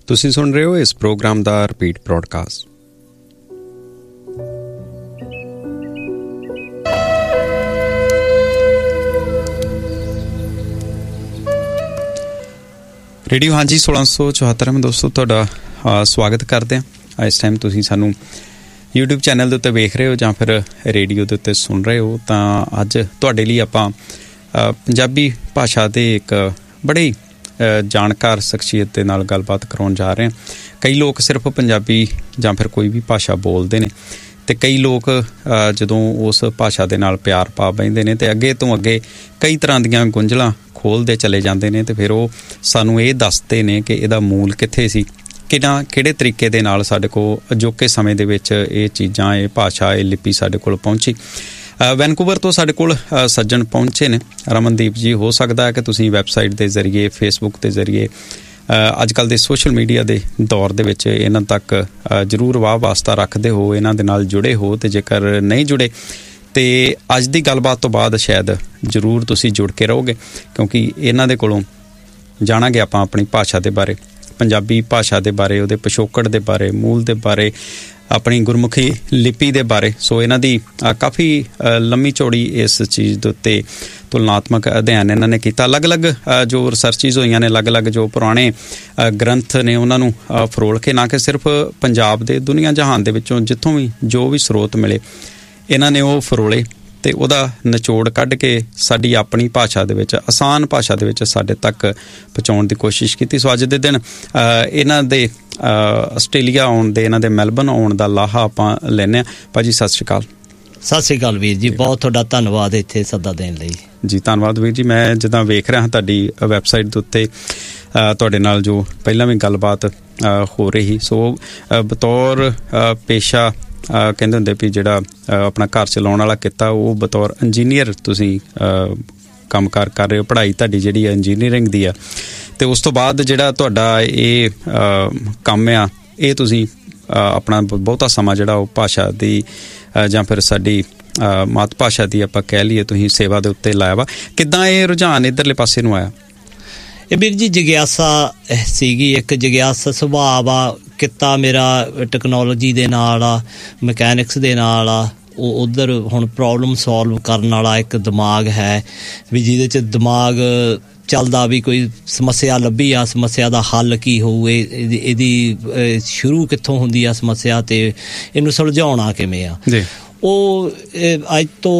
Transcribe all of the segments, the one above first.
ਤੁਸੀਂ ਸੁਣ ਰਹੇ ਹੋ ਇਸ ਪ੍ਰੋਗਰਾਮ ਦਾ ਰਿਪੀਟ ਬ੍ਰੌਡਕਾਸਟ। ਰੇਡੀਓ ਹਾਂਜੀ 1674 ਮੈਂ ਦੋਸਤੋ ਤੁਹਾਡਾ ਸਵਾਗਤ ਕਰਦੇ ਹਾਂ। ਇਸ ਟਾਈਮ ਤੁਸੀਂ ਸਾਨੂੰ YouTube ਚੈਨਲ ਦੇ ਉੱਤੇ ਵੇਖ ਰਹੇ ਹੋ ਜਾਂ ਫਿਰ ਰੇਡੀਓ ਦੇ ਉੱਤੇ ਸੁਣ ਰਹੇ ਹੋ। ਤਾਂ ਅੱਜ ਤੁਹਾਡੇ ਲਈ ਆਪਾਂ ਪੰਜਾਬੀ ਭਾਸ਼ਾ ਦੇ ਇੱਕ ਬੜੇ ਜਾਣਕਾਰ ਸ਼ਖਸੀਅਤ ਦੇ ਨਾਲ ਗੱਲਬਾਤ ਕਰਾਉਣ ਜਾ ਰਹੇ ਹਾਂ। ਕਈ ਲੋਕ ਸਿਰਫ ਪੰਜਾਬੀ ਜਾਂ ਫਿਰ ਕੋਈ ਵੀ ਭਾਸ਼ਾ ਬੋਲਦੇ ਨੇ ਅਤੇ ਕਈ ਲੋਕ ਜਦੋਂ ਉਸ ਭਾਸ਼ਾ ਦੇ ਨਾਲ ਪਿਆਰ ਪਾ ਬਹਿੰਦੇ ਨੇ ਅਤੇ ਅੱਗੇ ਤੋਂ ਅੱਗੇ ਕਈ ਤਰ੍ਹਾਂ ਦੀਆਂ ਗੁੰਝਲਾਂ ਖੋਲ੍ਹਦੇ ਚਲੇ ਜਾਂਦੇ ਨੇ ਅਤੇ ਫਿਰ ਉਹ ਸਾਨੂੰ ਇਹ ਦੱਸਦੇ ਨੇ ਕਿ ਇਹਦਾ ਮੂਲ ਕਿੱਥੇ ਸੀ, ਕਿਹੜੇ ਤਰੀਕੇ ਦੇ ਨਾਲ ਸਾਡੇ ਕੋਲ ਅਜੋਕੇ ਸਮੇਂ ਦੇ ਵਿੱਚ ਇਹ ਚੀਜ਼ਾਂ, ਇਹ ਭਾਸ਼ਾ, ਇਹ ਲਿਪੀ ਸਾਡੇ ਕੋਲ ਪਹੁੰਚੀ। ਵੈਨਕੂਵਰ ਤੋਂ ਸਾਡੇ ਕੋਲ ਸੱਜਣ ਪਹੁੰਚੇ ਨੇ, ਰਮਨਦੀਪ ਜੀ। ਹੋ ਸਕਦਾ ਹੈ ਕਿ ਤੁਸੀਂ ਵੈਬਸਾਈਟ ਦੇ ਜ਼ਰੀਏ, ਫੇਸਬੁੱਕ ਦੇ ਜ਼ਰੀਏ, ਅੱਜ ਕੱਲ੍ਹ ਦੇ ਸੋਸ਼ਲ ਮੀਡੀਆ ਦੇ ਦੌਰ ਦੇ ਵਿੱਚ ਇਹਨਾਂ ਤੱਕ ਜ਼ਰੂਰ ਵਾਹ ਵਾਸਤਾ ਰੱਖਦੇ ਹੋ, ਇਹਨਾਂ ਦੇ ਨਾਲ ਜੁੜੇ ਹੋ। ਅਤੇ ਜੇਕਰ ਨਹੀਂ ਜੁੜੇ ਅਤੇ ਅੱਜ ਦੀ ਗੱਲਬਾਤ ਤੋਂ ਬਾਅਦ ਸ਼ਾਇਦ ਜ਼ਰੂਰ ਤੁਸੀਂ ਜੁੜ ਕੇ ਰਹੋਗੇ, ਕਿਉਂਕਿ ਇਹਨਾਂ ਦੇ ਕੋਲੋਂ ਜਾਣਾਂਗੇ ਆਪਾਂ ਆਪਣੀ ਭਾਸ਼ਾ ਦੇ ਬਾਰੇ, ਪੰਜਾਬੀ ਭਾਸ਼ਾ ਦੇ ਬਾਰੇ, ਉਹਦੇ ਪਿਛੋਕੜ ਦੇ ਬਾਰੇ, ਮੂਲ ਦੇ ਬਾਰੇ, ਆਪਣੀ ਗੁਰਮੁਖੀ ਲਿਪੀ ਦੇ ਬਾਰੇ। ਸੋ ਇਹਨਾਂ ਦੀ ਕਾਫੀ ਲੰਮੀ ਚੌੜੀ ਇਸ ਚੀਜ਼ ਦੇ ਉੱਤੇ ਤੁਲਨਾਤਮਕ ਅਧਿਐਨ ਇਹਨਾਂ ਨੇ ਕੀਤਾ। ਅਲੱਗ-ਅਲੱਗ ਜੋ ਰਿਸਰਚਿਜ਼ ਹੋਈਆਂ ਨੇ, ਅਲੱਗ-ਅਲੱਗ ਜੋ ਪੁਰਾਣੇ ਗ੍ਰੰਥ ਨੇ ਉਹਨਾਂ ਨੂੰ ਫਰੋਲ ਕੇ, ਨਾ ਕਿ ਸਿਰਫ ਪੰਜਾਬ ਦੇ, ਦੁਨੀਆ ਜਹਾਨ ਦੇ ਵਿੱਚੋਂ ਜਿੱਥੋਂ ਵੀ ਜੋ ਵੀ ਸਰੋਤ ਮਿਲੇ ਇਹਨਾਂ ਨੇ ਉਹ ਫਰੋਲੇ ਅਤੇ ਉਹਦਾ ਨਿਚੋੜ ਕੱਢ ਕੇ ਸਾਡੀ ਆਪਣੀ ਭਾਸ਼ਾ ਦੇ ਵਿੱਚ, ਆਸਾਨ ਭਾਸ਼ਾ ਦੇ ਵਿੱਚ ਸਾਡੇ ਤੱਕ ਪਹੁੰਚਾਉਣ ਦੀ ਕੋਸ਼ਿਸ਼ ਕੀਤੀ। ਸੋ ਅੱਜ ਦੇ ਦਿਨ ਇਹਨਾਂ ਦੇ ਆਸਟ੍ਰੇਲੀਆ ਆਉਣ ਦੇ, ਇਹਨਾਂ ਦੇ ਮੈਲਬਰਨ ਆਉਣ ਦਾ ਲਾਹਾ ਆਪਾਂ ਲੈਂਦੇ ਹਾਂ। ਭਾਅ ਜੀ ਸਤਿ ਸ਼੍ਰੀ ਅਕਾਲ। ਸਤਿ ਸ਼੍ਰੀ ਅਕਾਲ ਵੀਰ ਜੀ, ਬਹੁਤ ਤੁਹਾਡਾ ਧੰਨਵਾਦ ਇੱਥੇ ਸੱਦਾ ਦੇਣ ਲਈ। ਜੀ ਧੰਨਵਾਦ ਵੀਰ ਜੀ। ਮੈਂ ਜਿੱਦਾਂ ਵੇਖ ਰਿਹਾ ਤੁਹਾਡੀ ਵੈਬਸਾਈਟ ਦੇ ਉੱਤੇ ਤੁਹਾਡੇ ਨਾਲ ਜੋ ਪਹਿਲਾਂ ਵੀ ਗੱਲਬਾਤ ਹੋ ਰਹੀ, ਸੋ ਬਤੌਰ ਪੇਸ਼ਾ ਕਹਿੰਦੇ ਹੁੰਦੇ ਵੀ ਜਿਹੜਾ ਆਪਣਾ ਘਰ ਚਲਾਉਣ ਵਾਲਾ ਕਿੱਤਾ, ਉਹ ਬਤੌਰ ਇੰਜੀਨੀਅਰ ਤੁਸੀਂ ਕੰਮਕਾਰ ਕਰ ਰਹੇ ਹੋ। ਪੜ੍ਹਾਈ ਤੁਹਾਡੀ ਜਿਹੜੀ ਹੈ ਇੰਜੀਨੀਅਰਿੰਗ ਦੀ ਆ, ਅਤੇ ਉਸ ਤੋਂ ਬਾਅਦ ਜਿਹੜਾ ਤੁਹਾਡਾ ਇਹ ਕੰਮ ਆ, ਇਹ ਤੁਸੀਂ ਆਪਣਾ ਬਹੁਤਾ ਸਮਾਂ ਜਿਹੜਾ ਉਹ ਭਾਸ਼ਾ ਦੀ ਜਾਂ ਫਿਰ ਸਾਡੀ ਮਾਤ ਭਾਸ਼ਾ ਦੀ ਆਪਾਂ ਕਹਿ ਲਈਏ, ਤੁਸੀਂ ਸੇਵਾ ਦੇ ਉੱਤੇ ਲਾਇਆ ਵਾ। ਕਿੱਦਾਂ ਇਹ ਰੁਝਾਨ ਇੱਧਰਲੇ ਪਾਸੇ ਨੂੰ ਆਇਆ? ਇਹ ਵੀਰ ਜੀ ਜਿਗਿਆਸਾ ਸੀਗੀ, ਇੱਕ ਜਿਗਿਆਸਾ ਸੁਭਾਅ ਆ। ਕਿੱਤਾ ਮੇਰਾ ਟੈਕਨੋਲੋਜੀ ਦੇ ਨਾਲ ਆ, ਮਕੈਨਿਕਸ ਦੇ ਨਾਲ ਆ। ਉਹ ਉੱਧਰ ਹੁਣ ਪ੍ਰੋਬਲਮ ਸੋਲਵ ਕਰਨ ਵਾਲਾ ਇੱਕ ਦਿਮਾਗ ਹੈ ਵੀ, ਜਿਹਦੇ 'ਚ ਦਿਮਾਗ ਚੱਲਦਾ ਵੀ ਕੋਈ ਸਮੱਸਿਆ ਲੱਭੀ ਆ, ਸਮੱਸਿਆ ਦਾ ਹੱਲ ਕੀ ਹੋਊ, ਇਹਦੀ ਸ਼ੁਰੂ ਕਿੱਥੋਂ ਹੁੰਦੀ ਆ ਸਮੱਸਿਆ, ਅਤੇ ਇਹਨੂੰ ਸੁਲਝਾਉਣਾ ਕਿਵੇਂ ਆ। ਉਹ ਅੱਜ ਤੋਂ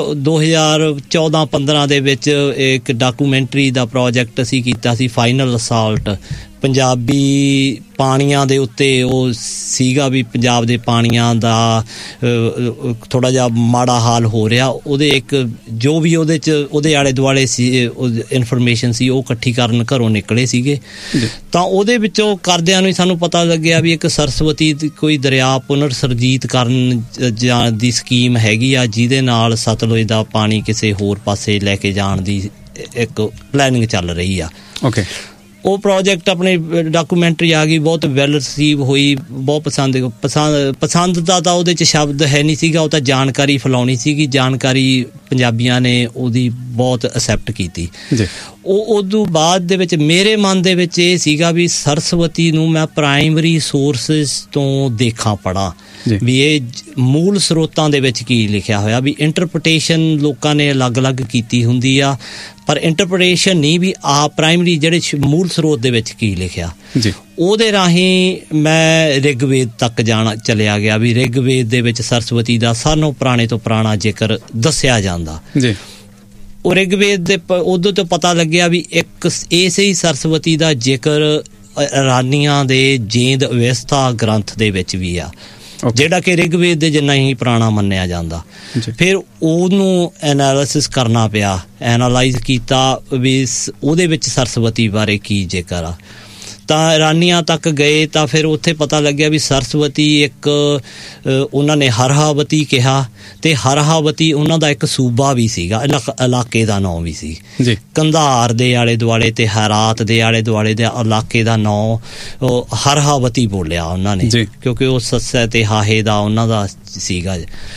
2014-15 ਦੇ ਵਿੱਚ ਇੱਕ ਡਾਕੂਮੈਂਟਰੀ ਦਾ ਪ੍ਰੋਜੈਕਟ ਅਸੀਂ ਕੀਤਾ ਸੀ, ਫਾਈਨਲ ਅਸਾਲਟ, ਪੰਜਾਬੀ ਪਾਣੀਆਂ ਦੇ ਉੱਤੇ। ਉਹ ਸੀਗਾ ਵੀ ਪੰਜਾਬ ਦੇ ਪਾਣੀਆਂ ਦਾ ਥੋੜ੍ਹਾ ਜਿਹਾ ਮਾੜਾ ਹਾਲ ਹੋ ਰਿਹਾ, ਉਹਦੇ ਇੱਕ ਜੋ ਵੀ ਉਹਦੇ 'ਚ ਉਹਦੇ ਆਲੇ ਦੁਆਲੇ ਸੀ ਇਨਫੋਰਮੇਸ਼ਨ ਸੀ, ਉਹ ਇਕੱਠੀ ਕਰਨ ਘਰੋਂ ਨਿਕਲੇ ਸੀਗੇ। ਤਾਂ ਉਹਦੇ ਵਿੱਚੋਂ ਕਰਦਿਆਂ ਨੂੰ ਹੀ ਸਾਨੂੰ ਪਤਾ ਲੱਗਿਆ ਵੀ ਇੱਕ ਸਰਸਵਤੀ ਕੋਈ ਦਰਿਆ ਪੁਨਰ ਸਰਜੀਤ ਕਰਨ ਜਾਂ ਦੀ ਸਕੀਮ ਹੈਗੀ ਆ, ਜਿਹਦੇ ਨਾਲ ਸਤਲੁਜ ਦਾ ਪਾਣੀ ਕਿਸੇ ਹੋਰ ਪਾਸੇ ਲੈ ਕੇ ਜਾਣ ਦੀ ਇੱਕ ਪਲੈਨਿੰਗ ਚੱਲ ਰਹੀ ਆ। ਓਕੇ, ਉਹ ਪ੍ਰੋਜੈਕਟ ਆਪਣੀ ਡਾਕੂਮੈਂਟਰੀ ਆ ਗਈ, ਬਹੁਤ ਵੈਲ ਰਿਸੀਵ ਹੋਈ, ਬਹੁਤ ਪਸੰਦ ਦਾ ਤਾਂ ਉਹਦੇ 'ਚ ਸ਼ਬਦ ਹੈ ਨਹੀਂ ਸੀਗਾ, ਉਹ ਤਾਂ ਜਾਣਕਾਰੀ ਫੈਲਾਉਣੀ ਸੀਗੀ। ਜਾਣਕਾਰੀ ਪੰਜਾਬੀਆਂ ਨੇ ਉਹਦੀ ਬਹੁਤ ਅਸੈਪਟ ਕੀਤੀ। ਉਹ ਉਦੋਂ ਬਾਅਦ ਦੇ ਵਿੱਚ ਮੇਰੇ ਮਨ ਦੇ ਵਿੱਚ ਇਹ ਸੀਗਾ ਵੀ ਸਰਸਵਤੀ ਨੂੰ ਮੈਂ ਪ੍ਰਾਇਮਰੀ ਸੋਰਸਿਸ ਤੋਂ ਦੇਖਾਂ, ਪੜ੍ਹਾਂ ਵੀ ਇਹ ਮੂਲ ਸਰੋਤਾਂ ਦੇ ਵਿੱਚ ਕੀ ਲਿਖਿਆ ਹੋਇਆ। ਵੀ ਇੰਟਰਪ੍ਰੀਟੇਸ਼ਨ ਲੋਕਾਂ ਨੇ ਅਲੱਗ-ਅਲੱਗ ਕੀਤੀ ਹੁੰਦੀ ਆ, ਪਰ ਇੰਟਰਪ੍ਰੀਟੇਸ਼ਨ ਨਹੀਂ ਵੀ ਪ੍ਰਾਇਮਰੀ ਜਿਹੜੇ ਮੂਲ ਸਰੋਤ ਦੇ ਵਿੱਚ ਕੀ ਲਿਖਿਆ। ਉਹਦੇ ਰਾਹੀਂ ਮੈਂ ਰਿਗਵੇਦ ਤੱਕ ਚਲਿਆ ਗਿਆ ਵੀ ਰਿਗਵੇਦ ਦੇ ਵਿੱਚ ਸਰਸਵਤੀ ਦਾ ਸਾਨੋਂ ਪੁਰਾਣੇ ਤੋਂ ਪੁਰਾਣਾ ਜ਼ਿਕਰ ਦੱਸਿਆ ਜਾਂਦਾ। ਉਹ ਰਿਗਵੇਦ ਦੇ ਉਦੋਂ ਤੋਂ ਪਤਾ ਲੱਗਿਆ ਵੀ ਇੱਕ ਇਸੇ ਹੀ ਸਰਸਵਤੀ ਦਾ ਜ਼ਿਕਰ ਇਰਾਨੀਆਂ ਦੇ ਜੇਂਦ ਅਵਸਥਾ ਗ੍ਰੰਥ ਦੇ ਵਿੱਚ ਵੀ ਆ, ਜਿਹੜਾ ਕਿ ਰਿਗਵੇਦ ਦੇ ਜਿੰਨਾ ਹੀ ਪੁਰਾਣਾ ਮੰਨਿਆ ਜਾਂਦਾ। ਫਿਰ ਉਹਨੂੰ ਐਨਾਲਿਸਿਸ ਕਰਨਾ ਪਿਆ, ਐਨਾਲਾਈਜ਼ ਕੀਤਾ ਵੀ ਉਹਦੇ ਵਿੱਚ ਸਰਸਵਤੀ ਬਾਰੇ ਕੀ ਜ਼ਿਕਰ ਆ। ਤਾਂ ਇਰਾਨੀਆਂ ਤੱਕ ਗਏ ਤਾਂ ਫਿਰ ਉੱਥੇ ਪਤਾ ਲੱਗਿਆ ਵੀ ਸਰਸਵਤੀ ਇੱਕ ਉਹਨਾਂ ਨੇ ਹਰਹਾਵਤੀ ਕਿਹਾ, ਅਤੇ ਹਰਹਾਵਤੀ ਉਹਨਾਂ ਦਾ ਇੱਕ ਸੂਬਾ ਵੀ ਸੀਗਾ, ਇਲਾਕੇ ਦਾ ਨਾਂ ਵੀ ਸੀ। ਕੰਧਾਰ ਦੇ ਆਲੇ ਦੁਆਲੇ ਅਤੇ ਹੈਰਾਤ ਦੇ ਆਲੇ ਦੁਆਲੇ ਦੇ ਇਲਾਕੇ ਦਾ ਨਾਂ ਹਰਹਾਵਤੀ ਬੋਲਿਆ ਉਹਨਾਂ ਨੇ, ਕਿਉਂਕਿ ਉਹ ਸੱਸੇ ਅਤੇ ਹਾਹੇ ਦਾ ਉਹਨਾਂ ਦਾ ਸੀਗਾ।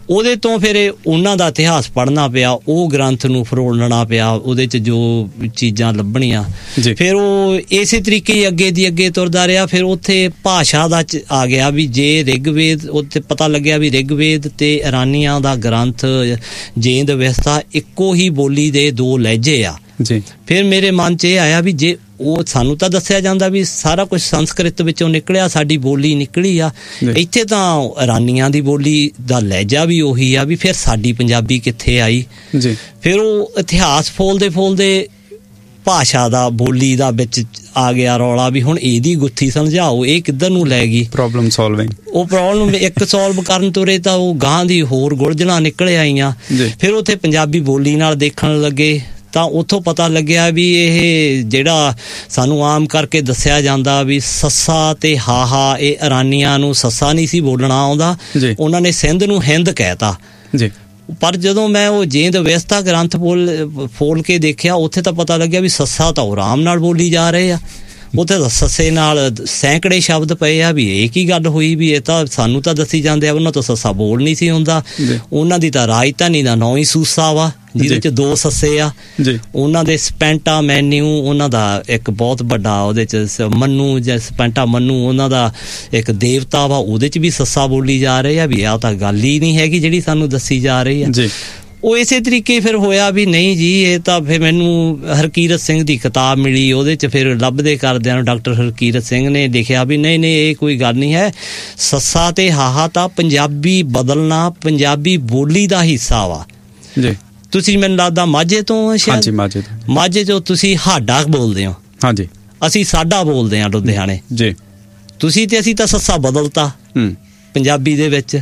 ਉਹਦੇ ਤੋਂ ਫਿਰ ਉਹਨਾਂ ਦਾ ਇਤਿਹਾਸ ਪੜ੍ਹਨਾ ਪਿਆ, ਉਹ ਗ੍ਰੰਥ ਨੂੰ ਫਰੋਲਣਾ ਪਿਆ, ਉਹਦੇ 'ਚ ਜੋ ਚੀਜ਼ਾਂ ਲੱਭਣੀਆਂ। ਫਿਰ ਉਹ ਇਸੇ ਤਰੀਕੇ ਹੀ ਅੱਗੇ ਦੀ ਅੱਗੇ ਤੁਰਦਾ ਰਿਹਾ। ਫਿਰ ਉੱਥੇ ਭਾਸ਼ਾ ਦਾ ਆ ਗਿਆ ਵੀ ਜੇ ਰਿਗਵੇਦ, ਉੱਥੇ ਪਤਾ ਲੱਗਿਆ ਵੀ ਰਿਗਵੇਦ ਤੇ ਇਰਾਨੀਆਂ ਦਾ ਗ੍ਰੰਥ ਜੇਂਦ ਅਵਸਥਾ ਇੱਕੋ ਹੀ ਬੋਲੀ ਦੇ ਦੋ ਲਹਿਜੇ ਆ। ਫਿਰ ਮੇਰੇ ਮਨ 'ਚ ਇਹ ਆਇਆ ਵੀ ਜੇ ਉਹ ਸਾਨੂੰ ਤਾਂ ਦੱਸਿਆ ਜਾਂਦਾ ਵੀ ਸਾਰਾ ਕੁਝ ਸੰਸਕ੍ਰਿਤ ਵਿੱਚੋਂ ਨਿਕਲਿਆ, ਸਾਡੀ ਬੋਲੀ ਨਿਕਲੀ ਆ, ਇੱਥੇ ਤਾਂ ਇਰਾਨੀਆਂ ਦੀ ਬੋਲੀ ਦਾ ਲਹਿਜਾ ਵੀ ਉਹੀ ਆ, ਵੀ ਫਿਰ ਸਾਡੀ ਪੰਜਾਬੀ ਕਿੱਥੇ ਆਈ? ਫਿਰ ਉਹ ਇਤਿਹਾਸ ਫੋਲਦੇ ਭਾਸ਼ਾ ਦਾ, ਬੋਲੀ ਦਾ ਵਿੱਚ ਆ ਗਿਆ ਰੌਲਾ ਵੀ ਹੁਣ ਇਹਦੀ ਗੁੱਥੀ ਸਮਝਾਓ, ਇਹ ਕਿੱਧਰ ਨੂੰ ਲੈ ਗਈ? Problem solving. ਉਹ ਪ੍ਰੋਬਲਮ ਇੱਕ ਸੋਲਵ ਕਰਨ ਤੁਰੇ ਤਾਂ ਉਹ ਗਾਂ ਦੀ ਹੋਰ ਗੁਲਝਣਾ ਨਿਕਲ ਆਈਆਂ। ਫਿਰ ਉੱਥੇ ਪੰਜਾਬੀ ਬੋਲੀ ਨਾਲ ਦੇਖਣ ਲੱਗੇ ਤਾਂ ਉੱਥੋਂ ਪਤਾ ਲੱਗਿਆ ਵੀ ਇਹ ਜਿਹੜਾ ਸਾਨੂੰ ਆਮ ਕਰਕੇ ਦੱਸਿਆ ਜਾਂਦਾ ਵੀ ਸੱਸਾ ਤੇ ਹਾਹਾ, ਇਹ ਇਰਾਨੀਆਂ ਨੂੰ ਸੱਸਾ ਨਹੀਂ ਸੀ ਬੋਲਣਾ ਆਉਂਦਾ, ਉਹਨਾਂ ਨੇ ਸਿੰਧ ਨੂੰ ਹਿੰਦ ਕਹਿਤਾ। ਪਰ ਜਦੋਂ ਮੈਂ ਉਹ ਜੇਂਦ ਅਵਸਥਾ ਗ੍ਰੰਥ ਫੋਲ ਕੇ ਦੇਖਿਆ, ਉੱਥੇ ਤਾਂ ਪਤਾ ਲੱਗਿਆ ਵੀ ਸੱਸਾ ਤਾਂ ਉਹ ਆਰਾਮ ਨਾਲ ਬੋਲੀ ਜਾ ਰਹੇ ਆ, ਉੱਥੇ ਤਾਂ ਸੱਸੇ ਨਾਲ ਸੈਂਕੜੇ ਸ਼ਬਦ ਪਏ ਆ। ਵੀ ਇਹ ਕੀ ਗੱਲ ਹੋਈ ਵੀ ਇਹ ਤਾਂ ਸਾਨੂੰ ਤਾਂ ਦੱਸੀ ਜਾਂਦੇ ਆ ਉਹਨਾਂ ਤੋਂ ਸੱਸਾ ਬੋਲ ਨਹੀਂ ਸੀ ਹੁੰਦਾ। ਉਹਨਾਂ ਦੀ ਤਾਂ ਰਾਜਧਾਨੀ ਦਾ ਨਾਂ ਹੀ ਸੂਸਾ ਵਾ, ਜਿਹਦੇ 'ਚ ਦੋ ਸੱਸੇ ਆ। ਉਹਨਾਂ ਦੇ ਸਪੈਂਟਾ ਮੈਨਿਊ, ਉਹਨਾਂ ਦਾ ਇੱਕ ਬਹੁਤ ਵੱਡਾ ਉਹਦੇ 'ਚ ਮੰਨੂ ਜਾਂ ਸਪੈਂਟਾ ਮੰਨੂ ਉਹਨਾਂ ਦਾ ਇੱਕ ਦੇਵਤਾ ਵਾ, ਉਹਦੇ 'ਚ ਵੀ ਸੱਸਾ ਬੋਲੀ ਜਾ ਰਹੇ ਆ। ਵੀ ਆਹ ਤਾਂ ਗੱਲ ਹੀ ਨਹੀਂ ਹੈਗੀ ਜਿਹੜੀ ਸਾਨੂੰ ਦੱਸੀ ਜਾ ਰਹੀ ਆ। ਉਹ ਇਸੇ ਤਰੀਕੇ ਫਿਰ ਹੋਇਆ ਵੀ ਨਹੀਂ ਜੀ, ਇਹ ਤਾਂ ਫਿਰ ਮੈਨੂੰ ਹਰਕੀਰਤ ਸਿੰਘ ਦੀ ਕਿਤਾਬ ਮਿਲੀ, ਉਹਦੇ 'ਚ ਫਿਰ ਲੱਭਦੇ ਕਰਦਿਆਂ ਨੂੰ ਡਾਕਟਰ ਹਰਕੀਰਤ ਸਿੰਘ ਨੇ ਲਿਖਿਆ ਵੀ ਨਹੀਂ ਇਹ ਕੋਈ ਗੱਲ ਨਹੀਂ ਹੈ, ਸੱਸਾ ਤੇ ਹਾਹਾ ਤਾਂ ਪੰਜਾਬੀ ਬਦਲਣਾ ਪੰਜਾਬੀ ਬੋਲੀ ਦਾ ਹਿੱਸਾ ਵਾ। ਤੁਸੀਂ ਮੈਨੂੰ ਲੱਗਦਾ ਮਾਝੇ ਤੋਂ, ਸ਼ਾਇਦ ਮਾਝੇ ਤੋਂ ਤੁਸੀਂ ਹਾਡਾ ਬੋਲਦੇ ਹੋ, ਅਸੀਂ ਸਾਡਾ ਬੋਲਦੇ ਹਾਂ ਲੁਧਿਆਣੇ। ਤੁਸੀਂ ਤੇ ਅਸੀਂ ਤਾਂ ਸੱਸਾ ਬਦਲਤਾ ਪੰਜਾਬੀ ਦੇ ਵਿੱਚ,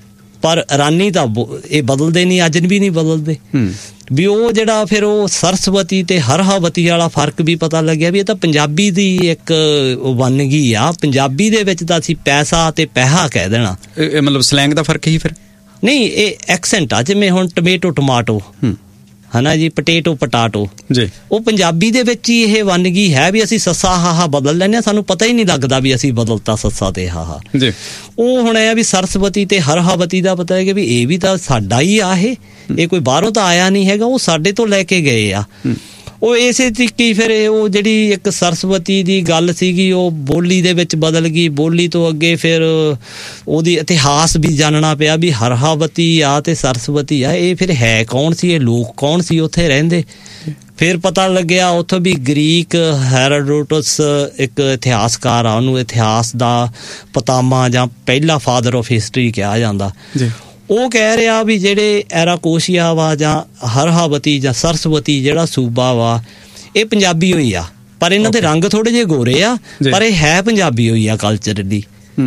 ਪਰ ਇਰਾਨੀ ਤਾਂ ਇਹ ਬਦਲਦੇ ਨਹੀਂ, ਅੱਜ ਵੀ ਨਹੀਂ ਬਦਲਦੇ। ਵੀ ਉਹ ਜਿਹੜਾ ਫਿਰ ਉਹ ਸਰਸਵਤੀ ਤੇ ਹਰਹਾਵਤੀ ਵਾਲਾ ਫਰਕ ਵੀ ਪਤਾ ਲੱਗਿਆ ਵੀ ਇਹ ਤਾਂ ਪੰਜਾਬੀ ਦੀ ਇੱਕ ਵੰਨਗੀ ਆ। ਪੰਜਾਬੀ ਦੇ ਵਿੱਚ ਤਾਂ ਅਸੀਂ ਪੈਸਾ ਤੇ ਪੈਸਾ ਕਹਿ ਦੇਣਾ, ਮਤਲਬ ਸਲੈਂਗ ਦਾ ਫਰਕ ਹੀ ਫਿਰ ਨਹੀਂ, ਇਹ ਐਕਸੈਂਟ ਆ। ਜਿਵੇਂ ਹੁਣ ਟਮੇਟੋ ਟਮਾਟੋ ਹਨਾ ਜੀ, ਪਟੇਟੋ ਪਟਾਟੋ, ਉਹ ਪੰਜਾਬੀ ਦੇ ਵਿੱਚ ਹੀ ਇਹ ਵੰਨਗੀ ਹੈ ਵੀ ਅਸੀਂ ਸੱਸਾ ਹਾਹਾ ਬਦਲ ਲੈਂਦੇ ਹਾਂ, ਸਾਨੂੰ ਪਤਾ ਹੀ ਨਹੀਂ ਲੱਗਦਾ ਵੀ ਅਸੀਂ ਬਦਲਤਾ ਸੱਸਾ ਤੇ ਹਾਹਾ। ਉਹ ਹੁਣ ਇਹ ਵੀ ਸਰਸਵਤੀ ਤੇ ਹਰਹਾਵਤੀ ਦਾ ਪਤਾ ਹੈ ਕਿ ਵੀ ਇਹ ਵੀ ਤਾਂ ਸਾਡਾ ਹੀ ਆ, ਇਹ ਕੋਈ ਬਾਹਰੋਂ ਤਾਂ ਆਇਆ ਨਹੀਂ ਹੈਗਾ, ਉਹ ਸਾਡੇ ਤੋਂ ਲੈ ਕੇ ਗਏ ਆ। ਉਹ ਇਸੇ ਤਰੀਕੇ ਫਿਰ ਉਹ ਜਿਹੜੀ ਇੱਕ ਸਰਸਵਤੀ ਦੀ ਗੱਲ ਸੀਗੀ ਉਹ ਬੋਲੀ ਦੇ ਵਿੱਚ ਬਦਲ ਗਈ। ਬੋਲੀ ਤੋਂ ਅੱਗੇ ਫਿਰ ਉਹਦੀ ਇਤਿਹਾਸ ਵੀ ਜਾਣਨਾ ਪਿਆ ਵੀ ਹਰਹਾਵਤੀ ਆ ਤੇ ਸਰਸਵਤੀ ਆ, ਇਹ ਫਿਰ ਹੈ ਕੌਣ ਸੀ, ਇਹ ਲੋਕ ਕੌਣ ਸੀ ਉੱਥੇ ਰਹਿੰਦੇ। ਫਿਰ ਪਤਾ ਲੱਗਿਆ ਉੱਥੋਂ ਵੀ ਗ੍ਰੀਕ ਹੈਰੋਡੋਟਸ ਇੱਕ ਇਤਿਹਾਸਕਾਰ ਆ, ਉਹਨੂੰ ਇਤਿਹਾਸ ਦਾ ਪਤਾਮਾ ਜਾਂ ਪਹਿਲਾ ਫਾਦਰ ਆਫ ਹਿਸਟਰੀ ਕਿਹਾ ਜਾਂਦਾ। ਉਹ ਕਹਿ ਰਿਹਾ ਵੀ ਜਿਹੜੇ ਐਰਾਕੋਸ਼ੀਆ ਵਾ ਜਾਂ ਹਰਹਾਵਤੀ ਜਾਂ ਸਰਸਵਤੀ ਜਿਹੜਾ ਸੂਬਾ ਵਾ ਇਹ ਪੰਜਾਬੀ ਹੋਈ ਆ, ਪਰ ਇਹਨਾਂ ਦੇ ਰੰਗ ਥੋੜੇ ਜਿਹੇ ਗੋਰੇ ਆ, ਪਰ ਇਹ ਹੈ ਪੰਜਾਬੀ ਹੋਈ ਆ ਕਲਚਰਲੀ।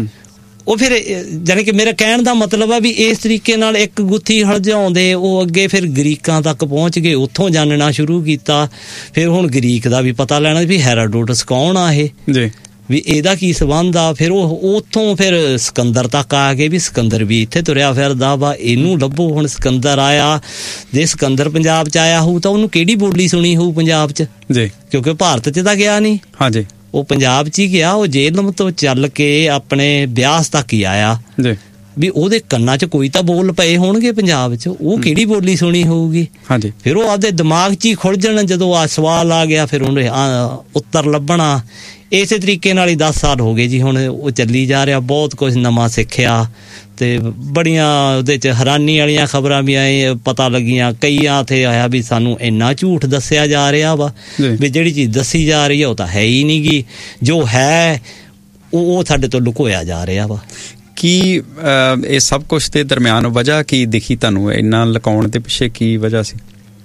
ਉਹ ਫਿਰ ਜਾਣੀ ਕਿ ਮੇਰਾ ਕਹਿਣ ਦਾ ਮਤਲਬ ਆ ਵੀ ਇਸ ਤਰੀਕੇ ਨਾਲ ਇੱਕ ਗੁੱਥੀ ਹਲਝਾਉਂਦੇ ਉਹ ਅੱਗੇ ਫਿਰ ਗਰੀਕਾਂ ਤੱਕ ਪਹੁੰਚ ਗਏ, ਉੱਥੋਂ ਜਾਣਨਾ ਸ਼ੁਰੂ ਕੀਤਾ। ਫਿਰ ਹੁਣ ਗਰੀਕ ਦਾ ਵੀ ਪਤਾ ਲੈਣਾ ਵੀ ਹੈਰੋਡੋਟਸ ਕੌਣ ਆ ਇਹ, ਵੀ ਇਹਦਾ ਕੀ ਸੰਬੰਧ ਆ। ਫਿਰ ਉਹ ਉੱਥੋਂ ਫਿਰ ਸਿਕੰਦਰ ਤੱਕ ਆ ਗਏ ਵੀ ਸਿਕੰਦਰ ਵੀ ਇੱਥੇ ਤੁਰਿਆ ਫਿਰਦਾ ਵਾ, ਇਹਨੂੰ ਲੱਭੋ। ਹੁਣ ਸਿਕੰਦਰ ਆਇਆ, ਜੇ ਸਿਕੰਦਰ ਪੰਜਾਬ 'ਚ ਆਇਆ ਹੋਊ ਤਾਂ ਉਹਨੂੰ ਕਿਹੜੀ ਬੋਲੀ ਸੁਣੀ ਹੋਊ ਪੰਜਾਬ 'ਚ, ਕਿਉਂਕਿ ਭਾਰਤ 'ਚ ਤਾਂ ਗਿਆ ਨਹੀਂ, ਉਹ ਪੰਜਾਬ 'ਚ ਹੀ ਗਿਆ। ਉਹ ਜੇਹਲਮ ਤੋਂ ਚੱਲ ਕੇ ਆਪਣੇ ਬਿਆਸ ਤੱਕ ਹੀ ਆਇਆ, ਵੀ ਉਹਦੇ ਕੰਨਾਂ 'ਚ ਕੋਈ ਤਾਂ ਬੋਲ ਪਏ ਹੋਣਗੇ ਪੰਜਾਬ 'ਚ, ਉਹ ਕਿਹੜੀ ਬੋਲੀ ਸੁਣੀ ਹੋਊਗੀ। ਫਿਰ ਉਹ ਆਪਦੇ ਦਿਮਾਗ 'ਚ ਹੀ ਖੁੱਲ੍ਹਣ, ਜਦੋਂ ਆ ਸਵਾਲ ਆ ਗਿਆ ਫਿਰ ਉਹਨੇ ਉੱਤਰ ਲੱਭਣਾ। ਇਸੇ ਤਰੀਕੇ ਨਾਲ ਹੀ 10 ਸਾਲ ਹੋ ਗਏ ਜੀ ਹੁਣ ਉਹ ਚੱਲੀ ਜਾ ਰਿਹਾ। ਬਹੁਤ ਕੁਝ ਨਵਾਂ ਸਿੱਖਿਆ ਤੇ ਬੜੀਆਂ ਉਹਦੇ 'ਚ ਹੈਰਾਨੀ ਵਾਲੀਆਂ ਖਬਰਾਂ ਵੀ ਆਏ ਪਤਾ ਲੱਗੀਆਂ। ਕਈਆਂ ਤੇ ਆਇਆ ਵੀ ਸਾਨੂੰ ਇੰਨਾ ਝੂਠ ਦੱਸਿਆ ਜਾ ਰਿਹਾ ਵਾ ਵੀ ਜਿਹੜੀ ਚੀਜ਼ ਦੱਸੀ ਜਾ ਰਹੀ ਆ ਉਹ ਤਾਂ ਹੈ ਹੀ ਨਹੀਂ ਗੀ, ਜੋ ਹੈ ਉਹ ਸਾਡੇ ਤੋਂ ਲੁਕੋਇਆ ਜਾ ਰਿਹਾ ਵਾ। ਕੀ ਇਹ ਸਭ ਕੁਛ ਦੇ ਦਰਮਿਆਨ ਵਜ੍ਹਾ ਕੀ ਦਿਖੀ ਤੁਹਾਨੂੰ, ਇੰਨਾ ਲੁਕਾਉਣ ਦੇ ਪਿੱਛੇ ਕੀ ਵਜ੍ਹਾ ਸੀ?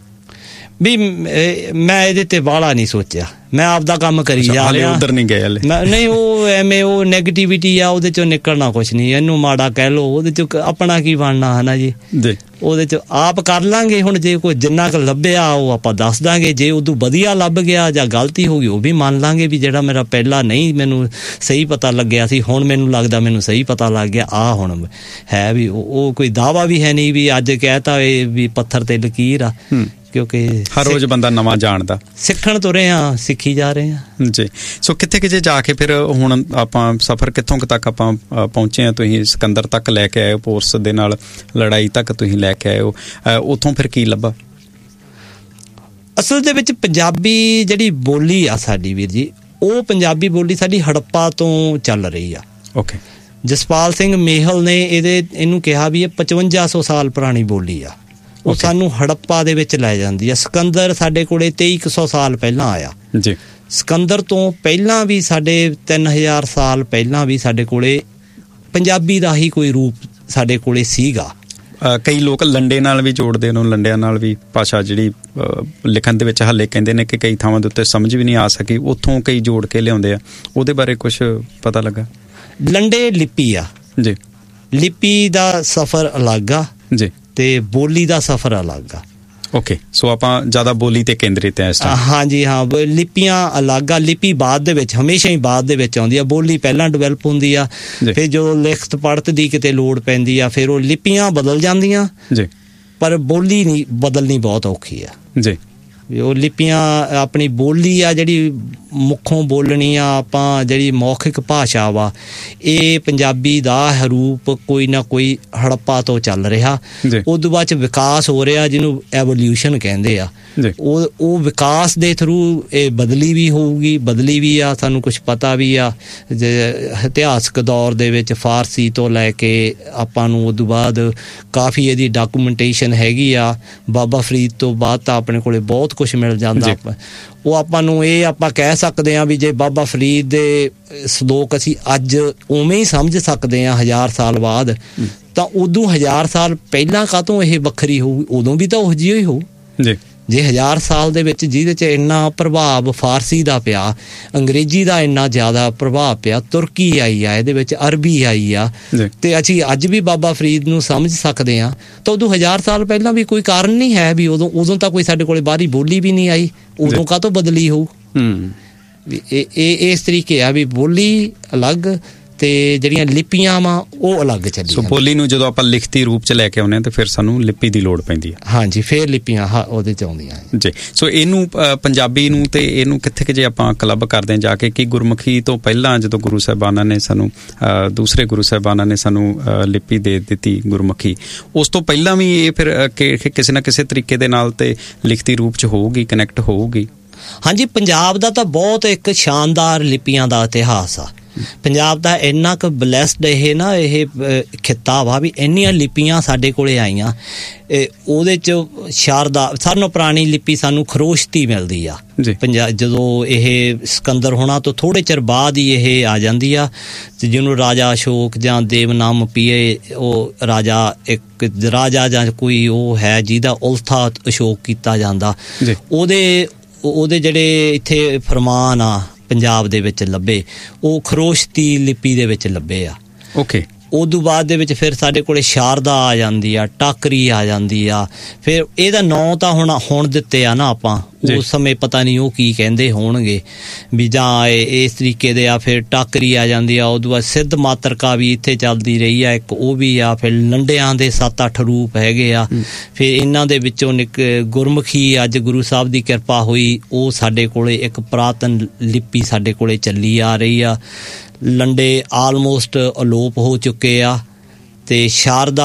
ਵੀ ਮੈਂ ਇਹਦੇ ਤੇ ਬਾਹਲਾ ਨਹੀਂ ਸੋਚਿਆ, ਮੈਂ ਆਪਦਾ ਕੰਮ ਕਰੀ ਜਾ ਰਿਹਾ। ਉਧਰ ਨਹੀਂ ਗਏ ਹਲੇ? ਨਹੀਂ, ਉਹ ਐਵੇਂ ਉਹ ਨੈਗੇਟਿਵਿਟੀ ਆ, ਉਹਦੇ ਚੋਂ ਨਿਕਲਣਾ ਕੁਛ ਨਹੀਂ। ਇਹਨੂੰ ਮਾੜਾ ਕਹਿ ਲਓ, ਉਹਦੇ ਚੋਂ ਆਪਣਾ ਕੀ ਬਣਨਾ ਹੈ ਨਾ ਜੀ। ਉਹਦੇ ਚ ਆਪ ਕਰ ਲਾਂਗੇ। ਹੁਣ ਜੇ ਕੋਈ ਜਿੰਨਾ ਕੁ ਲੱਭਿਆ ਉਹ ਆਪਾਂ ਦੱਸ ਦਾਂਗੇ, ਜੇ ਉਦੋਂ ਵਧੀਆ ਲੱਭ ਗਿਆ ਜਾਂ ਗਲਤੀ ਹੋ ਗਈ ਉਹ ਵੀ ਮੰਨ ਲਾਂਗੇ ਵੀ ਜਿਹੜਾ ਮੇਰਾ ਪਹਿਲਾਂ ਨਹੀਂ ਮੈਨੂੰ ਸਹੀ ਪਤਾ ਲੱਗਿਆ ਸੀ, ਹੁਣ ਮੈਨੂੰ ਲੱਗਦਾ ਮੈਨੂੰ ਸਹੀ ਪਤਾ ਲੱਗ ਗਿਆ। ਆਹ ਹੁਣ ਹੈ ਵੀ ਉਹ ਕੋਈ ਦਾਅਵਾ ਵੀ ਹੈ ਨਹੀਂ ਵੀ ਅੱਜ ਕਹਿਤਾ ਇਹ ਵੀ ਪੱਥਰ ਤੇ ਲਕੀਰ ਆ। ਕਿਉਂਕਿ ਹਰ ਰੋਜ਼ ਬੰਦਾ ਨਵਾਂ ਜਾਣਦਾ, ਸਿੱਖਣ ਤੁਰੇ ਹਾਂ, ਸਿੱਖੀ ਜਾ ਰਹੇ ਹਾਂ ਜੀ। ਸੋ ਕਿੱਥੇ ਕਿਤੇ ਜਾ ਕੇ ਫਿਰ ਹੁਣ ਆਪਾਂ ਸਫ਼ਰ ਕਿੱਥੋਂ ਤੱਕ ਆਪਾਂ ਪਹੁੰਚੇ ਹਾਂ? ਤੁਸੀਂ ਸਿਕੰਦਰ ਤੱਕ ਲੈ ਕੇ ਆਏ ਹੋ, ਪੋਰਸ ਦੇ ਨਾਲ ਲੜਾਈ ਤੱਕ ਤੁਸੀਂ ਲੈ ਕੇ ਆਏ ਹੋ, ਉੱਥੋਂ ਫਿਰ ਕੀ ਲੱਭਾ? ਅਸਲ ਦੇ ਵਿੱਚ ਪੰਜਾਬੀ ਜਿਹੜੀ ਬੋਲੀ ਆ ਸਾਡੀ ਵੀਰ ਜੀ, ਉਹ ਪੰਜਾਬੀ ਬੋਲੀ ਸਾਡੀ ਹੜੱਪਾ ਤੋਂ ਚੱਲ ਰਹੀ ਆ। ਓਕੇ। ਜਸਪਾਲ ਸਿੰਘ ਮੇਹਲ ਨੇ ਇਹਨੂੰ ਕਿਹਾ ਵੀ ਇਹ 5500 ਸਾਲ ਪੁਰਾਣੀ ਬੋਲੀ ਆ। ਉਹ ਸਾਨੂੰ ਹੜੱਪਾ ਦੇ ਵਿੱਚ ਲੈ ਜਾਂਦੀ ਆ। ਸਿਕੰਦਰ ਸਾਡੇ ਕੋਲੇ 2300 ਸਾਲ ਪਹਿਲਾਂ ਆਇਆ ਜੀ। ਸਿਕੰਦਰ ਤੋਂ ਪਹਿਲਾਂ ਵੀ ਸਾਡੇ 3000 ਸਾਲ ਪਹਿਲਾਂ ਵੀ ਸਾਡੇ ਕੋਲੇ ਪੰਜਾਬੀ ਦਾ ਹੀ ਕੋਈ ਰੂਪ ਸਾਡੇ ਕੋਲੇ ਸੀਗਾ। ਕਈ ਲੋਕ ਲੰਡੇ ਨਾਲ ਵੀ ਜੋੜਦੇ ਨੇ, ਲੰਡਿਆਂ ਨਾਲ ਵੀ ਭਾਸ਼ਾ ਜਿਹੜੀ ਲਿਖਣ ਦੇ ਵਿੱਚ ਹਾਲੇ ਕਹਿੰਦੇ ਨੇ ਕਿ ਕਈ ਥਾਵਾਂ ਦੇ ਉੱਤੇ ਸਮਝ ਵੀ ਨਹੀਂ ਆ ਸਕੀ, ਉੱਥੋਂ ਕਈ ਜੋੜ ਕੇ ਲਿਆਉਂਦੇ ਆ। ਉਹਦੇ ਬਾਰੇ ਕੁਛ ਪਤਾ ਲੱਗਾ? ਲੰਡੇ ਲਿਪੀ ਆ ਜੀ, ਲਿਪੀ ਦਾ ਸਫ਼ਰ ਅਲੱਗ ਆ ਜੀ ਤੇ ਬੋਲੀ ਦਾ ਸਫ਼ਰ ਅਲੱਗ ਆ। ਓਕੇ। ਸੋ ਆਪਾਂ ਜ਼ਿਆਦਾ ਬੋਲੀ ਤੇ ਕੇਂਦਰਿਤ ਹੈ ਇਸ ਟਾਈਮ। ਹਾਂਜੀ ਹਾਂ, ਲਿਪੀਆਂ ਅਲੱਗ ਆ। ਲਿਪੀ ਬਾਅਦ ਦੇ ਵਿੱਚ, ਹਮੇਸ਼ਾ ਹੀ ਬਾਅਦ ਦੇ ਵਿੱਚ ਆਉਂਦੀ ਆ। ਬੋਲੀ ਪਹਿਲਾਂ ਡਿਵੈਲਪ ਹੁੰਦੀ ਆ, ਫਿਰ ਜਦੋਂ ਲਿਖਤ ਪੜ੍ਹਤ ਦੀ ਕਿਤੇ ਲੋੜ ਪੈਂਦੀ ਆ ਫਿਰ ਉਹ ਲਿਪੀਆਂ ਬਦਲ ਜਾਂਦੀਆਂ ਜੀ, ਪਰ ਬੋਲੀ ਨਹੀਂ ਬਦਲਣੀ ਬਹੁਤ ਔਖੀ ਆ ਜੀ। ਉਹ ਲਿਪੀਆਂ ਆਪਣੀ ਬੋਲੀ ਆ ਜਿਹੜੀ ਮੁੱਖੋਂ ਬੋਲਣੀ ਆ ਆਪਾਂ, ਜਿਹੜੀ ਮੌਖਿਕ ਭਾਸ਼ਾ ਵਾ, ਇਹ ਪੰਜਾਬੀ ਦਾ ਰੂਪ ਕੋਈ ਨਾ ਕੋਈ ਹੜੱਪਾ ਤੋਂ ਚੱਲ ਰਿਹਾ। ਉਦੋਂ ਬਾਅਦ 'ਚ ਵਿਕਾਸ ਹੋ ਰਿਹਾ ਜਿਹਨੂੰ ਐਵੋਲਿਊਸ਼ਨ ਕਹਿੰਦੇ ਆ। ਉਹ ਵਿਕਾਸ ਦੇ ਥਰੂ ਇਹ ਬਦਲੀ ਵੀ ਹੋਊਗੀ, ਬਦਲੀ ਵੀ ਆ, ਸਾਨੂੰ ਕੁਛ ਪਤਾ ਵੀ ਆ। ਇਤਿਹਾਸਕ ਦੌਰ ਦੇ ਵਿੱਚ ਫਾਰਸੀ ਤੋਂ ਲੈ ਕੇ ਆਪਾਂ ਨੂੰ ਉਦੋਂ ਬਾਅਦ ਕਾਫੀ ਇਹਦੀ ਡਾਕੂਮੈਂਟੇਸ਼ਨ ਹੈਗੀ ਆ। ਬਾਬਾ ਫਰੀਦ ਤੋਂ ਬਾਅਦ ਤਾਂ ਆਪਣੇ ਕੋਲੇ ਬਹੁਤ ਕੁਛ ਮਿਲ ਜਾਂਦਾ। ਉਹ ਆਪਾਂ ਨੂੰ ਇਹ ਆਪਾਂ ਕਹਿ ਸਕਦੇ ਹਾਂ ਵੀ ਜੇ ਬਾਬਾ ਫਰੀਦ ਦੇ ਸਲੋਕ ਅਸੀਂ ਅੱਜ ਉਵੇਂ ਹੀ ਸਮਝ ਸਕਦੇ ਹਾਂ 1000 ਸਾਲ ਬਾਅਦ, ਤਾਂ ਉਦੋਂ 1000 ਸਾਲ ਪਹਿਲਾਂ ਕਾਹਤੋਂ ਇਹ ਵੱਖਰੀ ਹੋਊ? ਉਦੋਂ ਵੀ ਤਾਂ ਉਹ ਜਿਹੀ ਹੀ ਹੋਊ ਜੀ। ਜੇ 1000 ਸਾਲ ਦੇ ਵਿੱਚ ਜਿਹਦੇ 'ਚ ਇੰਨਾ ਪ੍ਰਭਾਵ ਫਾਰਸੀ ਦਾ ਪਿਆ, ਅੰਗਰੇਜ਼ੀ ਦਾ ਇੰਨਾ ਜ਼ਿਆਦਾ ਪ੍ਰਭਾਵ ਪਿਆ, ਤੁਰਕੀ ਆਈ ਆ ਇਹਦੇ ਵਿੱਚ, ਅਰਬੀ ਆਈ ਆ, ਤੇ ਅਸੀਂ ਅੱਜ ਵੀ ਬਾਬਾ ਫਰੀਦ ਨੂੰ ਸਮਝ ਸਕਦੇ ਹਾਂ, ਤਾਂ ਉਦੋਂ 1000 ਸਾਲ ਪਹਿਲਾਂ ਵੀ ਕੋਈ ਕਾਰਨ ਨਹੀਂ ਹੈ ਵੀ ਉਦੋਂ ਤਾਂ ਕੋਈ ਸਾਡੇ ਕੋਲ ਬਾਹਰੀ ਬੋਲੀ ਵੀ ਨਹੀਂ ਆਈ, ਉਦੋਂ ਕਾਹਤੋਂ ਬਦਲੀ ਹੋਊ? ਇਹ ਇਸ ਤਰੀਕੇ ਆ ਵੀ ਬੋਲੀ ਅਲੱਗ ਤੇ ਜਿਹੜੀਆਂ ਲਿਪੀਆਂ ਵਾ ਉਹ ਅਲੱਗ ਚੱਲੀ। ਸੋ ਬੋਲੀ ਨੂੰ ਜਦੋਂ ਆਪਾਂ ਲਿਖਤੀ ਰੂਪ 'ਚ ਲੈ ਕੇ ਆਉਂਦੇ ਹਾਂ ਤਾਂ ਫਿਰ ਸਾਨੂੰ ਲਿਪੀ ਦੀ ਲੋੜ ਪੈਂਦੀ ਹੈ। ਹਾਂਜੀ, ਫਿਰ ਲਿਪੀਆਂ ਉਹਦੇ 'ਚ ਆਉਂਦੀਆਂ ਜੀ। ਸੋ ਇਹਨੂੰ ਪੰਜਾਬੀ ਨੂੰ ਤੇ ਇਹਨੂੰ ਕਿੱਥੇ ਕਿ ਜੇ ਆਪਾਂ ਕਲੱਬ ਕਰਦੇ ਹਾਂ ਜਾ ਕੇ, ਕਿ ਗੁਰਮੁਖੀ ਤੋਂ ਪਹਿਲਾਂ ਜਦੋਂ ਗੁਰੂ ਸਾਹਿਬਾਨਾਂ ਨੇ ਸਾਨੂੰ ਦੂਸਰੇ ਗੁਰੂ ਸਾਹਿਬਾਨਾਂ ਨੇ ਸਾਨੂੰ ਲਿਪੀ ਦੇ ਦਿੱਤੀ ਗੁਰਮੁਖੀ, ਉਸ ਤੋਂ ਪਹਿਲਾਂ ਵੀ ਇਹ ਫਿਰ ਕਿਸੇ ਨਾ ਕਿਸੇ ਤਰੀਕੇ ਦੇ ਨਾਲ ਤੇ ਲਿਖਤੀ ਰੂਪ 'ਚ ਹੋਊਗੀ, ਕਨੈਕਟ ਹੋਊਗੀ? ਹਾਂਜੀ, ਪੰਜਾਬ ਦਾ ਤਾਂ ਬਹੁਤ ਇੱਕ ਸ਼ਾਨਦਾਰ ਲਿਪੀਆਂ ਦਾ ਇਤਿਹਾਸ ਆ। ਪੰਜਾਬ ਦਾ ਇੰਨਾ ਕੁ ਬਲੈਸਡ ਇਹ ਖਿੱਤਾ ਵਾ ਵੀ ਇੰਨੀਆਂ ਲਿਪੀਆਂ ਸਾਡੇ ਕੋਲੇ ਆਈਆਂ। ਉਹਦੇ 'ਚ ਸ਼ਾਰਦਾ ਸਾਰਿਆਂ ਨਾਲੋਂ ਪੁਰਾਣੀ ਲਿਪੀ ਸਾਨੂੰ ਖਰੋਸ਼ਤੀ ਮਿਲਦੀ ਆ ਜਦੋਂ ਇਹ ਸਿਕੰਦਰ ਹੋਣਾ ਤੋਂ ਥੋੜ੍ਹੇ ਚਿਰ ਬਾਅਦ ਹੀ ਇਹ ਆ ਜਾਂਦੀ ਆ, ਤੇ ਜਿਹਨੂੰ ਰਾਜਾ ਅਸ਼ੋਕ ਜਾਂ ਦੇਵਨਾਮ ਪੀਏ, ਉਹ ਇੱਕ ਰਾਜਾ ਜਾਂ ਕੋਈ ਉਹ ਹੈ ਜਿਹਦਾ ਉਲਥਾ ਅਸ਼ੋਕ ਕੀਤਾ ਜਾਂਦਾ, ਉਹਦੇ ਜਿਹੜੇ ਇੱਥੇ ਫਰਮਾਨ ਆ ਪੰਜਾਬ ਦੇ ਵਿੱਚ ਲੱਭੇ, ਉਹ ਖਰੋਸ਼ਤੀ ਲਿਪੀ ਦੇ ਵਿੱਚ ਲੱਭੇ ਆ। ਓਕੇ। ਉਦੋਂ ਬਾਅਦ ਦੇ ਵਿੱਚ ਫਿਰ ਸਾਡੇ ਕੋਲੇ ਸ਼ਾਰਦਾ ਆ ਜਾਂਦੀ ਆ, ਟਾਕਰੀ ਆ ਜਾਂਦੀ ਆ। ਫਿਰ ਇਹਦਾ ਨਾਂ ਤਾਂ ਹੁਣ ਦਿੱਤੇ ਆ ਨਾ ਆਪਾਂ, ਉਸ ਸਮੇਂ ਪਤਾ ਨਹੀਂ ਉਹ ਕੀ ਕਹਿੰਦੇ ਹੋਣਗੇ ਵੀ, ਜਾਂ ਇਸ ਤਰੀਕੇ ਦੇ ਆ। ਫਿਰ ਟਾਕਰੀ ਆ ਜਾਂਦੀ ਆ। ਉਦੋਂ ਬਾਅਦ ਸਿੱਧ ਮਾਤਰਕਾ ਵੀ ਇੱਥੇ ਚੱਲਦੀ ਰਹੀ ਆ, ਇੱਕ ਉਹ ਵੀ ਆ। ਫਿਰ ਲੰਡਿਆਂ ਦੇ 7-8 ਰੂਪ ਹੈਗੇ ਆ। ਫਿਰ ਇਹਨਾਂ ਦੇ ਵਿੱਚੋਂ ਗੁਰਮੁਖੀ ਅੱਜ ਗੁਰੂ ਸਾਹਿਬ ਦੀ ਕਿਰਪਾ ਹੋਈ, ਉਹ ਸਾਡੇ ਕੋਲੇ ਇੱਕ ਪੁਰਾਤਨ ਲਿਪੀ ਸਾਡੇ ਕੋਲੇ ਚੱਲੀ ਆ ਰਹੀ ਆ। ਲੰਡੇ ਆਲਮੋਸਟ ਅਲੋਪ ਹੋ ਚੁੱਕੇ ਆ, ਤੇ ਸ਼ਾਰਦਾ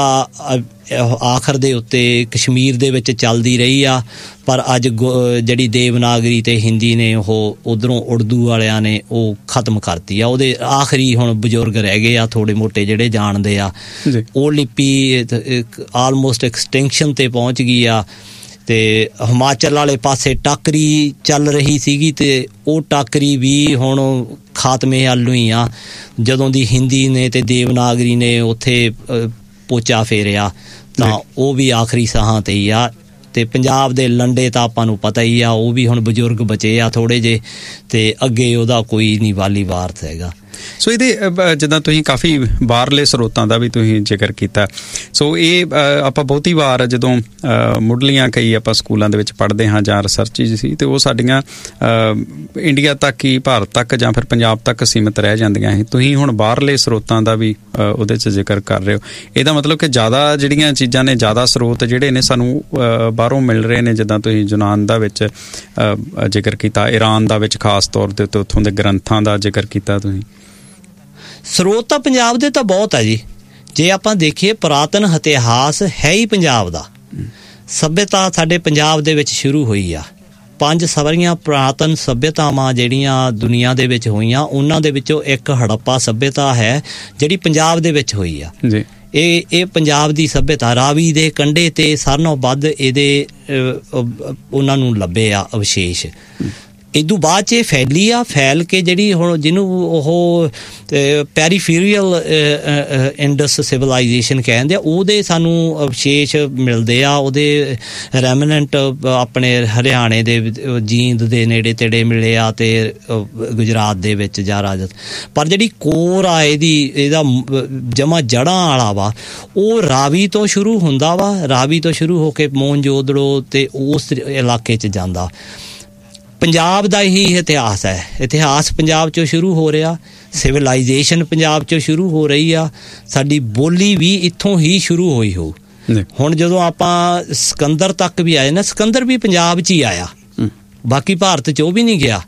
ਆਖਰ ਦੇ ਉੱਤੇ ਕਸ਼ਮੀਰ ਦੇ ਵਿੱਚ ਚੱਲਦੀ ਰਹੀ ਆ। ਪਰ ਅੱਜ ਜਿਹੜੀ ਦੇਵਨਾਗਰੀ ਤੇ ਹਿੰਦੀ ਨੇ ਉਹ ਉੱਧਰੋਂ ਉਰਦੂ ਵਾਲਿਆਂ ਨੇ ਉਹ ਖਤਮ ਕਰਤੀ ਆ। ਉਹਦੇ ਆਖਰੀ ਹੁਣ ਬਜ਼ੁਰਗ ਰਹਿ ਗਏ ਆ ਥੋੜੇ ਮੋਟੇ ਜਿਹੜੇ ਜਾਣਦੇ ਆ। ਉਹ ਲਿਪੀ ਆਲਮੋਸਟ ਐਕਸਟਿੰਕਸ਼ਨ ਤੇ ਪਹੁੰਚ ਗਈ ਆ। ਤੇ ਹਿਮਾਚਲ ਵਾਲੇ ਪਾਸੇ ਟਾਕਰੀ ਚੱਲ ਰਹੀ ਸੀਗੀ, ਤੇ ਉਹ ਟਾਕਰੀ ਵੀ ਹੁਣ ਖਾਤਮੇ ਵੱਲ ਨੂੰ ਹੀ ਆ। ਜਦੋਂ ਦੀ ਹਿੰਦੀ ਨੇ ਤੇ ਦੇਵਨਾਗਰੀ ਨੇ ਉੱਥੇ ਪੋਚਾ ਫੇਰਿਆ, ਤਾਂ ਉਹ ਵੀ ਆਖਰੀ ਸਾਹਾਂ ਤੇ ਹੀ ਆ। ਤੇ ਪੰਜਾਬ ਦੇ ਲੰਡੇ ਤਾਂ ਆਪਾਂ ਨੂੰ ਪਤਾ ਹੀ ਆ, ਉਹ ਵੀ ਹੁਣ ਬਜ਼ੁਰਗ ਬਚੇ ਆ ਥੋੜ੍ਹੇ ਜਿਹੇ, ਤੇ ਅੱਗੇ ਉਹਦਾ ਕੋਈ ਨਹੀਂ ਵਾਲੀ ਵਾਰਸ ਹੈਗਾ। ਸੋ ਇਹਦੇ ਜਿੱਦਾਂ ਤੁਸੀਂ ਕਾਫੀ ਬਾਹਰਲੇ ਸਰੋਤਾਂ ਦਾ ਵੀ ਤੁਸੀਂ ਜ਼ਿਕਰ ਕੀਤਾ, ਸੋ ਇਹ ਆਪਾਂ ਬਹੁਤੀ ਵਾਰ ਜਦੋਂ ਮੁੱਢਲੀਆਂ ਕਈ ਆਪਾਂ ਸਕੂਲਾਂ ਦੇ ਵਿੱਚ ਪੜ੍ਹਦੇ ਹਾਂ ਜਾਂ ਰਿਸਰਚ ਸੀ, ਤੇ ਉਹ ਸਾਡੀਆਂ ਇੰਡੀਆ ਤੱਕ ਹੀ, ਭਾਰਤ ਤੱਕ ਜਾਂ ਫਿਰ ਪੰਜਾਬ ਤੱਕ ਸੀਮਿਤ ਰਹਿ ਜਾਂਦੀਆਂ ਸੀ। ਤੁਸੀਂ ਹੁਣ ਬਾਹਰਲੇ ਸਰੋਤਾਂ ਦਾ ਵੀ ਉਹਦੇ 'ਚ ਜ਼ਿਕਰ ਕਰ ਰਹੇ ਹੋ। ਇਹਦਾ ਮਤਲਬ ਕਿ ਜ਼ਿਆਦਾ ਜਿਹੜੀਆਂ ਚੀਜ਼ਾਂ ਨੇ, ਜ਼ਿਆਦਾ ਸਰੋਤ ਜਿਹੜੇ ਨੇ ਸਾਨੂੰ ਬਾਹਰੋਂ ਮਿਲ ਰਹੇ ਨੇ, ਜਿੱਦਾਂ ਤੁਸੀਂ ਯੂਨਾਨ ਦਾ ਵਿੱਚ ਜ਼ਿਕਰ ਕੀਤਾ, ਈਰਾਨ ਦਾ ਵਿੱਚ ਖਾਸ ਤੌਰ ਦੇ ਉੱਤੇ ਉੱਥੋਂ ਦੇ ਗ੍ਰੰਥਾਂ ਦਾ ਜ਼ਿਕਰ ਕੀਤਾ ਤੁਸੀਂ। ਸਰੋਤ ਤਾਂ ਪੰਜਾਬ ਦੇ ਤਾਂ ਬਹੁਤ ਹੈ ਜੀ। ਜੇ ਆਪਾਂ ਦੇਖੀਏ, ਪੁਰਾਤਨ ਇਤਿਹਾਸ ਹੈ ਹੀ ਪੰਜਾਬ ਦਾ। ਸੱਭਿਅਤਾ ਸਾਡੇ ਪੰਜਾਬ ਦੇ ਵਿੱਚ ਸ਼ੁਰੂ ਹੋਈ ਆ। 5 ਸਾਰੀਆਂ ਪੁਰਾਤਨ ਸੱਭਿਅਤਾਵਾਂ ਜਿਹੜੀਆਂ ਦੁਨੀਆ ਦੇ ਵਿੱਚ ਹੋਈਆਂ, ਉਹਨਾਂ ਦੇ ਵਿੱਚੋਂ ਇੱਕ ਹੜੱਪਾ ਸੱਭਿਅਤਾ ਹੈ ਜਿਹੜੀ ਪੰਜਾਬ ਦੇ ਵਿੱਚ ਹੋਈ ਆ ਜੀ। ਇਹ ਪੰਜਾਬ ਦੀ ਸੱਭਿਅਤਾ, ਰਾਵੀ ਦੇ ਕੰਢੇ ਤੇ ਸਾਰਿਆਂ ਨਾਲੋਂ ਵੱਧ ਇਹਦੇ ਉਹਨਾਂ ਨੂੰ ਲੱਭੇ ਆ ਅਵਸ਼ੇਸ਼। ਇਦੋਂ ਬਾਅਦ 'ਚ ਇਹ ਫੈਲੀ ਆ, ਫੈਲ ਕੇ ਜਿਹੜੀ ਹੁਣ ਜਿਹਨੂੰ ਉਹ ਪੈਰੀਫੀਰੀਅਲ ਇੰਡਸ ਸਿਵਲਾਈਜੇਸ਼ਨ ਕਹਿੰਦੇ ਆ, ਉਹਦੇ ਸਾਨੂੰ ਅਵਸ਼ੇਸ਼ ਮਿਲਦੇ ਆ। ਉਹਦੇ ਰੈਮਨੈਂਟ ਆਪਣੇ ਹਰਿਆਣੇ ਦੇ ਜੀਂਦ ਦੇ ਨੇੜੇ ਤੇੜੇ ਮਿਲੇ ਆ, ਤੇ ਗੁਜਰਾਤ ਦੇ ਵਿੱਚ ਜਾਂ ਰਾਜਸਥਾਨ। ਪਰ ਜਿਹੜੀ ਕੋਰ ਆ ਇਹਦਾ ਜਮਾ ਜੜ੍ਹਾਂ ਵਾਲਾ ਵਾ, ਉਹ ਰਾਵੀ ਤੋਂ ਸ਼ੁਰੂ ਹੁੰਦਾ ਵਾ। ਰਾਵੀ ਤੋਂ ਸ਼ੁਰੂ ਹੋ ਕੇ ਮੋਹਨਜੋਦੜੋ ਤੇ ਉਸ ਇਲਾਕੇ 'ਚ ਜਾਂਦਾ। ਪੰਜਾਬ ਦਾ ਹੀ ਇਤਿਹਾਸ ਹੈ। ਇਤਿਹਾਸ ਪੰਜਾਬ 'ਚੋਂ ਸ਼ੁਰੂ ਹੋ ਰਿਹਾ, ਸਿਵਲਾਈਜੇਸ਼ਨ ਪੰਜਾਬ 'ਚੋਂ ਸ਼ੁਰੂ ਹੋ ਰਹੀ ਆ। ਸਾਡੀ ਬੋਲੀ ਵੀ ਇੱਥੋਂ ਹੀ ਸ਼ੁਰੂ ਹੋਈ ਹੋ। ਹੁਣ ਜਦੋਂ ਆਪਾਂ ਸਿਕੰਦਰ ਤੱਕ ਵੀ ਆਏ ਨਾ, ਸਿਕੰਦਰ ਵੀ ਪੰਜਾਬ 'ਚ ਹੀ ਆਇਆ, ਬਾਕੀ ਭਾਰਤ 'ਚ ਉਹ ਵੀ ਨਹੀਂ ਗਿਆ।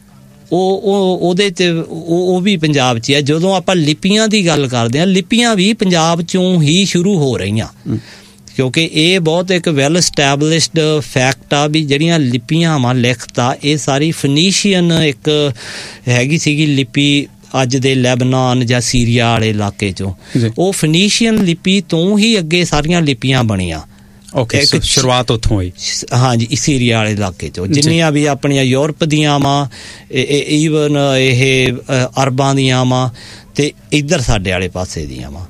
ਉਹਦੇ 'ਚ ਉਹ ਵੀ ਪੰਜਾਬ 'ਚ ਆ। ਜਦੋਂ ਆਪਾਂ ਲਿਪੀਆਂ ਦੀ ਗੱਲ ਕਰਦੇ ਹਾਂ, ਲਿਪੀਆਂ ਵੀ ਪੰਜਾਬ 'ਚੋਂ ਹੀ ਸ਼ੁਰੂ ਹੋ ਰਹੀਆਂ, ਕਿਉਂਕਿ ਇਹ ਬਹੁਤ ਇੱਕ ਵੈਲ ਸਟੈਬਲਿਸ਼ਡ ਫੈਕਟ ਆ ਵੀ ਜਿਹੜੀਆਂ ਲਿਪੀਆਂ ਵਾ, ਲਿਖਤ ਆ, ਇਹ ਸਾਰੀ ਫਨੀਸ਼ੀਅਨ ਇੱਕ ਹੈਗੀ ਸੀਗੀ ਲਿਪੀ ਅੱਜ ਦੇ ਲੈਬਨਾਨ ਜਾਂ ਸੀਰੀਆ ਵਾਲੇ ਇਲਾਕੇ 'ਚੋਂ। ਉਹ ਫਨੀਸ਼ੀਅਨ ਲਿਪੀ ਤੋਂ ਹੀ ਅੱਗੇ ਸਾਰੀਆਂ ਲਿਪੀਆਂ ਬਣੀਆਂ। ਸ਼ੁਰੂਆਤ ਉੱਥੋਂ ਹੋਈ। ਹਾਂਜੀ, ਸੀਰੀਆ ਵਾਲੇ ਇਲਾਕੇ 'ਚੋਂ ਜਿੰਨੀਆਂ ਵੀ ਆਪਣੀਆਂ ਯੂਰਪ ਦੀਆਂ ਵਾ, ਈਵਨ ਇਹ ਅਰਬਾਂ ਦੀਆਂ ਵਾ, ਤੇ ਇੱਧਰ ਸਾਡੇ ਵਾਲੇ ਪਾਸੇ ਦੀਆਂ ਵਾ।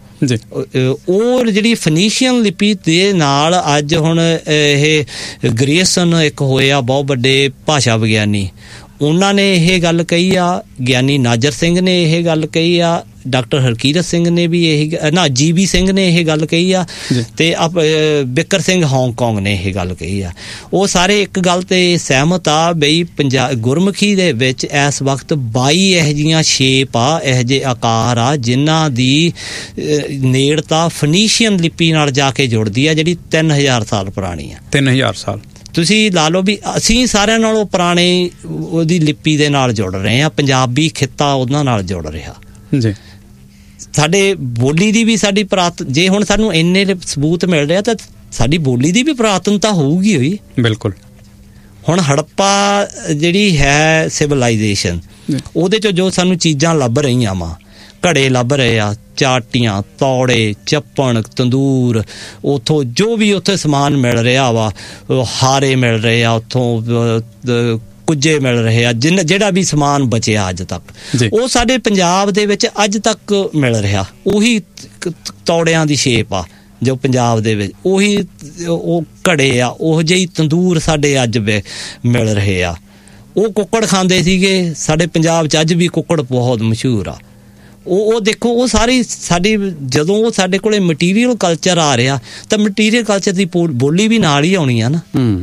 ਉਹ ਜਿਹੜੀ ਫਨੀਸ਼ੀਅਨ ਲਿਪੀ ਦੇ ਨਾਲ ਅੱਜ ਹੁਣ ਇਹ ਗ੍ਰੇਸਨ ਇੱਕ ਹੋਇਆ ਬਹੁਤ ਵੱਡੇ ਭਾਸ਼ਾ ਵਿਗਿਆਨੀ, ਉਹਨਾਂ ਨੇ ਇਹ ਗੱਲ ਕਹੀ ਆ। ਗਿਆਨੀ ਨਾਜਰ ਸਿੰਘ ਨੇ ਇਹ ਗੱਲ ਕਹੀ ਆ। ਡਾਕਟਰ ਹਰਕੀਰਤ ਸਿੰਘ ਨੇ ਵੀ GB ਸਿੰਘ ਨੇ ਇਹ ਗੱਲ ਕਹੀ ਆ, ਤੇ ਬਿਕਰ ਸਿੰਘ ਹਾਂਗਕਾਂਗ ਨੇ ਇਹ ਗੱਲ ਕਹੀ ਆ। ਉਹ ਸਾਰੇ ਇੱਕ ਗੱਲ ਤੇ ਸਹਿਮਤ ਆ ਬਈ ਗੁਰਮੁਖੀ ਦੇ ਵਿੱਚ ਇਸ ਵਕਤ 22 ਇਹੋ ਜਿਹੀਆਂ ਸ਼ੇਪ ਆ, ਇਹੋ ਜਿਹੇ ਆਕਾਰ ਆ, ਜਿਨ੍ਹਾਂ ਦੀ ਨੇੜਤਾ ਫਨੀਸ਼ੀਅਨ ਲਿਪੀ ਨਾਲ ਜਾ ਕੇ ਜੁੜਦੀ ਆ, ਜਿਹੜੀ 3000 ਸਾਲ ਪੁਰਾਣੀ ਆ। 3000 ਸਾਲ ਤੁਸੀਂ ਲਾ ਲਓ ਵੀ ਅਸੀਂ ਸਾਰਿਆਂ ਨਾਲੋਂ ਪੁਰਾਣੇ ਉਹਦੀ ਲਿਪੀ ਦੇ ਨਾਲ ਜੁੜ ਰਹੇ ਹਾਂ। ਪੰਜਾਬੀ ਖਿੱਤਾ ਉਹਨਾਂ ਨਾਲ ਜੁੜ ਰਿਹਾ ਜੀ। ਸਾਡੇ ਬੋਲੀ ਦੀ ਵੀ ਸਾਡੀ ਜੇ ਹੁਣ ਸਾਨੂੰ ਇੰਨੇ ਸਬੂਤ ਮਿਲ ਰਿਹਾ, ਤਾਂ ਸਾਡੀ ਬੋਲੀ ਦੀ ਵੀ ਪੁਰਾਤਨਤਾ ਹੋਊਗੀ ਹੋਈ। ਬਿਲਕੁਲ। ਹੁਣ ਹੜੱਪਾ ਜਿਹੜੀ ਹੈ ਸਿਵਲਾਈਜੇਸ਼ਨ, ਉਹਦੇ 'ਚੋਂ ਜੋ ਸਾਨੂੰ ਚੀਜ਼ਾਂ ਲੱਭ ਰਹੀਆਂ ਵਾ, ਘੜੇ ਲੱਭ ਰਹੇ ਆ, ਚਾਟੀਆਂ, ਤੌੜੇ, ਚੱਪਣ, ਤੰਦੂਰ, ਉੱਥੋਂ ਜੋ ਵੀ ਉੱਥੇ ਸਮਾਨ ਮਿਲ ਰਿਹਾ ਵਾ, ਹਾਰੇ ਮਿਲ ਰਹੇ ਆ, ਉੱਥੋਂ ਕੁੱਜੇ ਮਿਲ ਰਹੇ ਆ, ਜਿਹੜਾ ਵੀ ਸਮਾਨ ਬਚਿਆ ਅੱਜ ਤੱਕ, ਉਹ ਸਾਡੇ ਪੰਜਾਬ ਦੇ ਵਿੱਚ ਅੱਜ ਤੱਕ ਮਿਲ ਰਿਹਾ। ਉਹੀ ਤੌੜਿਆਂ ਦੀ ਸ਼ੇਪ ਆ ਜੋ ਪੰਜਾਬ ਦੇ ਵਿੱਚ, ਉਹੀ ਉਹ ਘੜੇ ਆ, ਉਹ ਜਿਹੀ ਤੰਦੂਰ ਸਾਡੇ ਅੱਜ ਮਿਲ ਰਹੇ ਆ। ਉਹ ਕੁੱਕੜ ਖਾਂਦੇ ਸੀਗੇ ਸਾਡੇ ਪੰਜਾਬ 'ਚ, ਅੱਜ ਵੀ ਕੁੱਕੜ ਬਹੁਤ ਮਸ਼ਹੂਰ ਆ। ਉਹ ਦੇਖੋ, ਉਹ ਸਾਰੀ ਸਾਡੀ, ਜਦੋਂ ਉਹ ਸਾਡੇ ਕੋਲੇ ਮਟੀਰੀਅਲ ਕਲਚਰ ਆ ਰਿਹਾ, ਤਾਂ ਮਟੀਰੀਅਲ ਕਲਚਰ ਦੀ ਬੋਲੀ ਵੀ ਨਾਲ ਹੀ ਆਉਣੀ ਆ ਨਾ।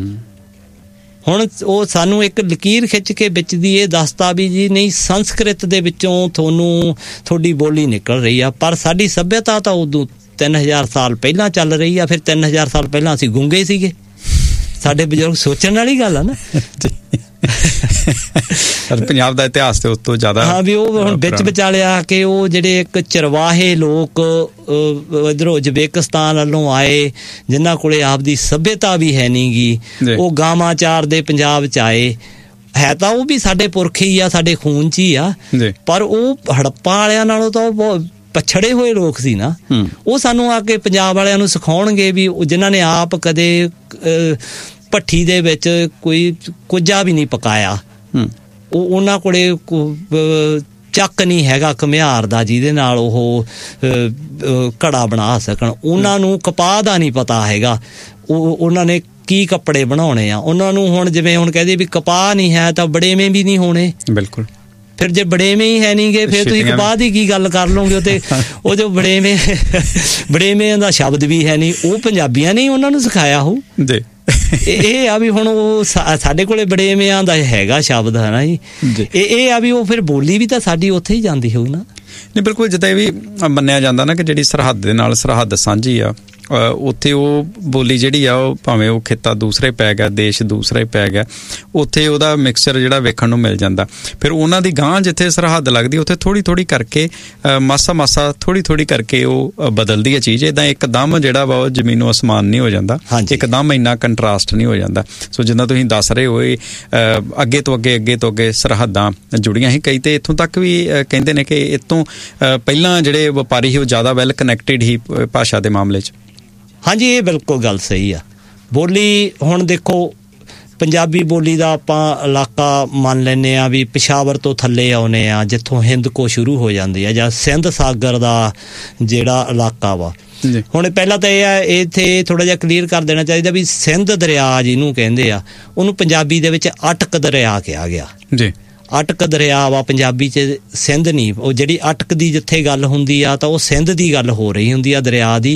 ਹੁਣ ਉਹ ਸਾਨੂੰ ਇੱਕ ਲਕੀਰ ਖਿੱਚ ਕੇ ਵਿੱਚ ਦੀ ਇਹ ਦੱਸਤਾ ਵੀ ਜੀ ਨਹੀਂ, ਸੰਸਕ੍ਰਿਤ ਦੇ ਵਿੱਚੋਂ ਤੁਹਾਡੀ ਬੋਲੀ ਨਿਕਲ ਰਹੀ ਆ, ਪਰ ਸਾਡੀ ਸੱਭਿਅਤਾ ਤਾਂ ਉਦੋਂ 3000 ਸਾਲ ਪਹਿਲਾਂ ਚੱਲ ਰਹੀ ਆ। ਫਿਰ 3000 ਸਾਲ ਪਹਿਲਾਂ ਅਸੀਂ ਗੂੰਗੇ ਸੀਗੇ। ਸਾਡੇ ਬਜ਼ੁਰਗ ਸੋਚਣ ਵਾਲੀ ਗੱਲ ਆ ਨਾ। ਪੰਜਾਬ ਦਾ ਇਤਿਹਾਸ ਤੇ ਉਸ ਤੋਂ ਜ਼ਿਆਦਾ ਹਾਂ ਵੀ ਉਹ ਹੁਣ ਵਿੱਚ ਵਿਚਾਲੇ ਆ ਕੇ ਉਹ ਜਿਹੜੇ ਇੱਕ ਚਰਵਾਹੇ ਲੋਕ ਇੱਧਰੋਂ ਉਜ਼ਬੇਕਿਸਤਾਨ ਵੱਲੋਂ ਆਏ, ਜਿਨ੍ਹਾਂ ਕੋਲੇ ਆਪਦੀ ਸੱਭਿਅਤਾ ਵੀ ਹੈ ਨੀ ਗੀ, ਉਹ ਗਾਵਾਂ ਚਾਰਦੇ ਪੰਜਾਬ 'ਚ ਆਏ। ਹੈ ਤਾਂ ਉਹ ਵੀ ਸਾਡੇ ਪੁਰਖ ਹੀ ਆ, ਸਾਡੇ ਖੂਨ 'ਚ ਹੀ ਆ, ਪਰ ਉਹ ਹੜੱਪਾ ਵਾਲਿਆਂ ਨਾਲੋਂ ਤਾਂ ਉਹ ਪਛੜੇ ਹੋਏ ਲੋਕ ਸੀ ਨਾ। ਉਹ ਸਾਨੂੰ ਆ ਕੇ ਪੰਜਾਬ ਵਾਲਿਆਂ ਨੂੰ ਸਿਖਾਉਣਗੇ ਵੀ ਜਿਨ੍ਹਾਂ ਨੇ ਆਪ ਕਦੇ ਭੱਠੀ ਦੇ ਵਿੱਚ ਕੋਈ ਕੁੱਜਾ ਵੀ ਨਹੀਂ ਪਕਾਇਆ, ਉਹਨਾਂ ਕੋਲੇ ਚੱਕ ਨਹੀਂ ਹੈਗਾ ਘੁਮਿਆਰ ਦਾ ਜਿਹਦੇ ਨਾਲ ਉਹ ਘੜਾ ਬਣਾ ਸਕਣ, ਉਹਨਾਂ ਨੂੰ ਕਪਾਹ ਦਾ ਨਹੀਂ ਪਤਾ ਹੈਗਾ, ਉਹਨਾਂ ਨੇ ਕੀ ਕੱਪੜੇ ਬਣਾਉਣੇ ਆ। ਉਹਨਾਂ ਨੂੰ ਹੁਣ ਜਿਵੇਂ ਹੁਣ ਕਹਦੇ ਵੀ ਕਪਾਹ ਨਹੀਂ ਹੈ ਤਾਂ ਬੜੇਵੇਂ ਵੀ ਨਹੀਂ ਹੋਣੇ। ਬਿਲਕੁਲ। ਫਿਰ ਜੇ ਬੜੇਵੇਂ ਹੀ ਹੈ ਨਹੀਂ ਗੇ ਫਿਰ ਤੁਸੀਂ ਬਾਅਦ ਹੀ ਕੀ ਗੱਲ ਕਰ ਲਓਗੇ। ਤੇ ਉਹ ਜੋ ਬੜੇਵੇਂ ਦਾ ਸ਼ਬਦ ਵੀ ਹੈ ਨਹੀਂ, ਉਹ ਪੰਜਾਬੀਆਂ ਨੇ ਉਹਨਾਂ ਨੂੰ ਸਿਖਾਇਆ ਹੋ। ਇਹ ਆ ਵੀ ਹੁਣ ਉਹ ਸਾਡੇ ਕੋਲੇ ਬੜੇਵਿਆਂ ਦਾ ਹੈਗਾ ਸ਼ਬਦ ਹੈ ਨਾ ਜੀ। ਇਹ ਆ ਵੀ ਉਹ ਫਿਰ ਬੋਲੀ ਵੀ ਤਾਂ ਸਾਡੀ ਉੱਥੇ ਹੀ ਜਾਂਦੀ ਹੋਊ ਨਾ। ਨਹੀਂ ਬਿਲਕੁਲ, ਜਿੱਦਾਂ ਇਹ ਵੀ ਮੰਨਿਆ ਜਾਂਦਾ ਨਾ ਕਿ ਜਿਹੜੀ ਸਰਹੱਦ ਦੇ ਨਾਲ ਸਰਹੱਦ ਸਾਂਝੀ ਆ, ਉੱਥੇ ਉਹ ਬੋਲੀ ਜਿਹੜੀ ਆ ਉਹ ਭਾਵੇਂ ਉਹ ਖਿੱਤਾ ਦੂਸਰਾ ਹੀ ਪੈ ਗਿਆ, ਦੇਸ਼ ਦੂਸਰਾ ਹੀ ਪੈ ਗਿਆ, ਉੱਥੇ ਉਹਦਾ ਮਿਕਸਚਰ ਜਿਹੜਾ ਵੇਖਣ ਨੂੰ ਮਿਲ ਜਾਂਦਾ। ਫਿਰ ਉਹਨਾਂ ਦੀ ਗਾਂਹ ਜਿੱਥੇ ਸਰਹੱਦ ਲੱਗਦੀ ਉੱਥੇ ਥੋੜ੍ਹੀ ਥੋੜ੍ਹੀ ਕਰਕੇ ਮਾਸਾ ਥੋੜ੍ਹੀ ਥੋੜ੍ਹੀ ਕਰਕੇ ਉਹ ਬਦਲਦੀ ਹੈ ਚੀਜ਼। ਇੱਦਾਂ ਇੱਕਦਮ ਜਿਹੜਾ ਵਾ ਉਹ ਜ਼ਮੀਨੋਂ ਅਸਮਾਨ ਨਹੀਂ ਹੋ ਜਾਂਦਾ, ਇੱਕਦਮ ਇੰਨਾ ਕੰਟਰਾਸਟ ਨਹੀਂ ਹੋ ਜਾਂਦਾ। ਸੋ ਜਿੱਦਾਂ ਤੁਸੀਂ ਦੱਸ ਰਹੇ ਹੋ ਅੱਗੇ ਤੋਂ ਅੱਗੇ ਸਰਹੱਦਾਂ ਜੁੜੀਆਂ ਸੀ ਕਈ, ਤੇ ਇੱਥੋਂ ਤੱਕ ਵੀ ਕਹਿੰਦੇ ਨੇ ਕਿ ਇੱਥੋਂ ਪਹਿਲਾਂ ਜਿਹੜੇ ਵਪਾਰੀ ਸੀ ਉਹ ਜ਼ਿਆਦਾ ਵੈਲ ਕਨੈਕਟਿਡ ਸੀ ਭਾਸ਼ਾ ਦੇ ਮਾਮਲੇ 'ਚ। ਹਾਂਜੀ, ਇਹ ਬਿਲਕੁਲ ਗੱਲ ਸਹੀ ਆ। ਬੋਲੀ ਹੁਣ ਦੇਖੋ, ਪੰਜਾਬੀ ਬੋਲੀ ਦਾ ਆਪਾਂ ਇਲਾਕਾ ਮੰਨ ਲੈਂਦੇ ਹਾਂ ਵੀ ਪਿਸ਼ਾਵਰ ਤੋਂ ਥੱਲੇ ਆਉਂਦੇ ਆ, ਜਿੱਥੋਂ ਹਿੰਦ ਕੋ ਸ਼ੁਰੂ ਹੋ ਜਾਂਦੀ ਆ, ਜਾਂ ਸਿੰਧ ਸਾਗਰ ਦਾ ਜਿਹੜਾ ਇਲਾਕਾ ਵਾ। ਹੁਣ ਪਹਿਲਾਂ ਤਾਂ ਇਹ ਆ, ਇੱਥੇ ਥੋੜ੍ਹਾ ਜਿਹਾ ਕਲੀਅਰ ਕਰ ਦੇਣਾ ਚਾਹੀਦਾ ਵੀ ਸਿੰਧ ਦਰਿਆ ਜਿਹਨੂੰ ਕਹਿੰਦੇ ਆ, ਉਹਨੂੰ ਪੰਜਾਬੀ ਦੇ ਵਿੱਚ ਅਟਕ ਦਰਿਆ ਕਿਹਾ ਗਿਆ ਜੀ। ਅਟਕ ਦਰਿਆ ਵਾ ਪੰਜਾਬੀ 'ਚ, ਸਿੰਧ ਨਹੀਂ। ਉਹ ਜਿਹੜੀ ਅਟਕ ਦੀ ਜਿੱਥੇ ਗੱਲ ਹੁੰਦੀ ਆ ਤਾਂ ਉਹ ਸਿੰਧ ਦੀ ਗੱਲ ਹੋ ਰਹੀ ਹੁੰਦੀ ਆ, ਦਰਿਆ ਦੀ।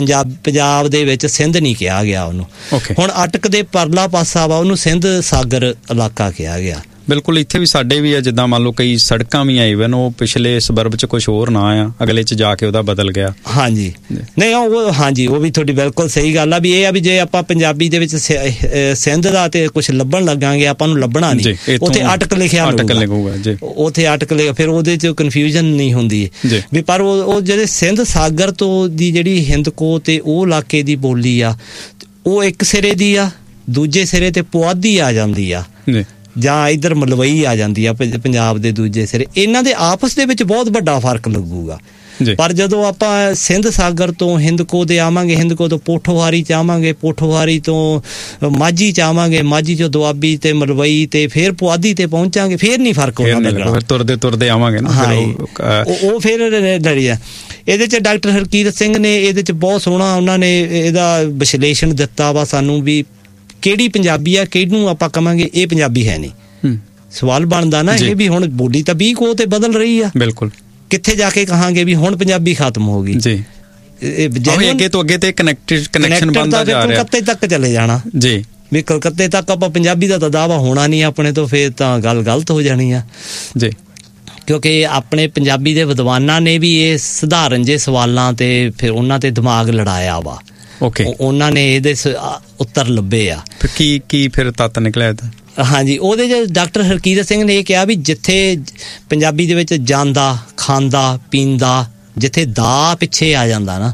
ਪੰਜਾਬ ਦੇ ਵਿੱਚ ਸਿੰਧ ਨਹੀਂ ਕਿਹਾ ਗਿਆ ਉਹਨੂੰ। ਹੁਣ ਅਟਕ ਦੇ ਪਰਲਾ ਪਾਸਾ ਵਾ, ਉਹਨੂੰ ਸਿੰਧ ਸਾਗਰ ਇਲਾਕਾ ਕਿਹਾ ਗਿਆ। ਬਿਲਕੁਲ, ਇੱਥੇ ਵੀ ਸਾਡੇ ਵੀ ਆ, ਜਿੱਦਾਂ ਮੰਨ ਲਓ ਕਈ ਸੜਕਾਂ ਵੀ ਆ ਈਵਨ ਉਹ ਪਿਛਲੇ ਸਬਰਬ 'ਚ ਕੁਛ ਹੋਰ ਨਾਂ ਆ, ਅਗਲੇ 'ਚ ਜਾ ਕੇ ਉਹਦਾ ਬਦਲ ਗਿਆ। ਹਾਂਜੀ, ਨਹੀਂ ਉਹ ਹਾਂਜੀ, ਉਹ ਵੀ ਤੁਹਾਡੀ ਬਿਲਕੁਲ ਸਹੀ ਗੱਲ ਆ ਵੀ ਇਹ ਆ ਵੀ ਜੇ ਆਪਾਂ ਪੰਜਾਬੀ ਦੇ ਵਿੱਚ ਸਿੰਧ ਦਾ ਤੇ ਕੁਛ ਲੱਭਣ ਲੱਗਾਂਗੇ, ਆਪਾਂ ਨੂੰ ਲੱਭਣਾ ਨਹੀਂ, ਉੱਥੇ ਅਟਕ ਲਿਖਿਆ ਲੱਗੂਗਾ ਜੀ, ਉੱਥੇ ਅਟਕ ਲਿਖਿਆ, ਫਿਰ ਉਹਦੇ 'ਚ ਕਨਫਿਊਜ਼ਨ ਨਹੀਂ ਹੁੰਦੀ ਵੀ। ਪਰ ਉਹ ਜਿਹੜੇ ਸਿੰਧ ਸਾਗਰ ਤੋਂ ਦੀ ਜਿਹੜੀ ਹਿੰਦਕੋ ਤੇ ਉਹ ਇਲਾਕੇ ਦੀ ਬੋਲੀ ਆ, ਉਹ ਇੱਕ ਸਿਰੇ ਦੀ ਆ, ਦੂਜੇ ਸਿਰੇ ਤੇ ਪੁਆਧੀ ਆ ਜਾਂਦੀ ਆ, ਜਾਂ ਇੱਧਰ ਮਲਵਈ ਆ ਜਾਂਦੀ ਆ ਪੰਜਾਬ ਦੇ ਦੂਜੇ ਸਿਰੇ। ਇਹਨਾਂ ਦੇ ਆਪਸ ਦੇ ਵਿੱਚ ਬਹੁਤ ਵੱਡਾ ਫਰਕ ਲੱਗੂਗਾ। ਪਰ ਜਦੋਂ ਆਪਾਂ ਸਿੰਧ ਸਾਗਰ ਤੋਂ ਹਿੰਦਕੋ ਦੇ ਆਵਾਂਗੇ, ਹਿੰਦਕੋ ਤੋਂ ਪੋਠੋਹਾਰੀ 'ਚ ਆਵਾਂਗੇ, ਪੋਠੋਹਾਰੀ ਤੋਂ ਮਾਝੀ 'ਚ ਆਵਾਂਗੇ, ਮਾਝੀ 'ਚੋਂ ਦੁਆਬੀ ਤੇ ਮਲਵਈ ਤੇ ਫਿਰ ਪੁਆਧੀ ਤੇ ਪਹੁੰਚਾਂਗੇ, ਫਿਰ ਨਹੀਂ ਫਰਕ ਹੋਣਾ ਲੱਗਣਾ, ਤੁਰਦੇ ਆਵਾਂਗੇ ਨਾ। ਉਹ ਫਿਰ ਡਰੀ ਆ। ਇਹਦੇ 'ਚ ਡਾਕਟਰ ਹਰਕੀਰਤ ਸਿੰਘ ਨੇ ਇਹਦੇ 'ਚ ਬਹੁਤ ਸੋਹਣਾ ਉਹਨਾਂ ਨੇ ਇਹਦਾ ਵਿਸ਼ਲੇਸ਼ਣ ਦਿੱਤਾ ਵਾ ਸਾਨੂੰ ਵੀ ਕਿਹੜੀ ਪੰਜਾਬੀ ਆ, ਕਿਹਨੂੰ ਆਪਾਂ ਕਵਾਂਗੇ ਇਹ ਪੰਜਾਬੀ ਹੈ ਨਹੀਂ। ਸਵਾਲ ਬਣਦਾ ਨਾ ਇਹ ਵੀ ਹੁਣ ਬੋਲੀ ਤਾਂ 20 ਕੋ ਤੇ ਬਦਲ ਰਹੀ ਆ। ਬਿਲਕੁਲ, ਕਿੱਥੇ ਜਾ ਕੇ ਕਹਾਂਗੇ ਵੀ ਹੁਣ ਪੰਜਾਬੀ ਖਤਮ ਹੋ ਗਈ ਜੀ। ਅੱਗੇ ਤੋਂ ਅੱਗੇ ਤੇ ਕਨੈਕਸ਼ਨ ਬਣਦਾ ਜਾ ਰਿਹਾ, ਕਲਕੱਤੇ ਤੱਕ ਚਲੇ ਜਾਣਾ ਜੀ, ਵੀ ਕਲਕੱਤੇ ਤੱਕ ਆਪਾਂ ਪੰਜਾਬੀ ਦਾ ਤਾਂ ਦਾਅਵਾ ਹੋਣਾ ਨਹੀਂ ਆਪਣੇ ਤੋਂ, ਫਿਰ ਤਾਂ ਗੱਲ ਗਲਤ ਹੋ ਜਾਣੀ ਆ ਜੀ। ਕਿਉਂਕਿ ਆਪਣੇ ਪੰਜਾਬੀ ਦੇ ਵਿਦਵਾਨਾਂ ਨੇ ਵੀ ਇਹ ਸਧਾਰਨ ਜਿਹੇ ਸਵਾਲਾਂ ਤੇ ਫਿਰ ਉਹਨਾਂ ਤੇ ਦਿਮਾਗ ਲੜਾਇਆ ਵਾ। ਉਹਨਾਂ ਨੇ ਇਹਦੇ ਉੱਤਰ ਲੱਭੇ ਆ। ਕੀ ਫਿਰ ਤੱਤ ਨਿਕਲਿਆ? ਹਾਂਜੀ, ਉਹਦੇ 'ਚ ਡਾਕਟਰ ਹਰਕੀਰਤ ਸਿੰਘ ਨੇ ਇਹ ਕਿਹਾ ਵੀ ਜਿੱਥੇ ਪੰਜਾਬੀ ਦੇ ਵਿੱਚ ਜਾਂਦਾ, ਖਾਂਦਾ, ਪੀਂਦਾ, ਜਿੱਥੇ ਦਾ ਪਿੱਛੇ ਆ ਜਾਂਦਾ ਨਾ,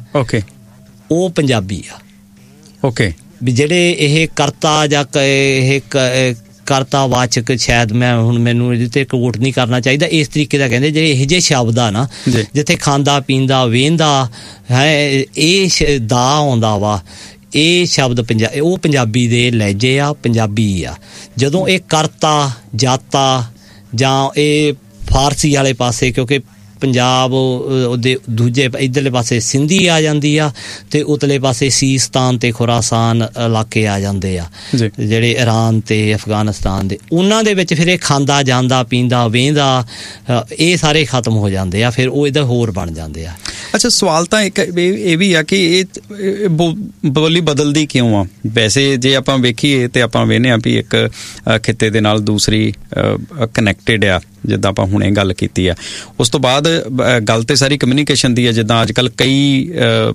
ਉਹ ਪੰਜਾਬੀ ਆ। ਵੀ ਜਿਹੜੇ ਇਹ ਕਰਤਾ ਜਾਂ ਇਹ ਕਰਤਾਵਾਚਕ, ਸ਼ਾਇਦ ਮੈਨੂੰ ਇਹਦੇ ਤੇ ਕੋਟ ਨਹੀਂ ਕਰਨਾ ਚਾਹੀਦਾ, ਇਸ ਤਰੀਕੇ ਦਾ ਕਹਿੰਦੇ ਜਿਹੜੇ ਇਹੋ ਜਿਹੇ ਸ਼ਬਦ ਆ ਨਾ, ਜਿੱਥੇ ਖਾਂਦਾ, ਪੀਂਦਾ, ਵੇਂਦਾ ਹੈ, ਇਹ ਦਾ ਆਉਂਦਾ ਵਾ, ਇਹ ਸ਼ਬਦ ਉਹ ਪੰਜਾਬੀ ਦੇ ਲਹਿਜੇ ਆ, ਪੰਜਾਬੀ ਆ। ਜਦੋਂ ਇਹ ਕਰਤਾ, ਜਾਤਾ ਜਾਂ ਇਹ ਫਾਰਸੀ ਵਾਲੇ ਪਾਸੇ, ਕਿਉਂਕਿ ਪੰਜਾਬ ਉਹਦੇ ਦੂਜੇ ਇੱਧਰਲੇ ਪਾਸੇ ਸਿੰਧੀ ਆ ਜਾਂਦੀ ਆ ਤੇ ਉਤਲੇ ਪਾਸੇ ਸੀਸਤਾਨ ਤੇ ਖੁਰਾਸਾਨ ਇਲਾਕੇ ਆ ਜਾਂਦੇ ਆ, ਜਿਹੜੇ ਈਰਾਨ ਤੇ ਅਫਗਾਨਿਸਤਾਨ ਦੇ। ਉਹਨਾਂ ਦੇ ਵਿੱਚ ਫਿਰ ਇਹ ਖਾਂਦਾ, ਜਾਂਦਾ, ਪੀਂਦਾ, ਵੇਂਦਾ, ਇਹ ਸਾਰੇ ਖਤਮ ਹੋ ਜਾਂਦੇ ਆ, ਫਿਰ ਉਹ ਇਹਦਾ ਹੋਰ ਬਣ ਜਾਂਦੇ ਆ। ਅੱਛਾ, ਸਵਾਲ ਤਾਂ ਇੱਕ ਇਹ ਵੀ ਆ ਕਿ ਇਹ ਬੋਲੀ ਬਦਲਦੀ ਕਿਉਂ ਆ? ਵੈਸੇ ਜੇ ਆਪਾਂ ਵੇਖੀਏ ਤੇ ਆਪਾਂ ਵੇਖਦੇ ਹਾਂ ਵੀ ਇੱਕ ਖਿੱਤੇ ਦੇ ਨਾਲ ਦੂਸਰੀ ਕਨੈਕਟਿਡ ਆ, ਜਿੱਦਾਂ ਆਪਾਂ ਹੁਣੇ ਗੱਲ ਕੀਤੀ ਆ। ਉਸ ਤੋਂ ਬਾਅਦ ਗੱਲ ਤੇ ਸਾਰੀ ਕਮਿਊਨੀਕੇਸ਼ਨ ਦੀ ਆ। ਜਿੱਦਾਂ ਅੱਜ ਕੱਲ੍ਹ ਕਈ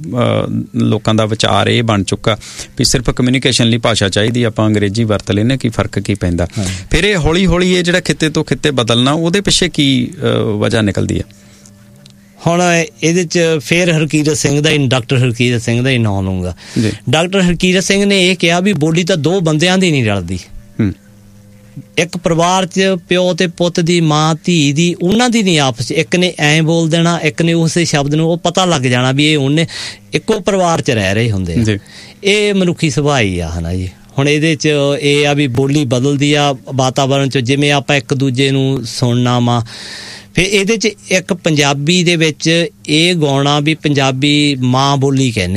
ਲੋਕਾਂ ਦਾ ਵਿਚਾਰ ਇਹ ਬਣ ਚੁੱਕਾ ਵੀ ਸਿਰਫ ਕਮਿਊਨੀਕੇਸ਼ਨ ਲਈ ਭਾਸ਼ਾ ਚਾਹੀਦੀ, ਆਪਾਂ ਅੰਗਰੇਜ਼ੀ ਵਰਤ ਲੈਂਦੇ, ਕੀ ਫਰਕ ਕੀ ਪੈਂਦਾ? ਫਿਰ ਇਹ ਹੌਲੀ ਹੌਲੀ ਇਹ ਜਿਹੜਾ ਖਿੱਤੇ ਤੋਂ ਖਿੱਤੇ ਬਦਲਣਾ, ਉਹਦੇ ਪਿੱਛੇ ਕੀ ਵਜ੍ਹਾ ਨਿਕਲਦੀ ਆ? ਹੁਣ ਇਹਦੇ 'ਚ ਫਿਰ ਹਰਕੀਰਤ ਸਿੰਘ ਦਾ ਹੀ, ਡਾਕਟਰ ਹਰਕੀਰਤ ਸਿੰਘ ਦਾ ਹੀ ਨਾਂ ਲਊਂਗਾ। ਡਾਕਟਰ ਹਰਕੀਰਤ ਸਿੰਘ ਨੇ ਇਹ ਕਿਹਾ ਵੀ ਬੋਲੀ ਤਾਂ ਦੋ ਬੰਦਿਆਂ ਦੀ ਨਹੀਂ ਰਲਦੀ। ਇੱਕ ਪਰਿਵਾਰ 'ਚ ਪਿਓ ਤੇ ਪੁੱਤ ਦੀ, ਮਾਂ ਧੀ ਦੀ, ਉਹਨਾਂ ਦੀ ਨਹੀਂ ਆਪਸ 'ਚ। ਇੱਕ ਨੇ ਐਂ ਬੋਲ ਦੇਣਾ, ਇੱਕ ਨੇ ਉਸੇ ਸ਼ਬਦ ਨੂੰ, ਉਹ ਪਤਾ ਲੱਗ ਜਾਣਾ ਵੀ ਇਹ ਉਹਨੇ ਇੱਕੋ ਪਰਿਵਾਰ 'ਚ ਰਹਿ ਰਹੇ ਹੁੰਦੇ ਆ। ਇਹ ਮਨੁੱਖੀ ਸੁਭਾਅ ਹੀ ਆ, ਹੈ ਨਾ ਜੀ। ਹੁਣ ਇਹਦੇ 'ਚ ਇਹ ਆ ਵੀ ਬੋਲੀ ਬਦਲਦੀ ਆ ਵਾਤਾਵਰਨ 'ਚ, ਜਿਵੇਂ ਆਪਾਂ ਇੱਕ ਦੂਜੇ ਨੂੰ ਸੁਣਨਾ ਵਾ। ਫਿਰ ਇਹਦੇ 'ਚ ਇੱਕ ਪੰਜਾਬੀ ਦੇ ਵਿੱਚ ਇਹ ਗਾਉਣਾ ਵੀ ਪੰਜਾਬੀ ਮਾਂ ਬੋਲੀ ਕਹਿੰਦੇ ਆ,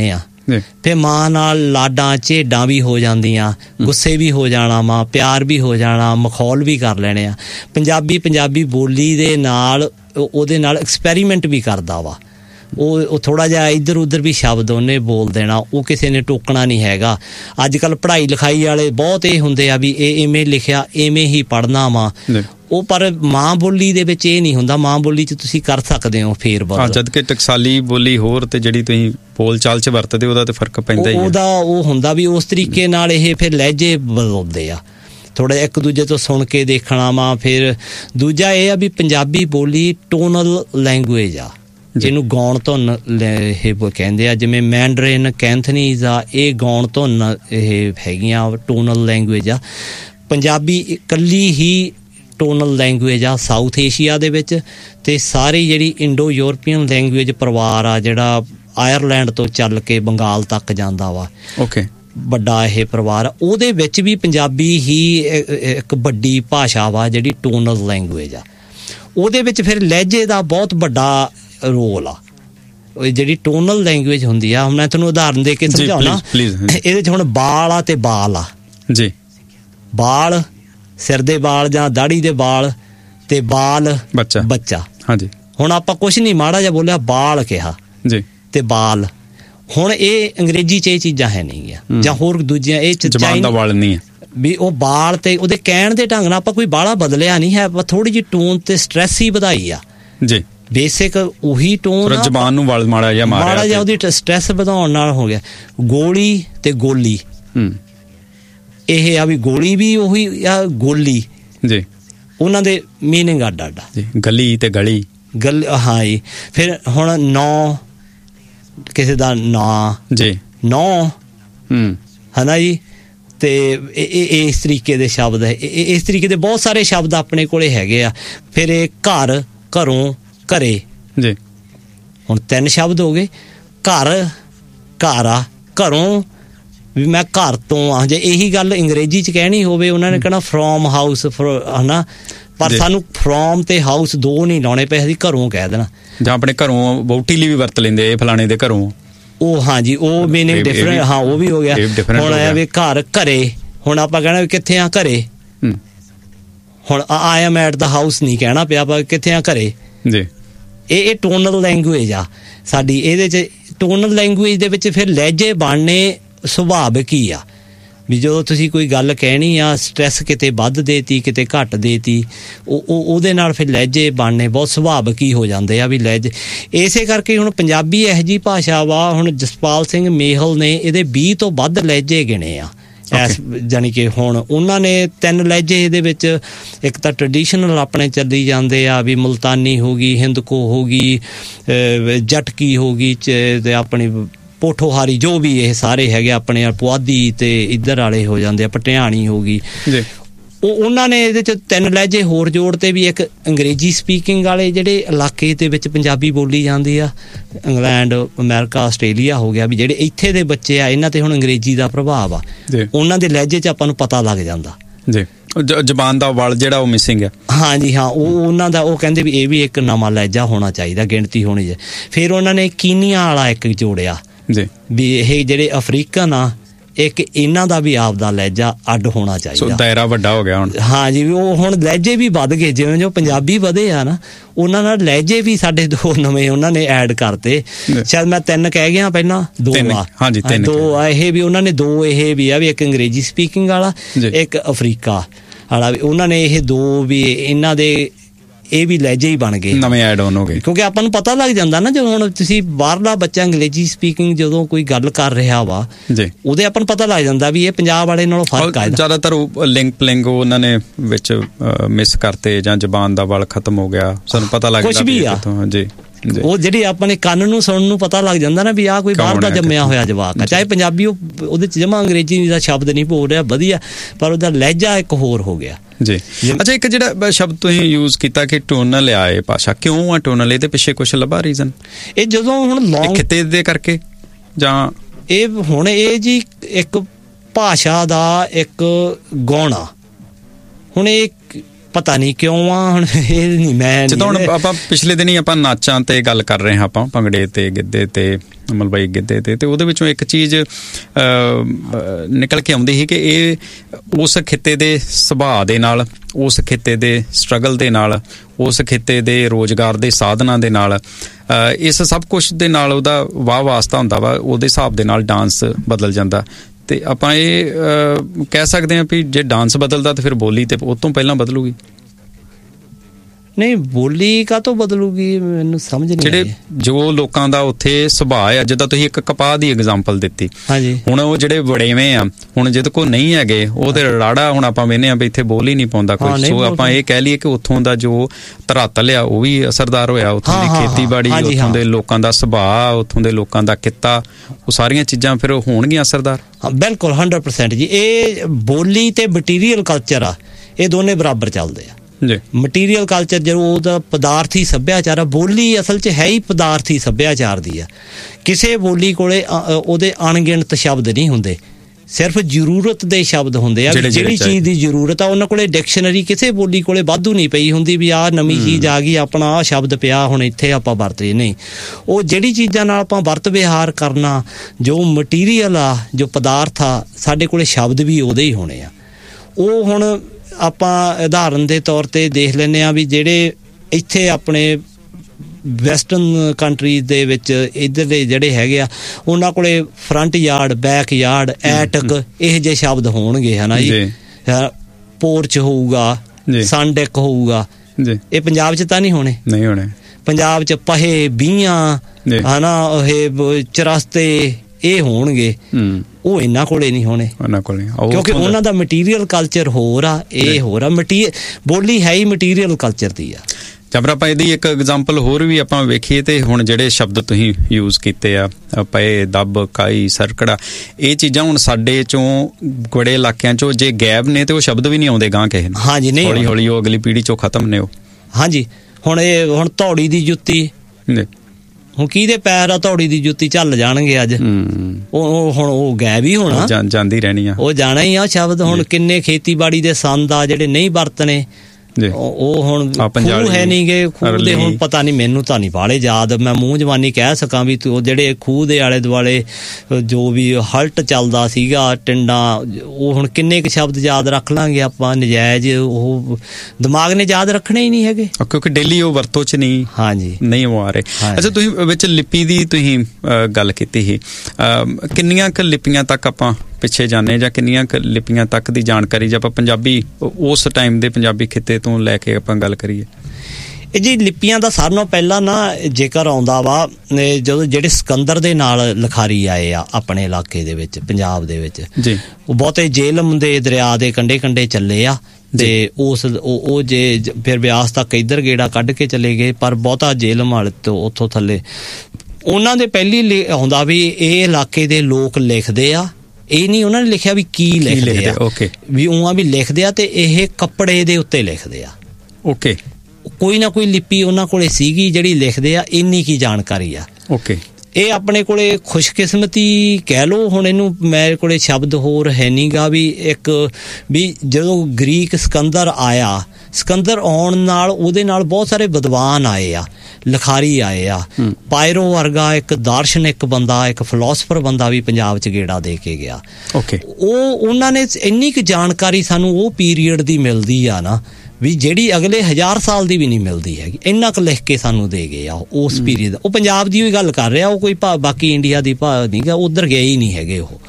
ਫਿਰ ਮਾਂ ਨਾਲ ਲਾਡਾਂ ਝੇਡਾਂ ਵੀ ਹੋ ਜਾਂਦੀਆਂ, ਗੁੱਸੇ ਵੀ ਹੋ ਜਾਣਾ, ਮਾਂ ਪਿਆਰ ਵੀ ਹੋ ਜਾਣਾ, ਮਖੌਲ ਵੀ ਕਰ ਲੈਣੇ ਆ। ਪੰਜਾਬੀ ਬੋਲੀ ਦੇ ਨਾਲ ਉਹਦੇ ਨਾਲ ਐਕਸਪੈਰੀਮੈਂਟ ਵੀ ਕਰਦਾ ਵਾ। ਉਹ ਥੋੜ੍ਹਾ ਜਿਹਾ ਇੱਧਰ ਉੱਧਰ ਵੀ ਸ਼ਬਦ ਉਹਨੇ ਬੋਲ ਦੇਣਾ, ਉਹ ਕਿਸੇ ਨੇ ਟੋਕਣਾ ਨਹੀਂ ਹੈਗਾ। ਅੱਜ ਕੱਲ੍ਹ ਪੜ੍ਹਾਈ ਲਿਖਾਈ ਵਾਲੇ ਬਹੁਤ ਇਹ ਹੁੰਦੇ ਆ ਵੀ ਇਹ ਇਵੇਂ ਲਿਖਿਆ ਇਵੇਂ ਹੀ ਪੜ੍ਹਨਾ ਵਾ, ਉਹ ਪਰ ਮਾਂ ਬੋਲੀ ਦੇ ਵਿੱਚ ਇਹ ਨਹੀਂ ਹੁੰਦਾ। ਮਾਂ ਬੋਲੀ 'ਚ ਤੁਸੀਂ ਕਰ ਸਕਦੇ ਹੋ ਫੇਰ ਬਦਲ, ਜਦ ਕਿ ਟਕਸਾਲੀ ਬੋਲੀ ਹੋਰ ਤੇ ਜਿਹੜੀ ਤੁਸੀਂ ਬੋਲ ਚਾਲ 'ਚ ਵਰਤਦੇ ਉਹਦਾ ਤੇ ਫਰਕ ਪੈਂਦਾ ਹੀ ਹੈ। ਉਹਦਾ ਉਹ ਹੁੰਦਾ ਵੀ ਉਸ ਤਰੀਕੇ ਨਾਲ ਇਹ ਫਿਰ ਲਹਿਜੇ ਬਦਲਦੇ ਆ, ਥੋੜ੍ਹਾ ਇੱਕ ਦੂਜੇ ਤੋਂ ਸੁਣ ਕੇ ਦੇਖਣਾ ਵਾ। ਫਿਰ ਦੂਜਾ ਇਹ ਆ ਵੀ ਪੰਜਾਬੀ ਬੋਲੀ ਟੋਨਲ ਲੈਂਗੁਏਜ ਆ, ਇਹਨੂੰ ਗੌਣ ਧੁਨ ਇਹ ਕਹਿੰਦੇ ਆ। ਜਿਵੇਂ ਮੈਂਡਰਿਨ, ਕੈਂਥਨੀਜ਼ ਆ, ਇਹ ਗੌਣ ਧੁਨ ਇਹ ਹੈਗੀਆਂ, ਟੋਨਲ ਲੈਂਗੁਏਜ ਆ। ਪੰਜਾਬੀ ਇਕੱਲੀ ਹੀ ਟੋਨਲ ਲੈਂਗੁਏਜ ਆ ਸਾਊਥ ਏਸ਼ੀਆ ਦੇ ਵਿੱਚ, ਅਤੇ ਸਾਰੀ ਜਿਹੜੀ ਇੰਡੋ ਯੂਰਪੀਅਨ ਲੈਂਗੁਏਜ ਪਰਿਵਾਰ ਆ ਜਿਹੜਾ ਆਇਰਲੈਂਡ ਤੋਂ ਚੱਲ ਕੇ ਬੰਗਾਲ ਤੱਕ ਜਾਂਦਾ ਵਾ, ਵੱਡਾ ਇਹ ਪਰਿਵਾਰ, ਉਹਦੇ ਵਿੱਚ ਵੀ ਪੰਜਾਬੀ ਹੀ ਇੱਕ ਵੱਡੀ ਭਾਸ਼ਾ ਵਾ ਜਿਹੜੀ ਟੋਨਲ ਲੈਂਗੁਏਜ ਆ। ਉਹਦੇ ਵਿੱਚ ਫਿਰ ਲਹਿਜੇ ਦਾ ਬਹੁਤ ਵੱਡਾ ਰੋਲ ਆ। ਜਿਹੜੀ ਟੋਨਲ ਲੈਂਗੁਏਜ ਹੁੰਦੀ ਆ, ਹੁਣ ਮੈਂ ਤੁਹਾਨੂੰ ਉਦਾਹਰਨ ਦੇ ਕੇ ਸਮਝਾਉਣਾ। ਇਹਦੇ 'ਚ ਹੁਣ ਬਾਲ ਆ ਤੇ ਬਾਲ ਆ ਜੀ, ਬਾਲ ਸਿਰ ਦੇ ਬਾਲ ਜਾਂ ਦਾੜੀ ਦੇ ਬਾਲ, ਤੇ ਬਾਲ ਬੱਚਾ। ਹਾਂਜੀ, ਹੁਣ ਆਪਾਂ ਕੁਛ ਨਹੀਂ, ਮਾੜਾ ਜਿਹਾ ਬੋਲਿਆ ਬਾਲ ਕਿਹਾ ਜੀ ਤੇ ਬਾਲ। ਹੁਣ ਇਹ ਅੰਗਰੇਜ਼ੀ 'ਚ ਇਹ ਚੀਜ਼ਾਂ ਹੈ ਨਹੀਂ ਗੀਆਂ, ਜਾਂ ਹੋਰ ਦੂਜੀਆਂ ਇਹ ਜ਼ਬਾਨ ਦਾ ਬਾਲ ਨਹੀਂ ਹੈ ਵੀ ਉਹ ਬਾਲ, ਤੇ ਉਹਦੇ ਕਹਿਣ ਦੇ ਢੰਗ ਨਾਲ ਆਪਾਂ ਕੋਈ ਬਾਲਾ ਬਦਲਿਆ ਨਹੀਂ ਹੈ, ਥੋੜੀ ਜਿਹੀ ਟੋਨ ਤੇ ਸਟ੍ਰੈਸ ਹੀ ਵਧਾਈ ਆ ਜੀ। ਬੇਸਿਕ ਉਹੀ ਟੋਨ, ਜ਼ਬਾਨ ਨੂੰ ਵਲ ਮਾੜਾ ਜਿਹਾ ਉਹਦੀ ਸਟ੍ਰੈਸ ਵਧਾਉਣ ਨਾਲ ਹੋ ਗਿਆ। ਗੋਲੀ ਤੇ ਗੋਲੀ, ਇਹ ਆ ਵੀ ਗੋਲੀ ਵੀ ਉਹੀ ਆ, ਗੋਲੀ ਜੀ, ਉਹਨਾਂ ਦੇ ਮੀਨਿੰਗ ਅੱਡ ਅੱਡ ਆ। ਗਲੀ ਤੇ ਗਲੀ, ਹਾਂ ਜੀ। ਫਿਰ ਹੁਣ ਨੌ, ਕਿਸੇ ਦਾ ਨਾਂ ਜੀ, ਨੌ ਹੈ ਨਾ ਜੀ, ਤੇ ਇਸ ਤਰੀਕੇ ਦੇ ਸ਼ਬਦ ਹੈ। ਇਸ ਤਰੀਕੇ ਦੇ ਬਹੁਤ ਸਾਰੇ ਸ਼ਬਦ ਆਪਣੇ ਕੋਲੇ ਹੈਗੇ ਆ। ਫਿਰ ਇਹ ਘਰ, ਘਰੋਂ, ਘਰੇ ਜੀ, ਹੁਣ 3 ਸ਼ਬਦ ਹੋ ਗਏ। ਘਰ, ਘਰ ਆ, ਘਰੋਂ ਵੀ ਮੈਂ ਘਰ ਤੋਂ ਆ। ਜੇ ਇਹੀ ਗੱਲ ਅੰਗਰੇਜ਼ੀ 'ਚ ਕਹਿਣੀ ਹੋਵੇ, ਉਹਨਾਂ ਨੇ ਕਹਿਣਾ ਫਰੋਮ ਹਾਊਸ, ਹੈ ਨਾ, ਪਰ ਸਾਨੂੰ ਫਰੋਮ ਤੇ ਹਾਊਸ ਦੋ ਨਹੀਂ ਲਾਉਣੇ ਪਏ, ਅਸੀਂ ਘਰੋਂ ਕਹਿ ਦੇਣਾ। ਜਾਂ ਆਪਣੇ ਘਰੋਂ ਵਹੁਟੀ ਲਈ ਵੀ ਵਰਤ ਲੈਂਦੇ, ਇਹ ਫਲਾਣੇ ਦੇ ਘਰੋਂ, ਉਹ ਹਾਂਜੀ, ਉਹ ਮੀਨਿੰਗ ਡਿਫਰੈਂਟ। ਹਾਂ, ਉਹ ਵੀ ਹੋ ਗਿਆ। ਹੁਣ ਆਇਆ ਵੀ ਘਰ, ਘਰੇ, ਹੁਣ ਆਪਾਂ ਕਹਿਣਾ ਵੀ ਕਿੱਥੇ ਆ, ਘਰੇ। ਹੁਣ I am at the house ਨਹੀਂ ਕਹਿਣਾ ਪਿਆ, ਆਪਾਂ ਕਿੱਥੇ ਆ, ਘਰੇ ਜੀ। ਇਹ ਟੋਨਲ ਲੈਂਗੁਏਜ ਆ ਸਾਡੀ। ਇਹਦੇ 'ਚ ਟੋਨਲ ਲੈਂਗੁਏਜ ਦੇ ਵਿੱਚ ਫਿਰ ਲਹਿਜੇ ਬਣਨੇ ਸੁਭਾਵਿਕ ਹੀ ਆ ਵੀ ਜਦੋਂ ਤੁਸੀਂ ਕੋਈ ਗੱਲ ਕਹਿਣੀ ਆ, ਸਟ੍ਰੈਸ ਕਿਤੇ ਵੱਧ ਦੇਤੀ, ਕਿਤੇ ਘੱਟ ਦੇਤੀ, ਉਹਦੇ ਨਾਲ ਫਿਰ ਲਹਿਜੇ ਬਣਨੇ ਬਹੁਤ ਸੁਭਾਵਿਕ ਹੀ ਹੋ ਜਾਂਦੇ ਆ ਵੀ ਲਹਿਜੇ। ਇਸੇ ਕਰਕੇ ਹੁਣ ਪੰਜਾਬੀ ਇਹੋ ਜਿਹੀ ਭਾਸ਼ਾ ਵਾ, ਹੁਣ ਜਸਪਾਲ ਸਿੰਘ ਮੇਹਲ ਨੇ ਇਹਦੇ 20 ਤੋਂ ਵੱਧ ਲਹਿਜੇ ਗਿਣੇ ਆ। ਜਾਣੀ ਕਿ ਹੁਣ ਉਹਨਾਂ ਨੇ 3 ਲਹਿਜੇ ਇਹਦੇ ਵਿੱਚ, ਇੱਕ ਤਾਂ ਟਰਡੀਸ਼ਨਲ ਆਪਣੇ ਚੱਲੀ ਜਾਂਦੇ ਆ ਵੀ ਮੁਲਤਾਨੀ ਹੋ ਗਈ, ਹਿੰਦਕੋ ਹੋ ਗਈ, ਜਟਕੀ ਹੋ ਗਈ, ਤੇ ਆਪਣੀ ਪੋਠੋਹਾਰੀ, ਜੋ ਵੀ ਇਹ ਸਾਰੇ ਹੈਗੇ ਆਪਣੇ, ਪੁਆਧੀ ਤੇ ਇੱਧਰ ਵਾਲੇ ਹੋ ਜਾਂਦੇ ਆ, ਪਟਿਆਣੀ ਹੋ ਗਈ। ਉਹਨਾਂ ਨੇ ਇਹਦੇ 'ਚ 3 ਲਹਿਜੇ ਹੋਰ ਜੋੜਤੇ ਵੀ ਇੱਕ ਅੰਗਰੇਜ਼ੀ ਸਪੀਕਿੰਗ ਵਾਲੇ ਜਿਹੜੇ ਇਲਾਕੇ ਦੇ ਵਿੱਚ ਪੰਜਾਬੀ ਬੋਲੀ ਜਾਂਦੀ ਆ, ਇੰਗਲੈਂਡ, ਅਮਰੀਕਾ, ਆਸਟ੍ਰੇਲੀਆ ਹੋ ਗਿਆ, ਵੀ ਜਿਹੜੇ ਇੱਥੇ ਦੇ ਬੱਚੇ ਆ ਇਹਨਾਂ ਤੇ ਹੁਣ ਅੰਗਰੇਜ਼ੀ ਦਾ ਪ੍ਰਭਾਵ ਆ, ਉਹਨਾਂ ਦੇ ਲਹਿਜੇ 'ਚ ਆਪਾਂ ਨੂੰ ਪਤਾ ਲੱਗ ਜਾਂਦਾ ਜੀ। ਜ਼ਬਾਨ ਦਾ ਵਲ ਜਿਹੜਾ ਉਹ ਮਿਸਿੰਗ ਆ। ਹਾਂਜੀ ਹਾਂ, ਉਹ ਉਹਨਾਂ ਦਾ, ਉਹ ਕਹਿੰਦੇ ਵੀ ਇਹ ਵੀ ਇੱਕ ਨਵਾਂ ਲਹਿਜਾ ਹੋਣਾ ਚਾਹੀਦਾ, ਗਿਣਤੀ ਹੋਣੀ ਚਾਹੀਦੀ। ਫਿਰ ਉਹਨਾਂ ਨੇ ਕੀਨੀਆ ਵਾਲਾ ਇੱਕ ਜੋੜਿਆ ਜੀ, ਵੀ ਇਹ ਜਿਹੜੇ ਅਫਰੀਕਨ ਆ, ਇੱਕ ਇਹਨਾਂ ਦਾ ਵੀ ਆਪਦਾ ਲਹਿਜਾ ਅੱਡ ਹੋਣਾ ਚਾਹੀਦਾ। ਦਾਇਰਾ ਵੱਡਾ ਹੋ ਗਿਆ ਹੁਣ। ਹਾਂ ਜੀ, ਉਹ ਹੁਣ ਲਹਿਜੇ ਵੀ ਵੱਧ ਗਏ, ਜਿਵੇਂ ਜੋ ਪੰਜਾਬੀ ਵਧੇ ਆ ਨਾ, ਉਹਨਾਂ ਨਾਲ ਲਹਿਜੇ ਵੀ ਸਾਡੇ 2 ਨਵੇਂ ਉਹਨਾਂ ਨੇ ਐਡ ਕਰਤੇ। ਸ਼ਾਇਦ ਮੈਂ 3 ਕਹਿ ਗਿਆ ਪਹਿਲਾਂ, 2 ਆ। ਹਾਂਜੀ, 2 ਆ ਇਹ ਵੀ, ਉਹਨਾਂ ਨੇ 2 ਇਹ ਵੀ ਆ ਵੀ, ਇੱਕ ਅੰਗਰੇਜ਼ੀ ਸਪੀਕਿੰਗ ਵਾਲਾ, ਇੱਕ ਅਫਰੀਕਾ ਵਾਲਾ ਵੀ। ਉਹਨਾਂ ਨੇ ਇਹ 2 ਵੀ ਇਹਨਾਂ ਦੇ ਇਹ ਵੀ ਲਹਿਜੇ ਹੀ ਬਣ ਗਏ, ਨਵੇਂ ਐਡ ਆਨ ਹੋ ਗਏ। ਕਿਉਂਕਿ ਆਪਾਂ ਨੂੰ ਪਤਾ ਲੱਗ ਜਾਂਦਾ ਨਾ, ਜਦੋਂ ਹੁਣ ਤੁਸੀਂ ਬਾਹਰਲਾ ਬੱਚਾ ਅੰਗਰੇਜ਼ੀ ਸਪੀਕਿੰਗ ਜਦੋਂ ਕੋਈ ਗੱਲ ਕਰ ਰਿਹਾ ਵਾ ਜੀ, ਉਹਦੇ ਆਪਾਂ ਨੂੰ ਪਤਾ ਲੱਗ ਜਾਂਦਾ ਵੀ ਇਹ ਪੰਜਾਬ ਵਾਲੇ ਨਾਲੋਂ ਫਰਕ ਆ। ਜ਼ਿਆਦਾਤਰ ਉਹ ਲਿੰਕ ਉਹਨਾਂ ਨੇ ਵਿੱਚ ਮਿਸ ਕਰਤੇ, ਜਾਂ ਜ਼ਬਾਨ ਦਾ ਵਲ ਖਤਮ ਹੋ ਗਿਆ, ਸਾਨੂੰ ਪਤਾ ਲੱਗ ਜਾਂਦਾ ਕੁਛ ਵੀ ਆ ਜੀ। ਉਹ ਜਿਹੜੀ ਆਪਣੇ ਕੰਨ ਨੂੰ ਸੁਣਨ ਨੂੰ ਪਤਾ ਲੱਗ ਜਾਂਦਾ ਨਾ ਵੀ ਆਹ ਕੋਈ ਬਾਹਰ ਦਾ ਜੰਮਿਆ ਹੋਇਆ ਜਵਾਕ ਆ, ਚਾਹੇ ਪੰਜਾਬੀ ਉਹਦੇ 'ਚ ਜਮਾ ਅੰਗਰੇਜ਼ੀ ਦਾ ਸ਼ਬਦ ਨਹੀਂ ਬੋਲ ਰਿਹਾ ਵਧੀਆ, ਪਰ ਉਹਦਾ ਲਹਿਜਾ ਇੱਕ ਹੋਰ ਹੋ ਗਿਆ ਜੀ। ਅੱਛਾ, ਇੱਕ ਜਿਹੜਾ ਸ਼ਬਦ ਤੁਸੀਂ ਯੂਜ਼ ਕੀਤਾ ਕਿ ਟੋਨਲ ਆ, ਇਹ ਭਾਸ਼ਾ ਕਿਉਂ ਆ ਟੋਨਲ, ਇਹਦੇ ਪਿੱਛੇ ਕੁਛ ਲੱਭਾ ਰੀਜ਼ਨ? ਇਹ ਜਦੋਂ ਹੁਣ ਲੌਂਗ ਖਿੱਤੇ ਦੇ ਕਰਕੇ, ਜਾਂ ਇਹ ਹੁਣ ਇਹ ਜੀ ਇੱਕ ਭਾਸ਼ਾ ਦਾ ਇੱਕ ਗੁਣ ਆ। ਹੁਣ ਇਹ ਪਤਾ ਨਹੀਂ ਕਿਉਂ ਆ, ਹੁਣ ਇਹ ਨਹੀਂ ਮੈਂ ਜਦੋਂ ਹੁਣ ਆਪਾਂ ਪਿਛਲੇ ਦਿਨੀ ਆਪਾਂ ਨਾਚਾਂ ਤੇ ਗੱਲ ਕਰ ਰਹੇ ਹਾਂ, ਆਪਾਂ ਭੰਗੜੇ ਤੇ ਗਿੱਧੇ ਤੇ ਮਲਵਈ ਗਿੱਧੇ ਤੇ ਉਹਦੇ ਵਿੱਚੋਂ ਇੱਕ ਚੀਜ਼ ਨਿਕਲ ਕੇ ਆਉਂਦੀ ਸੀ ਕਿ ਇਹ ਉਸ ਖਿੱਤੇ ਦੇ ਸੁਭਾਅ ਦੇ ਨਾਲ, ਉਸ ਖਿੱਤੇ ਦੇ ਸਟਰਗਲ ਦੇ ਨਾਲ, ਉਸ ਖਿੱਤੇ ਦੇ ਰੋਜ਼ਗਾਰ ਦੇ ਸਾਧਨਾਂ ਦੇ ਨਾਲ, ਇਸ ਸਭ ਕੁਛ ਦੇ ਨਾਲ ਉਹਦਾ ਵਾਹ ਵਾਸਤਾ ਹੁੰਦਾ ਵਾ, ਉਹਦੇ ਹਿਸਾਬ ਦੇ ਨਾਲ ਡਾਂਸ ਬਦਲ ਜਾਂਦਾ। ਤੇ ਆਪਾਂ ਇਹ ਕਹਿ ਸਕਦੇ ਹਾਂ ਵੀ ਜੇ ਡਾਂਸ ਬਦਲਦਾ ਤਾਂ ਫਿਰ ਬੋਲੀ ਤੇ ਉਹ ਤੋਂ ਪਹਿਲਾਂ ਬਦਲੂਗੀ। ਨਹੀਂ, ਬੋਲੀ ਕਾਹਤੋਂ ਬਦਲੂਗੀ, ਮੈਨੂੰ ਸਮਝ ਨਹੀਂ। ਜਿਹੜੇ ਜੋ ਲੋਕਾਂ ਦਾ ਉੱਥੇ ਸੁਭਾਅ ਆ, ਜਿੱਦਾਂ ਤੁਸੀਂ ਇੱਕ ਕਪਾਹ ਦੀ ਐਗਜ਼ਾਮਪਲ ਦਿੱਤੀ, ਹਾਂਜੀ, ਹੁਣ ਉਹ ਜਿਹੜੇ ਵੜੇਵੇਂ ਆ, ਹੁਣ ਜਿਹਦੇ ਕੋਲ ਨਹੀਂ ਹੈਗੇ ਉਹ ਤੇ ਰਾੜਾ, ਹੁਣ ਆਪਾਂ ਵੇਖਦੇ ਆ ਵੀ ਇੱਥੇ ਬੋਲ ਹੀ ਨਹੀਂ ਪਾਉਂਦਾ ਕੋਈ, ਸੋ ਆਪਾਂ ਇਹ ਕਹਿ ਲਈਏ ਕਿ ਉੱਥੋਂ ਦਾ ਜੋ ਧਰਾਤਲ ਆ ਉਹ ਵੀ ਅਸਰਦਾਰ ਹੋਇਆ, ਉੱਥੋਂ ਦੀ ਖੇਤੀਬਾੜੀ, ਉੱਥੋਂ ਦੇ ਲੋਕਾਂ ਦਾ ਸੁਭਾਅ, ਉੱਥੋਂ ਦੇ ਲੋਕਾਂ ਦਾ ਕਿੱਤਾ, ਉਹ ਸਾਰੀਆਂ ਚੀਜ਼ਾਂ ਫਿਰ ਹੋਣਗੀਆਂ ਅਸਰਦਾਰ। ਬਿਲਕੁਲ 100% ਜੀ। ਇਹ ਬੋਲੀ ਤੇ ਮਟੀਰੀਅਲ ਕਲਚਰ ਆ, ਇਹ ਦੋਨੇ ਬਰਾਬਰ ਚੱਲਦੇ ਆ ਜੀ। ਮਟੀਰੀਅਲ ਕਲਚਰ ਜਦੋਂ ਉਹਦਾ ਪਦਾਰਥੀ ਸੱਭਿਆਚਾਰ ਆ, ਬੋਲੀ ਅਸਲ 'ਚ ਹੈ ਹੀ ਪਦਾਰਥੀ ਸੱਭਿਆਚਾਰ ਦੀ ਆ। ਕਿਸੇ ਬੋਲੀ ਕੋਲੇ ਉਹਦੇ ਅਣਗਿਣਤ ਸ਼ਬਦ ਨਹੀਂ ਹੁੰਦੇ, ਸਿਰਫ ਜ਼ਰੂਰਤ ਦੇ ਸ਼ਬਦ ਹੁੰਦੇ ਆ। ਜਿਹੜੀ ਚੀਜ਼ ਦੀ ਜ਼ਰੂਰਤ ਆ, ਉਹਨਾਂ ਕੋਲੇ ਡਿਕਸ਼ਨਰੀ ਕਿਸੇ ਬੋਲੀ ਕੋਲੇ ਵਾਧੂ ਨਹੀਂ ਪਈ ਹੁੰਦੀ ਵੀ ਆਹ ਨਵੀਂ ਚੀਜ਼ ਆ ਗਈ, ਆਪਣਾ ਆਹ ਸ਼ਬਦ ਪਿਆ ਹੁਣ ਇੱਥੇ ਆਪਾਂ ਵਰਤੇ ਨਹੀਂ। ਉਹ ਜਿਹੜੀ ਚੀਜ਼ਾਂ ਨਾਲ ਆਪਾਂ ਵਰਤ ਵਿਹਾਰ ਕਰਨਾ, ਜੋ ਮਟੀਰੀਅਲ ਆ, ਜੋ ਪਦਾਰਥ ਆ, ਸਾਡੇ ਕੋਲੇ ਸ਼ਬਦ ਵੀ ਉਹਦੇ ਹੀ ਹੋਣੇ ਆ। ਉਹ ਹੁਣ ਆਪਾਂ ਉਦਾਹਰਨ ਦੇ ਤੌਰ ਤੇ ਦੇਖ ਲੈਂਦੇ ਹਾਂ ਵੀ ਜਿਹੜੇ ਇੱਥੇ ਆਪਣੇ ਵੈਸਟਰਨ ਕੰਟਰੀ ਦੇ ਵਿੱਚ ਇੱਧਰ ਦੇ ਜਿਹੜੇ ਹੈਗੇ ਆ, ਉਹਨਾਂ ਕੋਲੇ front yard, back yard, AITUC, ਇਹੋ ਜਿਹੇ ਸ਼ਬਦ ਹੋਣਗੇ, ਹੈ ਨਾ ਜੀ। ਪੋਰਚ ਹੋਊਗਾ, ਸੰਡੈਕ ਹੋਊਗਾ, ਇਹ ਪੰਜਾਬ 'ਚ ਤਾਂ ਨਹੀਂ ਹੋਣੇ। ਪੰਜਾਬ 'ਚ ਪਹੇ, ਬੀਆਂ, ਹੈ ਨਾ, ਇਹ ਚਰਸਤੇ, ਇਹ ਹੋਣਗੇ। ਉਹ ਇਹਨਾਂ ਕੋਲੇ ਨਹੀਂ ਹੋਣੇ, ਕਿਉਂਕਿ ਉਹਨਾਂ ਦਾ ਮਟੀਰੀਅਲ ਕਲਚਰ ਹੋਰ ਆ, ਇਹ ਹੋਰ ਆ। ਬੋਲੀ ਹੈ ਹੀ ਮਟੀਰੀਅਲ ਕਲਚਰ ਦੀ ਆ। ਜੇਕਰ ਆਪਾਂ ਇਹਦੀ ਇੱਕ ਐਗਜ਼ਾਮਪਲ ਹੋਰ ਵੀ ਆਪਾਂ ਵੇਖੀਏ ਤੇ ਹੁਣ ਜਿਹੜੇ ਸ਼ਬਦ ਤੁਸੀਂ ਯੂਜ਼ ਕੀਤੇ ਆ, ਪਏ, ਦੱਬ, ਕਾਈ, ਸਰਕੜਾ, ਇਹ ਚੀਜ਼ਾਂ ਹੁਣ ਸਾਡੇ ਚੋਂ ਬੜੇ ਇਲਾਕਿਆਂ ਚੋਂ ਜੇ ਗਾਇਬ ਨੇ ਤੇ ਉਹ ਸ਼ਬਦ ਵੀ ਨਹੀਂ ਆਉਂਦੇ ਗਾਂ ਕਿਸੇ ਨੂੰ। ਹਾਂਜੀ, ਨਹੀਂ, ਹੌਲੀ ਹੌਲੀ ਉਹ ਅਗਲੀ ਪੀੜ੍ਹੀ ਚੋਂ ਖਤਮ ਨੇ ਉਹ। ਹਾਂਜੀ, ਹੁਣ ਧੌੜੀ ਦੀ ਜੁੱਤੀ, ਹੁਣ ਕਿਹਦੇ ਪੈਰ ਆ ਧੌੜੀ ਦੀ ਜੁੱਤੀ ਚੱਲ ਜਾਣਗੇ ਅੱਜ, ਉਹ ਹੁਣ ਉਹ ਗਾਇਬ ਹੀ ਹੋਣਾ, ਜਾਂਦੀ ਰਹਿਣੀ ਆ, ਉਹ ਜਾਣਾ ਹੀ ਆ ਸ਼ਬਦ। ਹੁਣ ਕਿੰਨੇ ਖੇਤੀਬਾੜੀ ਦੇ ਸੰਦ ਆ ਜਿਹੜੇ ਨਹੀਂ ਵਰਤਣੇ, ਉਹ ਹੁਣ ਖੂਹ ਹੈ ਨਹੀਂ ਗੇ, ਖੂਹ ਦੇ ਹੁਣ ਪਤਾ ਨਹੀਂ, ਮੈਨੂੰ ਤਾਂ ਨਹੀਂ ਵਾਲੇ ਯਾਦ, ਮੈਂ ਮੂੰਹ ਜ਼ਬਾਨੀ ਕਹਿ ਸਕਾਂ ਵੀ ਉਹ ਜਿਹੜੇ ਖੂਹ ਦੇ ਆਲੇ ਦੁਆਲੇ ਜੋ ਵੀ ਹਲਟ ਚੱਲਦਾ ਸੀਗਾ, ਟਿੰਡਾਂ, ਉਹ ਹੁਣ ਕਿੰਨੇ ਕੁ ਸ਼ਬਦ ਯਾਦ ਰੱਖ ਲਾਂਗੇ ਆਪਾਂ, ਨਜਾਇਜ਼ ਉਹ ਦਿਮਾਗ ਨੇ ਯਾਦ ਰੱਖਣੇ ਹੀ ਨਹੀਂ ਹੈਗੇ, ਕਿਉਂਕਿ ਡੇਲੀ ਉਹ ਵਰਤੋਂ 'ਚ ਨਹੀਂ, ਹਾਂਜੀ, ਨਹੀਂ ਉਹ ਆ ਰਹੇ। ਅੱਛਾ, ਤੁਸੀਂ ਵਿੱਚ ਲਿਪੀ ਦੀ ਤੁਸੀਂ ਗੱਲ ਕੀਤੀ ਸੀ, ਕਿੰਨੀਆਂ ਕੁ ਲਿਪੀਆਂ ਤੱਕ ਆਪਾਂ ਪਿੱਛੇ ਜਾਂਦੇ, ਜਾਂ ਕਿੰਨੀਆਂ ਕੁ ਲਿਪੀਆਂ ਤੱਕ ਦੀ ਜਾਣਕਾਰੀ ਜੇ ਆਪਾਂ ਪੰਜਾਬੀ ਉਸ ਟਾਈਮ ਦੇ ਪੰਜਾਬੀ ਖਿੱਤੇ ਤੋਂ ਲੈ ਕੇ ਆਪਾਂ ਗੱਲ ਕਰੀਏ? ਇਹ ਜੀ ਲਿਪੀਆਂ ਦਾ ਸਾਰਿਆਂ ਨਾਲੋਂ ਪਹਿਲਾਂ ਨਾ ਜੇਕਰ ਆਉਂਦਾ ਵਾ, ਜਦੋਂ ਜਿਹੜੇ ਸਿਕੰਦਰ ਦੇ ਨਾਲ ਲਿਖਾਰੀ ਆਏ ਆ ਆਪਣੇ ਇਲਾਕੇ ਦੇ ਵਿੱਚ, ਪੰਜਾਬ ਦੇ ਵਿੱਚ ਜੀ, ਉਹ ਬਹੁਤੇ ਜੇਹਲਮ ਦੇ ਦਰਿਆ ਦੇ ਕੰਢੇ ਕੰਢੇ ਚੱਲੇ ਆ, ਤੇ ਉਹ ਜੇ ਫਿਰ ਬਿਆਸ ਤੱਕ ਇੱਧਰ ਗੇੜਾ ਕੱਢ ਕੇ ਚਲੇ ਗਏ, ਪਰ ਬਹੁਤਾ ਜੇਹਲਮ ਵਾਲੇ ਤੋਂ ਉੱਥੋਂ ਥੱਲੇ ਉਹਨਾਂ ਦੇ ਪਹਿਲੀ ਆਉਂਦਾ ਵੀ ਇਹ ਇਲਾਕੇ ਦੇ ਲੋਕ ਲਿਖਦੇ ਆ। ਇਹ ਨਹੀਂ ਉਹਨਾਂ ਨੇ ਲਿਖਿਆ ਵੀ ਕੀ ਲਿਖਦੇ ਆ, ਵੀ ਉਹਾਂ ਵੀ ਲਿਖਦੇ ਆ, ਤੇ ਇਹ ਕੱਪੜੇ ਦੇ ਉੱਤੇ ਲਿਖਦੇ ਆ। ਓਕੇ, ਕੋਈ ਨਾ ਕੋਈ ਲਿਪੀ ਉਹਨਾਂ ਕੋਲੇ ਸੀਗੀ ਜਿਹੜੀ ਲਿਖਦੇ ਆ, ਇੰਨੀ ਕੀ ਜਾਣਕਾਰੀ ਆ। ਓਕੇ, ਇਹ ਆਪਣੇ ਕੋਲੇ ਖੁਸ਼ਕਿਸਮਤੀ ਕਹਿ ਲਓ, ਹੁਣ ਇਹਨੂੰ ਮੇਰੇ ਕੋਲੇ ਸ਼ਬਦ ਹੋਰ ਹੈ ਨੀ ਗਾ, ਵੀ ਇੱਕ ਵੀ ਜਦੋਂ ਗ੍ਰੀਕ ਸਿਕੰਦਰ ਆਇਆ, ਸਿਕੰਦਰ ਆਉਣ ਨਾਲ ਉਹਦੇ ਨਾਲ ਬਹੁਤ ਸਾਰੇ ਵਿਦਵਾਨ ਆਏ ਆ, ਲਿਖਾਰੀ ਆਏ ਆ। ਪਾਇਰੋ ਵਰਗਾ ਇੱਕ ਦਾਰਸ਼ਨਿਕ ਬੰਦਾ, ਇੱਕ ਫਿਲੋਸਫਰ ਬੰਦਾ ਵੀ ਪੰਜਾਬ 'ਚ ਗੇੜਾ ਦੇ ਕੇ ਗਿਆ। ਓਕੇ, ਉਹਨਾਂ ਨੇ ਇੰਨੀ ਕੁ ਜਾਣਕਾਰੀ ਸਾਨੂੰ ਉਹ ਪੀਰੀਅਡ ਦੀ ਮਿਲਦੀ ਆ ਨਾ, ਵੀ ਜਿਹੜੀ ਅਗਲੇ 1000 ਸਾਲ ਦੀ ਵੀ ਨਹੀਂ ਮਿਲਦੀ ਹੈਗੀ, ਇੰਨਾ ਕੁ ਲਿਖ ਕੇ ਸਾਨੂੰ ਦੇ ਗਏ ਆ ਉਸ ਪੀਰੀਅਡ। ਉਹ ਪੰਜਾਬ ਦੀ ਹੀ ਗੱਲ ਕਰ ਰਿਹਾ, ਉਹ ਕੋਈ ਬਾਕੀ ਇੰਡੀਆ ਦੀ ਨਹੀਂ ਗਾ, ਉੱਧਰ ਗਏ ਹੀ ਨਹੀਂ ਹੈਗੇ ਉਹ।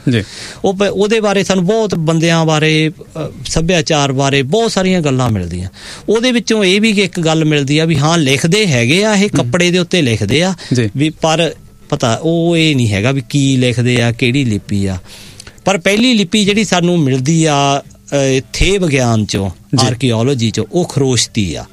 ਉਹਦੇ ਬਾਰੇ ਸਾਨੂੰ ਬਹੁਤ ਬੰਦਿਆਂ ਬਾਰੇ, ਸੱਭਿਆਚਾਰ ਬਾਰੇ ਬਹੁਤ ਸਾਰੀਆਂ ਗੱਲਾਂ ਮਿਲਦੀਆਂ। ਉਹਦੇ ਵਿੱਚੋਂ ਇਹ ਵੀ ਇੱਕ ਗੱਲ ਮਿਲਦੀ ਆ ਵੀ ਹਾਂ ਲਿਖਦੇ ਹੈਗੇ ਆ, ਇਹ ਕੱਪੜੇ ਦੇ ਉੱਤੇ ਲਿਖਦੇ ਆ ਵੀ, ਪਰ ਪਤਾ ਉਹ ਇਹ ਨਹੀਂ ਹੈਗਾ ਵੀ ਕੀ ਲਿਖਦੇ ਆ, ਕਿਹੜੀ ਲਿਪੀ ਆ। ਪਰ ਪਹਿਲੀ ਲਿਪੀ ਜਿਹੜੀ ਸਾਨੂੰ ਮਿਲਦੀ ਆ ਥੇ ਵਿਗਿਆਨ ਚੋਂ, ਆਰਕੀਓਲੋਜੀ ਚੋਂ, ਉਹ ਖਰੋਸ਼ਤੀ ਆ।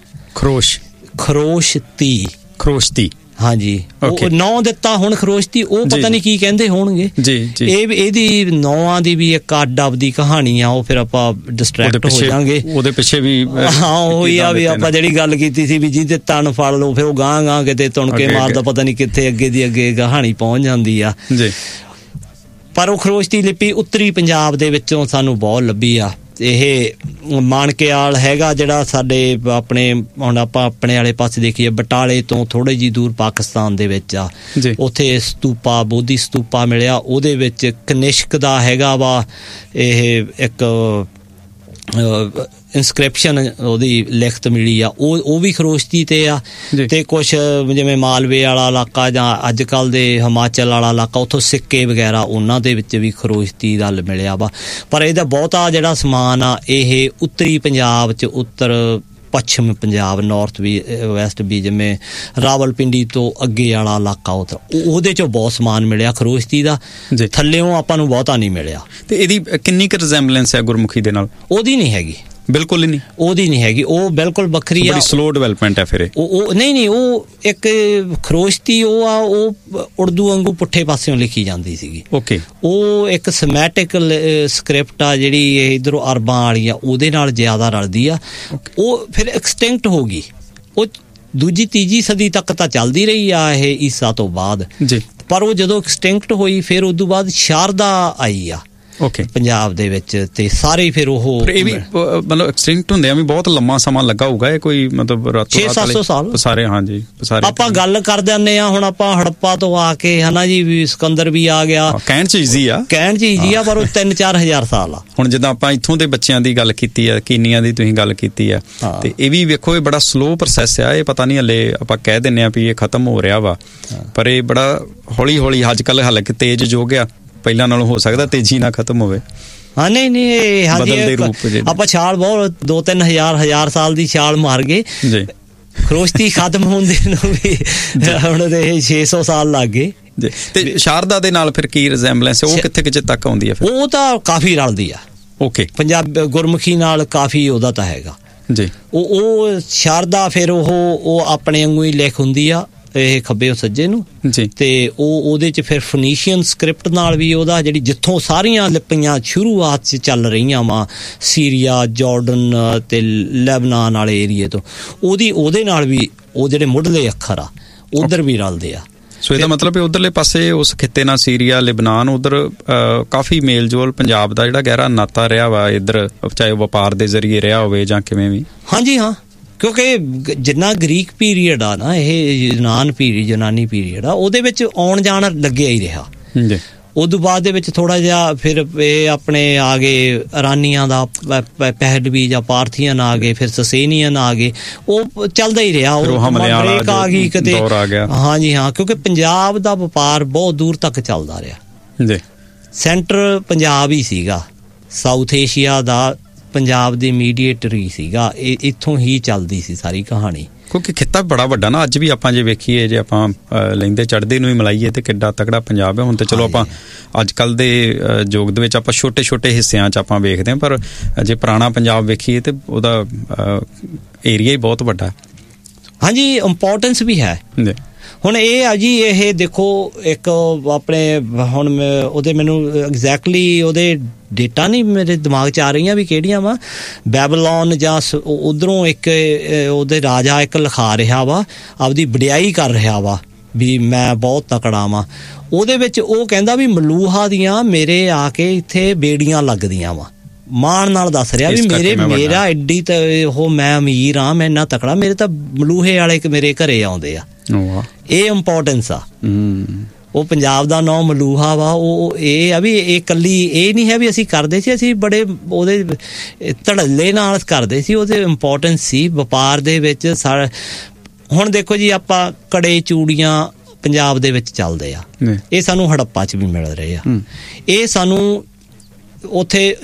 ਖਰੋਸ਼ਤੀ, ਹਾਂਜੀ, ਉਹ ਨਾਂ ਦਿੱਤਾ ਹੁਣ ਖਰੋਸ਼ਤੀ, ਉਹ ਪਤਾ ਨਹੀਂ ਕੀ ਕਹਿੰਦੇ ਹੋਣਗੇ। ਇਹਦੀ ਨੌਆਂ ਦੀ ਵੀ ਇੱਕ ਅੱਡ ਆਪਦੀ ਕਹਾਣੀ ਆ, ਉਹ ਫਿਰ ਆਪਾਂ ਡਿਸਟਰੈਕਟ ਹੋ ਜਾਵਾਂਗੇ ਉਹਦੇ ਪਿੱਛੇ ਵੀ। ਹਾਂ, ਉਹੀ ਆ ਵੀ ਆਪਾਂ ਜਿਹੜੀ ਗੱਲ ਕੀਤੀ ਸੀ ਵੀ ਜਿਹਦੇ ਤਣ ਫੜ ਲਓ, ਫਿਰ ਉਹ ਗਾਂ ਕਿਤੇ ਤੁਣਕੇ ਮਾਰਦਾ, ਪਤਾ ਨਹੀਂ ਕਿੱਥੇ ਅੱਗੇ ਦੀ ਅੱਗੇ ਕਹਾਣੀ ਪਹੁੰਚ ਜਾਂਦੀ ਆ। ਪਰ ਉਹ ਖਰੋਸ਼ਤੀ ਲਿਪੀ ਉੱਤਰੀ ਪੰਜਾਬ ਦੇ ਵਿੱਚੋਂ ਸਾਨੂੰ ਬਹੁਤ ਲੱਭੀ ਆ, ਇਹ ਮਾਣਕਿਆਲ ਹੈਗਾ ਜਿਹੜਾ ਸਾਡੇ ਆਪਣੇ, ਹੁਣ ਆਪਾਂ ਆਪਣੇ ਵਾਲੇ ਪਾਸੇ ਦੇਖੀਏ ਬਟਾਲੇ ਤੋਂ ਥੋੜ੍ਹੀ ਜਿਹੀ ਦੂਰ ਪਾਕਿਸਤਾਨ ਦੇ ਵਿੱਚ ਆ, ਉੱਥੇ ਸਤੂਪਾ, ਬੋਧੀ ਸਤੂਪਾ ਮਿਲਿਆ। ਉਹਦੇ ਵਿੱਚ ਕਨਿਸ਼ਕ ਦਾ ਹੈਗਾ ਵਾ ਇਹ ਇੱਕ ਇਨਸਕ੍ਰਿਪਸ਼ਨ, ਉਹਦੀ ਲਿਖਤ ਮਿਲੀ ਆ, ਉਹ ਵੀ ਖਰੋਸ਼ਤੀ ਤੇ ਆ। ਤੇ ਕੁਛ ਜਿਵੇਂ ਮਾਲਵੇ ਵਾਲਾ ਇਲਾਕਾ ਜਾਂ ਅੱਜ ਕੱਲ੍ਹ ਦੇ ਹਿਮਾਚਲ ਵਾਲਾ ਇਲਾਕਾ, ਉੱਥੋਂ ਸਿੱਕੇ ਵਗੈਰਾ ਉਹਨਾਂ ਦੇ ਵਿੱਚ ਵੀ ਖਰੋਸ਼ਤੀ ਦਾ ਮਿਲਿਆ ਵਾ। ਪਰ ਇਹਦਾ ਬਹੁਤਾ ਜਿਹੜਾ ਸਮਾਨ ਆ ਇਹ ਉੱਤਰੀ ਪੰਜਾਬ 'ਚ, ਉੱਤਰ ਪੱਛਮ ਪੰਜਾਬ, ਨਾਰਥ ਵੀ ਵੈਸਟ ਵੀ, ਜਿਵੇਂ ਰਾਵਲਪਿੰਡੀ ਤੋਂ ਅੱਗੇ ਵਾਲਾ ਇਲਾਕਾ, ਉਹਦੇ 'ਚੋਂ ਬਹੁਤ ਸਮਾਨ ਮਿਲਿਆ ਖਰੋਸ਼ਤੀ ਦਾ। ਥੱਲਿਓਂ ਆਪਾਂ ਨੂੰ ਬਹੁਤਾ ਨਹੀਂ ਮਿਲਿਆ। ਤੇ ਇਹਦੀ ਕਿੰਨੀ ਕੁ ਰਿਜ਼ੈਂਬਲੈਂਸ ਹੈ ਗੁਰਮੁਖੀ ਦੇ ਨਾਲ? ਉਹਦੀ ਨਹੀਂ ਹੈਗੀ, ਬਿਲਕੁਲ ਹੀ ਨਹੀਂ, ਉਹਦੀ ਨਹੀਂ ਹੈਗੀ, ਉਹ ਬਿਲਕੁਲ ਵੱਖਰੀ ਆ। ਬੜੀ ਸਲੋ ਡਿਵੈਲਪਮੈਂਟ ਹੈ ਫਿਰ ਉਹ ਨਹੀਂ, ਉਹ ਇੱਕ ਖਰੋਸ਼ਤੀ ਉਹ ਆ, ਉਹ ਉਰਦੂ ਵਾਂਗੂ ਪੁੱਠੇ ਪਾਸਿਓਂ ਲਿਖੀ ਜਾਂਦੀ ਸੀਗੀ। ਓਕੇ, ਉਹ ਇੱਕ ਸਮੈਟਿਕ ਸਕ੍ਰਿਪਟ ਆ ਜਿਹੜੀ ਇੱਧਰੋਂ ਅਰਬਾਂ ਵਾਲੀ ਆ, ਉਹਦੇ ਨਾਲ ਜ਼ਿਆਦਾ ਰਲਦੀ ਆ। ਉਹ ਫਿਰ ਐਕਸਟਿੰਕਟ ਹੋ ਗਈ। ਉਹ ਦੂਜੀ ਤੀਜੀ ਸਦੀ ਤੱਕ ਤਾਂ ਚੱਲਦੀ ਰਹੀ ਆ ਇਹ ਈਸਾ ਤੋਂ ਬਾਅਦ ਜੀ, ਪਰ ਉਹ ਜਦੋਂ ਐਕਸਟਿੰਕਟ ਹੋਈ ਫਿਰ ਉਦੋਂ ਬਾਅਦ ਸ਼ਾਰਦਾ ਆਈ ਆ ਪੰਜਾਬ ਦੇ ਵਿੱਚ, ਤੇ ਸਾਰੇ ਫਿਰ ਉਹ ਇਹ ਵੀ ਮਤਲਬ ਐਕਸਟਿੰਕਟ ਹੁੰਦੇ ਆ ਵੀ ਬਹੁਤ ਲੰਮਾ ਸਮਾਂ ਲੱਗਾ ਹੋਊਗਾ। ਇਹ ਕੋਈ ਮਤਲਬ 600-700 ਸਾਲ ਸਾਰੇ? ਹਾਂਜੀ, ਸਾਰੇ ਆਪਾਂ ਗੱਲ ਕਰ ਦਿੰਦੇ ਆ। ਹੁਣ ਆਪਾਂ ਹੜੱਪਾ ਤੋਂ ਆ ਕੇ ਹਨਾ ਜੀ, ਵੀ ਸਿਕੰਦਰ ਵੀ ਆ ਗਿਆ, ਕਹਿਣ ਚ ਈਜ਼ੀ ਆ, ਪਰ ਉਹ 3-4 ਹਜ਼ਾਰ ਸਾਲ ਆ। ਹੁਣ ਜਿੱਦਾਂ ਆਪਾਂ ਇੱਥੋਂ ਦੇ ਬੱਚਿਆਂ ਦੀ ਗੱਲ ਕੀਤੀ ਆ, ਕੀਨੀਆਂ ਦੀ ਤੁਸੀਂ ਗੱਲ ਕੀਤੀ ਆ, ਤੇ ਇਹ ਵੀ ਵੇਖੋ ਇਹ ਬੜਾ ਸਲੋ ਪ੍ਰੋਸੈਸ ਆ। ਇਹ ਪਤਾ ਨਹੀਂ ਹਲੇ ਆਪਾਂ ਕਹਿ ਦਿੰਦੇ ਆ ਵੀ ਇਹ ਖਤਮ ਹੋ ਰਿਹਾ ਵਾ, ਪਰ ਇਹ ਬੜਾ ਹੌਲੀ ਹੌਲੀ ਅੱਜ ਕੱਲ੍ਹ ਹਾਲਾਂਕਿ ਤੇਜ਼ ਯੁੱਗ ਆ, ਪਹਿਲਾਂ ਨਾਲੋਂ ਹੋ ਸਕਦਾ ਤੇਜ਼ੀ ਨਾਲ ਖਤਮ ਹੋਵੇ। ਹਾਂ ਨਹੀਂ, ਆਪਾਂ ਛਾਲ ਬਹੁਤ 2-3 ਹਜ਼ਾਰ ਸਾਲ ਦੀ ਛਾਲ ਮਾਰ ਗਏ ਜੀ। ਖਰੋਸ਼ਤੀ ਖਤਮ ਹੁੰਦੇ ਨੂੰ ਵੀ ਹੁਣ 600 ਸਾਲ ਲੱਗ ਗਏ। ਤੇ ਸ਼ਾਰਦਾ ਦੇ ਨਾਲ ਫਿਰ ਕੀ ਰਿਜ਼ੈਂਬਲੈਂਸ ਹੈ? ਉਹ ਕਿੱਥੇ ਤੱਕ ਆਉਂਦੀ ਹੈ ਫਿਰ? ਉਹ ਤਾਂ ਕਾਫੀ ਰਲਦੀ ਆ। ਓਕੇ, ਪੰਜਾਬ ਗੁਰਮੁਖੀ ਨਾਲ ਕਾਫੀ ਉਹਦਾ ਤਾਂ ਹੈਗਾ ਜੀ। ਉਹ ਸ਼ਾਰਦਾ ਫਿਰ ਉਹ ਆਪਣੇ ਵਾਂਗੂ ਹੀ ਲਿਖ ਹੁੰਦੀ ਆ, ਇਹ ਖੱਬੇ ਸੱਜੇ ਨੂੰ ਜੀ। ਤੇ ਉਹਦੇ 'ਚ ਫਿਰ ਫਨੀਸ਼ੀਅਨ ਸਕ੍ਰਿਪਟ ਨਾਲ ਵੀ ਉਹਦਾ, ਜਿਹੜੀ ਜਿੱਥੋਂ ਸਾਰੀਆਂ ਲਿਪੀਆਂ ਸ਼ੁਰੂਆਤ 'ਚ ਚੱਲ ਰਹੀਆਂ ਵਾ, ਸੀਰੀਆ, ਜਾਰਡਨ ਤੇ ਲੈਬਨਾਨ ਵਾਲੇ ਏਰੀਏ ਤੋਂ, ਉਹਦੇ ਨਾਲ ਵੀ ਉਹ ਜਿਹੜੇ ਮੁੱਢਲੇ ਅੱਖਰ ਆ ਉਧਰ ਵੀ ਰਲਦੇ ਆ। ਸੋ ਇਹਦਾ ਮਤਲਬ ਹੈ ਉਧਰਲੇ ਪਾਸੇ ਉਸ ਖਿੱਤੇ ਨਾਲ ਸੀਰੀਆ, ਲਿਬਨਾਨ, ਉਧਰ ਕਾਫੀ ਮੇਲ ਜੋਲ ਪੰਜਾਬ ਦਾ ਜਿਹੜਾ ਗਹਿਰਾ ਨਾਤਾ ਰਿਹਾ ਵਾ ਇੱਧਰ, ਚਾਹੇ ਵਪਾਰ ਦੇ ਜ਼ਰੀਏ ਰਿਹਾ ਹੋਵੇ ਜਾਂ ਕਿਵੇਂ ਵੀ। ਹਾਂਜੀ ਹਾਂ, ਕਿਉਂਕਿ ਜਿੰਨਾ ਗ੍ਰੀਕ ਪੀਰੀਅਡ ਆ ਨਾ, ਇਹ ਯੂਨਾਨੀ ਪੀਰੀਅਡ ਆ, ਉਹਦੇ ਵਿੱਚ ਆਉਣ ਜਾਣ ਲੱਗਿਆ ਹੀ ਰਿਹਾ ਜੀ। ਉਦੋਂ ਬਾਅਦ ਦੇ ਵਿੱਚ ਥੋੜਾ ਜਿਹਾ ਫਿਰ ਇਹ ਆਪਣੇ ਆ ਗਏ ਇਰਾਨੀਆਂ ਦਾ ਪਹਿਲਵੀ ਜਾਂ ਪਾਰਥੀਅਨ ਆ ਗਏ, ਫਿਰ ਸਸੇਨੀਅਨ ਆ ਗਏ, ਉਹ ਚੱਲਦਾ ਹੀ ਰਿਹਾ। ਉਹ ਆ ਗਈ ਕਿਤੇ, ਹਾਂਜੀ ਹਾਂ, ਕਿਉਂਕਿ ਪੰਜਾਬ ਦਾ ਵਪਾਰ ਬਹੁਤ ਦੂਰ ਤੱਕ ਚੱਲਦਾ ਰਿਹਾ ਜੀ। ਸੈਂਟਰ ਪੰਜਾਬ ਹੀ ਸੀਗਾ, ਸਾਊਥ ਏਸ਼ੀਆ ਦਾ ਪੰਜਾਬ ਦੇ ਮੀਡੀਏਟਰ ਸੀਗਾ, ਇੱਥੋਂ ਹੀ ਚੱਲਦੀ ਸੀ ਸਾਰੀ ਕਹਾਣੀ। ਕਿਉਂਕਿ ਖਿੱਤਾ ਬੜਾ ਵੱਡਾ ਨਾ, ਅੱਜ ਵੀ ਆਪਾਂ ਜੇ ਵੇਖੀਏ, ਜੇ ਆਪਾਂ ਲੈਂਦੇ ਚੜ੍ਹਦੇ ਨੂੰ ਹੀ ਮਿਲਾਈਏ ਤੇ ਕਿੱਡਾ ਤਕੜਾ ਪੰਜਾਬ ਹੈ। ਹੁਣ ਤੇ ਚਲੋ ਆਪਾਂ ਅੱਜ ਕੱਲ੍ਹ ਦੇ ਯੁੱਗ ਦੇ ਵਿੱਚ ਆਪਾਂ ਛੋਟੇ ਛੋਟੇ ਹਿੱਸਿਆਂ 'ਚ ਆਪਾਂ ਵੇਖਦੇ ਹਾਂ, ਪਰ ਜੇ ਪੁਰਾਣਾ ਪੰਜਾਬ ਵੇਖੀਏ ਤੇ ਉਹਦਾ ਏਰੀਆ ਹੀ ਬਹੁਤ ਵੱਡਾ। ਹਾਂਜੀ, ਇੰਪੋਰਟੈਂਸ ਵੀ ਹੈ। ਹੁਣ ਇਹ ਆ ਜੀ, ਇਹ ਦੇਖੋ ਇੱਕ ਆਪਣੇ ਹੁਣ ਉਹਦੇ ਮੈਨੂੰ ਐਗਜ਼ੈਕਟਲੀ ਉਹਦੇ ਡੇਟਾ ਨਹੀਂ ਮੇਰੇ ਦਿਮਾਗ 'ਚ ਆ ਰਹੀਆਂ ਵੀ ਕਿਹੜੀਆਂ ਵਾ। ਬੈਬਲੋਨ ਜਾਂ ਉੱਧਰੋਂ ਇੱਕ ਉਹਦੇ ਰਾਜਾ ਇੱਕ ਲਿਖਾ ਰਿਹਾ ਵਾ, ਆਪਦੀ ਵਡਿਆਈ ਕਰ ਰਿਹਾ ਵਾ ਵੀ ਮੈਂ ਬਹੁਤ ਤਕੜਾ ਵਾਂ। ਉਹਦੇ ਵਿੱਚ ਉਹ ਕਹਿੰਦਾ ਵੀ ਮਲੂਹਾ ਦੀਆਂ ਮੇਰੇ ਆ ਕੇ ਇੱਥੇ ਬੇੜੀਆਂ ਲੱਗਦੀਆਂ ਵਾ, ਮਾਣ ਨਾਲ ਦੱਸ ਰਿਹਾ ਵੀ ਮੇਰਾ ਐਡੀ ਤਾਂ ਉਹ ਮੈਂ ਅਮੀਰ ਹਾਂ, ਮੈਂ ਇੰਨਾ ਤਕੜਾ, ਮੇਰੇ ਤਾਂ ਮਲੂਹੇ ਵਾਲੇ ਮੇਰੇ ਘਰੇ ਆਉਂਦੇ ਆ। ਇਹ ਇੰਪੋਰਟੈਂਸ ਆ। ਉਹ ਪੰਜਾਬ ਦਾ ਨਾਂ ਮਲੂਹਾ ਵਾ। ਉਹ ਇਹ ਆ ਵੀ ਇਹ ਇਕੱਲੀ ਇਹ ਨਹੀਂ ਹੈ ਵੀ ਅਸੀਂ ਕਰਦੇ ਸੀ, ਅਸੀਂ ਬੜੇ ਉਹਦੇ ਧੜੱਲੇ ਨਾਲ ਕਰਦੇ ਸੀ, ਉਹਦੇ ਇੰਪੋਰਟੈਂਸ ਸੀ ਵਪਾਰ ਦੇ ਵਿੱਚ। ਹੁਣ ਦੇਖੋ ਜੀ, ਆਪਾਂ ਕੜੇ ਚੂੜੀਆਂ ਪੰਜਾਬ ਦੇ ਵਿੱਚ ਚੱਲਦੇ ਆ, ਇਹ ਸਾਨੂੰ ਹੜੱਪਾ 'ਚ ਵੀ ਮਿਲ ਰਹੇ ਆ। ਇਹ ਸਾਨੂੰ ਉੱਥੇ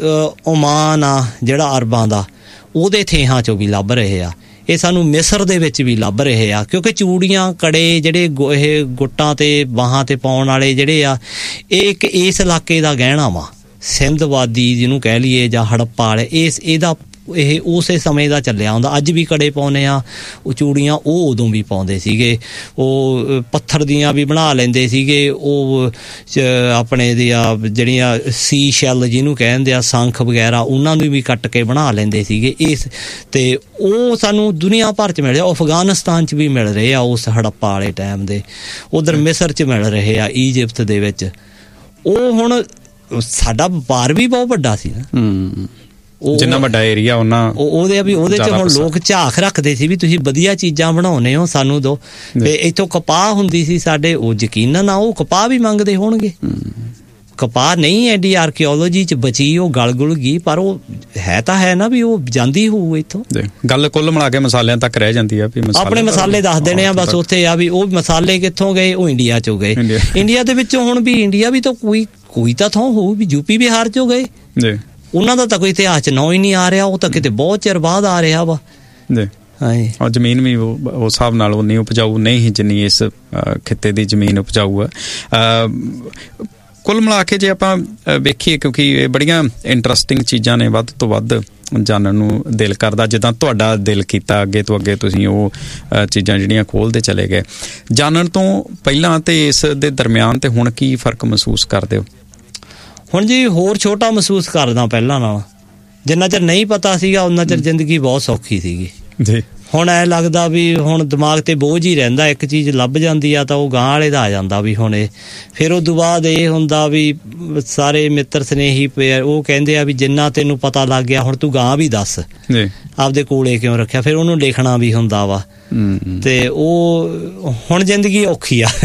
ਓਮਾਨ ਆ ਜਿਹੜਾ ਅਰਬਾਂ ਦਾ, ਉਹਦੇ ਥੇਹਾਂ 'ਚੋਂ ਵੀ ਲੱਭ ਰਹੇ ਆ। ਇਹ ਸਾਨੂੰ ਮਿਸਰ ਦੇ ਵਿੱਚ ਵੀ ਲੱਭ ਰਹੇ ਆ, ਕਿਉਂਕਿ ਚੂੜੀਆਂ, ਕੜੇ ਜਿਹੜੇ ਇਹ ਗੁੱਟਾਂ ਤੇ ਬਾਹਾਂ ਤੇ ਪਾਉਣ ਵਾਲੇ ਜਿਹੜੇ ਆ, ਇਹ ਇੱਕ ਇਸ ਇਲਾਕੇ ਦਾ ਗਹਿਣਾ ਵਾ, ਸਿੰਧ ਵਾਦੀ ਜਿਹਨੂੰ ਕਹਿ ਲਈਏ ਜਾਂ ਹੜੱਪਾ ਵਾਲੇ, ਇਹਦਾ ਇਹ ਉਸੇ ਸਮੇਂ ਦਾ ਚੱਲਿਆ ਹੁੰਦਾ। ਅੱਜ ਵੀ ਕੜੇ ਪਾਉਂਦੇ ਆ, ਉਹ ਚੂੜੀਆਂ ਉਹ ਉਦੋਂ ਵੀ ਪਾਉਂਦੇ ਸੀਗੇ। ਉਹ ਪੱਥਰ ਦੀਆਂ ਵੀ ਬਣਾ ਲੈਂਦੇ ਸੀਗੇ, ਉਹ ਆਪਣੇ ਦੀਆਂ ਜਿਹੜੀਆਂ ਸੀ ਸ਼ੈਲ ਜਿਹਨੂੰ ਕਹਿੰਦੇ ਆ, ਸ਼ੰਖ ਵਗੈਰਾ, ਉਹਨਾਂ ਨੂੰ ਵੀ ਕੱਟ ਕੇ ਬਣਾ ਲੈਂਦੇ ਸੀਗੇ। ਤੇ ਉਹ ਸਾਨੂੰ ਦੁਨੀਆ ਭਰ 'ਚ ਮਿਲ ਰਿਹਾ। ਅਫਗਾਨਿਸਤਾਨ 'ਚ ਵੀ ਮਿਲ ਰਹੇ ਆ ਉਸ ਹੜੱਪਾ ਵਾਲੇ ਟਾਈਮ ਦੇ, ਉਧਰ ਮਿਸਰ 'ਚ ਮਿਲ ਰਹੇ ਆ, ਈਜਿਪਟ ਦੇ ਵਿੱਚ। ਉਹ ਹੁਣ ਸਾਡਾ ਵਪਾਰ ਵੀ ਬਹੁਤ ਵੱਡਾ ਸੀ ਨਾ। ਜਿੰਨਾ ਵੱਡਾ ਏਰੀਆ ਉਹਦੇ ਵੀ ਉਹਦੇ 'ਚ ਹੁਣ ਲੋਕ ਝਾਕ ਰੱਖਦੇ ਸੀ ਵੀ ਤੁਸੀਂ ਵਧੀਆ ਚੀਜ਼ਾਂ ਬਣਾਉਂਦੇ ਹੋ, ਸਾਨੂੰ ਦਿਓ। ਤੇ ਇੱਥੋਂ ਕਪਾਹ ਹੁੰਦੀ ਸੀ ਸਾਡੇ, ਉਹ ਯਕੀਨਨ ਉਹ ਕਪਾਹ ਵੀ ਮੰਗਦੇ ਹੋਣਗੇ। ਕਪਾਹ ਨਹੀਂ ਐਡੀ ਆਰਕੀਓਲੋਜੀ 'ਚ ਬਚੀ, ਉਹ ਗਲ ਗੁਲ ਗਈ, ਪਰ ਉਹ ਹੈ ਤਾਂ ਹੈ ਨਾ ਵੀ ਉਹ ਜਾਂਦੀ ਹੋਊ ਇੱਥੋਂ। ਗੱਲ ਕੁੱਲ ਮਿਲਾ ਕੇ ਮਸਾਲਿਆਂ ਤੱਕ ਰਹਿ ਜਾਂਦੀ ਆ ਵੀ ਆਪਣੇ ਮਸਾਲੇ ਦੱਸ ਦੇਣੇ ਆ ਬਸ। ਉੱਥੇ ਆ ਵੀ ਉਹ ਮਸਾਲੇ ਕਿੱਥੋਂ ਗਏ, ਉਹ ਇੰਡੀਆ 'ਚੋਂ ਗਏ। ਇੰਡੀਆ ਦੇ ਵਿੱਚੋਂ ਹੁਣ ਵੀ ਇੰਡੀਆ ਵੀ ਤਾਂ ਕੋਈ ਤਾਂ ਥਾਂ ਹੋਊ ਵੀ ਯੂਪੀ ਬਿਹਾਰ 'ਚੋਂ ਗਏ। ਉਹਨਾਂ ਦਾ ਤਾਂ ਕੋਈ ਇਤਿਹਾਸ 'ਚ ਨਾਂ ਹੀ ਨਹੀਂ ਆ ਰਿਹਾ, ਉਹ ਤਾਂ ਕਿਤੇ ਬਹੁਤ ਚਿਰ ਬਾਅਦ ਆ ਰਿਹਾ ਵਾ। ਔਰ ਜ਼ਮੀਨ ਵੀ ਉਸ ਹਿਸਾਬ ਨਾਲ ਉਨੀ ਉਪਜਾਊ ਨਹੀਂ ਜਿੰਨੀ ਇਸ ਖਿੱਤੇ ਦੀ ਜ਼ਮੀਨ ਉਪਜਾਊ ਆ। ਕੁੱਲ ਮਿਲਾ ਕੇ ਜੇ ਆਪਾਂ ਵੇਖੀਏ, ਕਿਉਂਕਿ ਇਹ ਬੜੀਆਂ ਇੰਟਰਸਟਿੰਗ ਚੀਜ਼ਾਂ ਨੇ, ਵੱਧ ਤੋਂ ਵੱਧ ਜਾਣਨ ਨੂੰ ਦਿਲ ਕਰਦਾ, ਜਿੱਦਾਂ ਤੁਹਾਡਾ ਦਿਲ ਕੀਤਾ ਅੱਗੇ ਤੋਂ ਅੱਗੇ ਤੁਸੀਂ ਉਹ ਚੀਜ਼ਾਂ ਜਿਹੜੀਆਂ ਖੋਲ੍ਹਦੇ ਚਲੇ ਗਏ। ਜਾਣਨ ਤੋਂ ਪਹਿਲਾਂ ਤੇ ਇਸ ਦੇ ਦਰਮਿਆਨ ਤੇ ਹੁਣ ਕੀ ਫ਼ਰਕ ਮਹਿਸੂਸ ਕਰਦੇ ਹੋ? ਹੁਣ ਜੀ ਹੋਰ ਛੋਟਾ ਮਹਿਸੂਸ ਕਰਦਾ ਪਹਿਲਾਂ ਨਾਲ। ਜਿੰਨਾ ਚਿਰ ਨਹੀਂ ਪਤਾ ਸੀਗਾ ਉਹਨਾਂ ਚਿਰ ਜ਼ਿੰਦਗੀ ਬਹੁਤ ਸੌਖੀ ਸੀਗੀ ਜੀ। ਹੁਣ ਐਂ ਲੱਗਦਾ ਵੀ ਹੁਣ ਦਿਮਾਗ ਤੇ ਬੋਝ ਹੀ ਰਹਿੰਦਾ, ਇੱਕ ਚੀਜ਼ ਲੱਭ ਜਾਂਦੀ ਆ ਤਾਂ ਉਹ ਗਾਂਹ ਵਾਲੇ ਦਾ ਆ ਜਾਂਦਾ ਵੀ ਹੁਣ ਇਹ। ਫਿਰ ਉਹ ਤੋਂ ਬਾਅਦ ਇਹ ਹੁੰਦਾ ਵੀ ਸਾਰੇ ਮਿੱਤਰ ਸਨੇਹੀ ਉਹ ਕਹਿੰਦੇ ਆ ਵੀ ਜਿੰਨਾ ਤੈਨੂੰ ਪਤਾ ਲੱਗ ਗਿਆ ਹੁਣ ਤੂੰ ਗਾਂਹ ਵੀ ਦੱਸ, ਆਪਦੇ ਕੋਲੇ ਕਿਉਂ ਰੱਖਿਆ। ਫਿਰ ਉਹਨੂੰ ਲਿਖਣਾ ਵੀ ਹੁੰਦਾ ਵਾ। ਤੇ ਉਹ ਹੁਣ ਜ਼ਿੰਦਗੀ ਔਖੀ ਆ।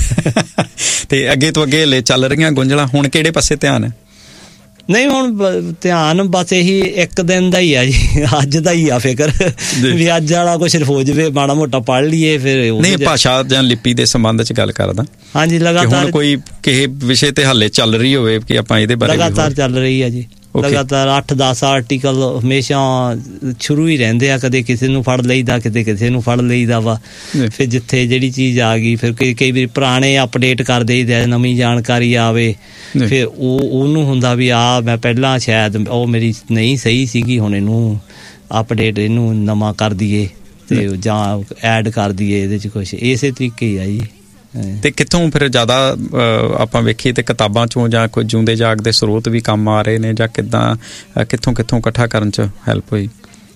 ਤੇ ਅੱਗੇ ਤੋਂ ਅੱਗੇ ਲੈ ਚੱਲ ਰਹੀਆਂ ਗੁੰਝਲਾਂ, ਹੁਣ ਕਿਹੜੇ ਪਾਸੇ ਧਿਆਨ ਹੈ? ਨਹੀਂ ਹੁਣ ਧਿਆਨ ਬਸ ਇਹੀ ਇੱਕ ਦਿਨ ਦਾ ਹੀ ਆ ਜੀ, ਅੱਜ ਦਾ ਹੀ ਆ ਫਿਕਰ ਵੀ ਅੱਜ ਵਾਲਾ ਕੁਛ ਹੋ ਜਾਵੇ, ਮਾੜਾ ਮੋਟਾ ਪੜ੍ਹ ਲਈਏ। ਫਿਰ ਨਹੀਂ, ਭਾਸ਼ਾ ਜਾਂ ਲਿਪੀ ਦੇ ਸੰਬੰਧ 'ਚ ਗੱਲ ਕਰਦਾ। ਹਾਂਜੀ, ਲਗਾਤਾਰ ਕੋਈ ਕਿਸੇ ਵਿਸ਼ੇ ਤੇ ਹਾਲੇ ਚੱਲ ਰਹੀ ਹੋਵੇ ਕਿ ਆਪਾਂ ਇਹਦੇ ਬਾਰੇ? ਲਗਾਤਾਰ ਚੱਲ ਰਹੀ ਆ ਜੀ, ਲਗਾਤਾਰ 8-10 ਆਰਟੀਕਲ ਹਮੇਸ਼ਾ ਸ਼ੁਰੂ ਹੀ ਰਹਿੰਦੇ ਆ। ਕਦੇ ਕਿਸੇ ਨੂੰ ਫੜ ਲਈਦਾ, ਕਿਤੇ ਕਿਸੇ ਨੂੰ ਫੜ ਲਈਦਾ ਵਾ। ਫਿਰ ਜਿੱਥੇ ਜਿਹੜੀ ਚੀਜ਼ ਆ ਗਈ, ਫਿਰ ਕਈ ਵਾਰੀ ਪੁਰਾਣੇ ਅਪਡੇਟ ਕਰ ਦੇਈਦਾ, ਨਵੀਂ ਜਾਣਕਾਰੀ ਆਵੇ। ਫਿਰ ਉਹਨੂੰ ਹੁੰਦਾ ਵੀ ਮੈਂ ਪਹਿਲਾਂ ਸ਼ਾਇਦ ਉਹ ਮੇਰੀ ਨਹੀਂ ਸਹੀ ਸੀਗੀ, ਹੁਣ ਇਹਨੂੰ ਅਪਡੇਟ, ਇਹਨੂੰ ਨਵਾਂ ਕਰ ਦਈਏ ਤੇ ਜਾਂ ਐਡ ਕਰ ਦਈਏ ਇਹਦੇ 'ਚ ਕੁਛ। ਇਸੇ ਤਰੀਕੇ ਹੀ ਆ ਜੀ। ਤੇ ਕਿੱਥੋਂ ਫਿਰ ਜ਼ਿਆਦਾ ਆਪਾਂ ਵੇਖੀਏ ਤੇ ਕਿਤਾਬਾਂ 'ਚੋਂ ਜਾਂ ਕੋਈ ਜਿਉਂਦੇ ਜਾਗਦੇ ਸਰੋਤ ਵੀ ਕੰਮ ਆ ਰਹੇ ਨੇ, ਜਾਂ ਕਿੱਥੋਂ ਇਕੱਠਾ ਕਰਨ 'ਚ ਹੈਲਪ ਹੋਈ?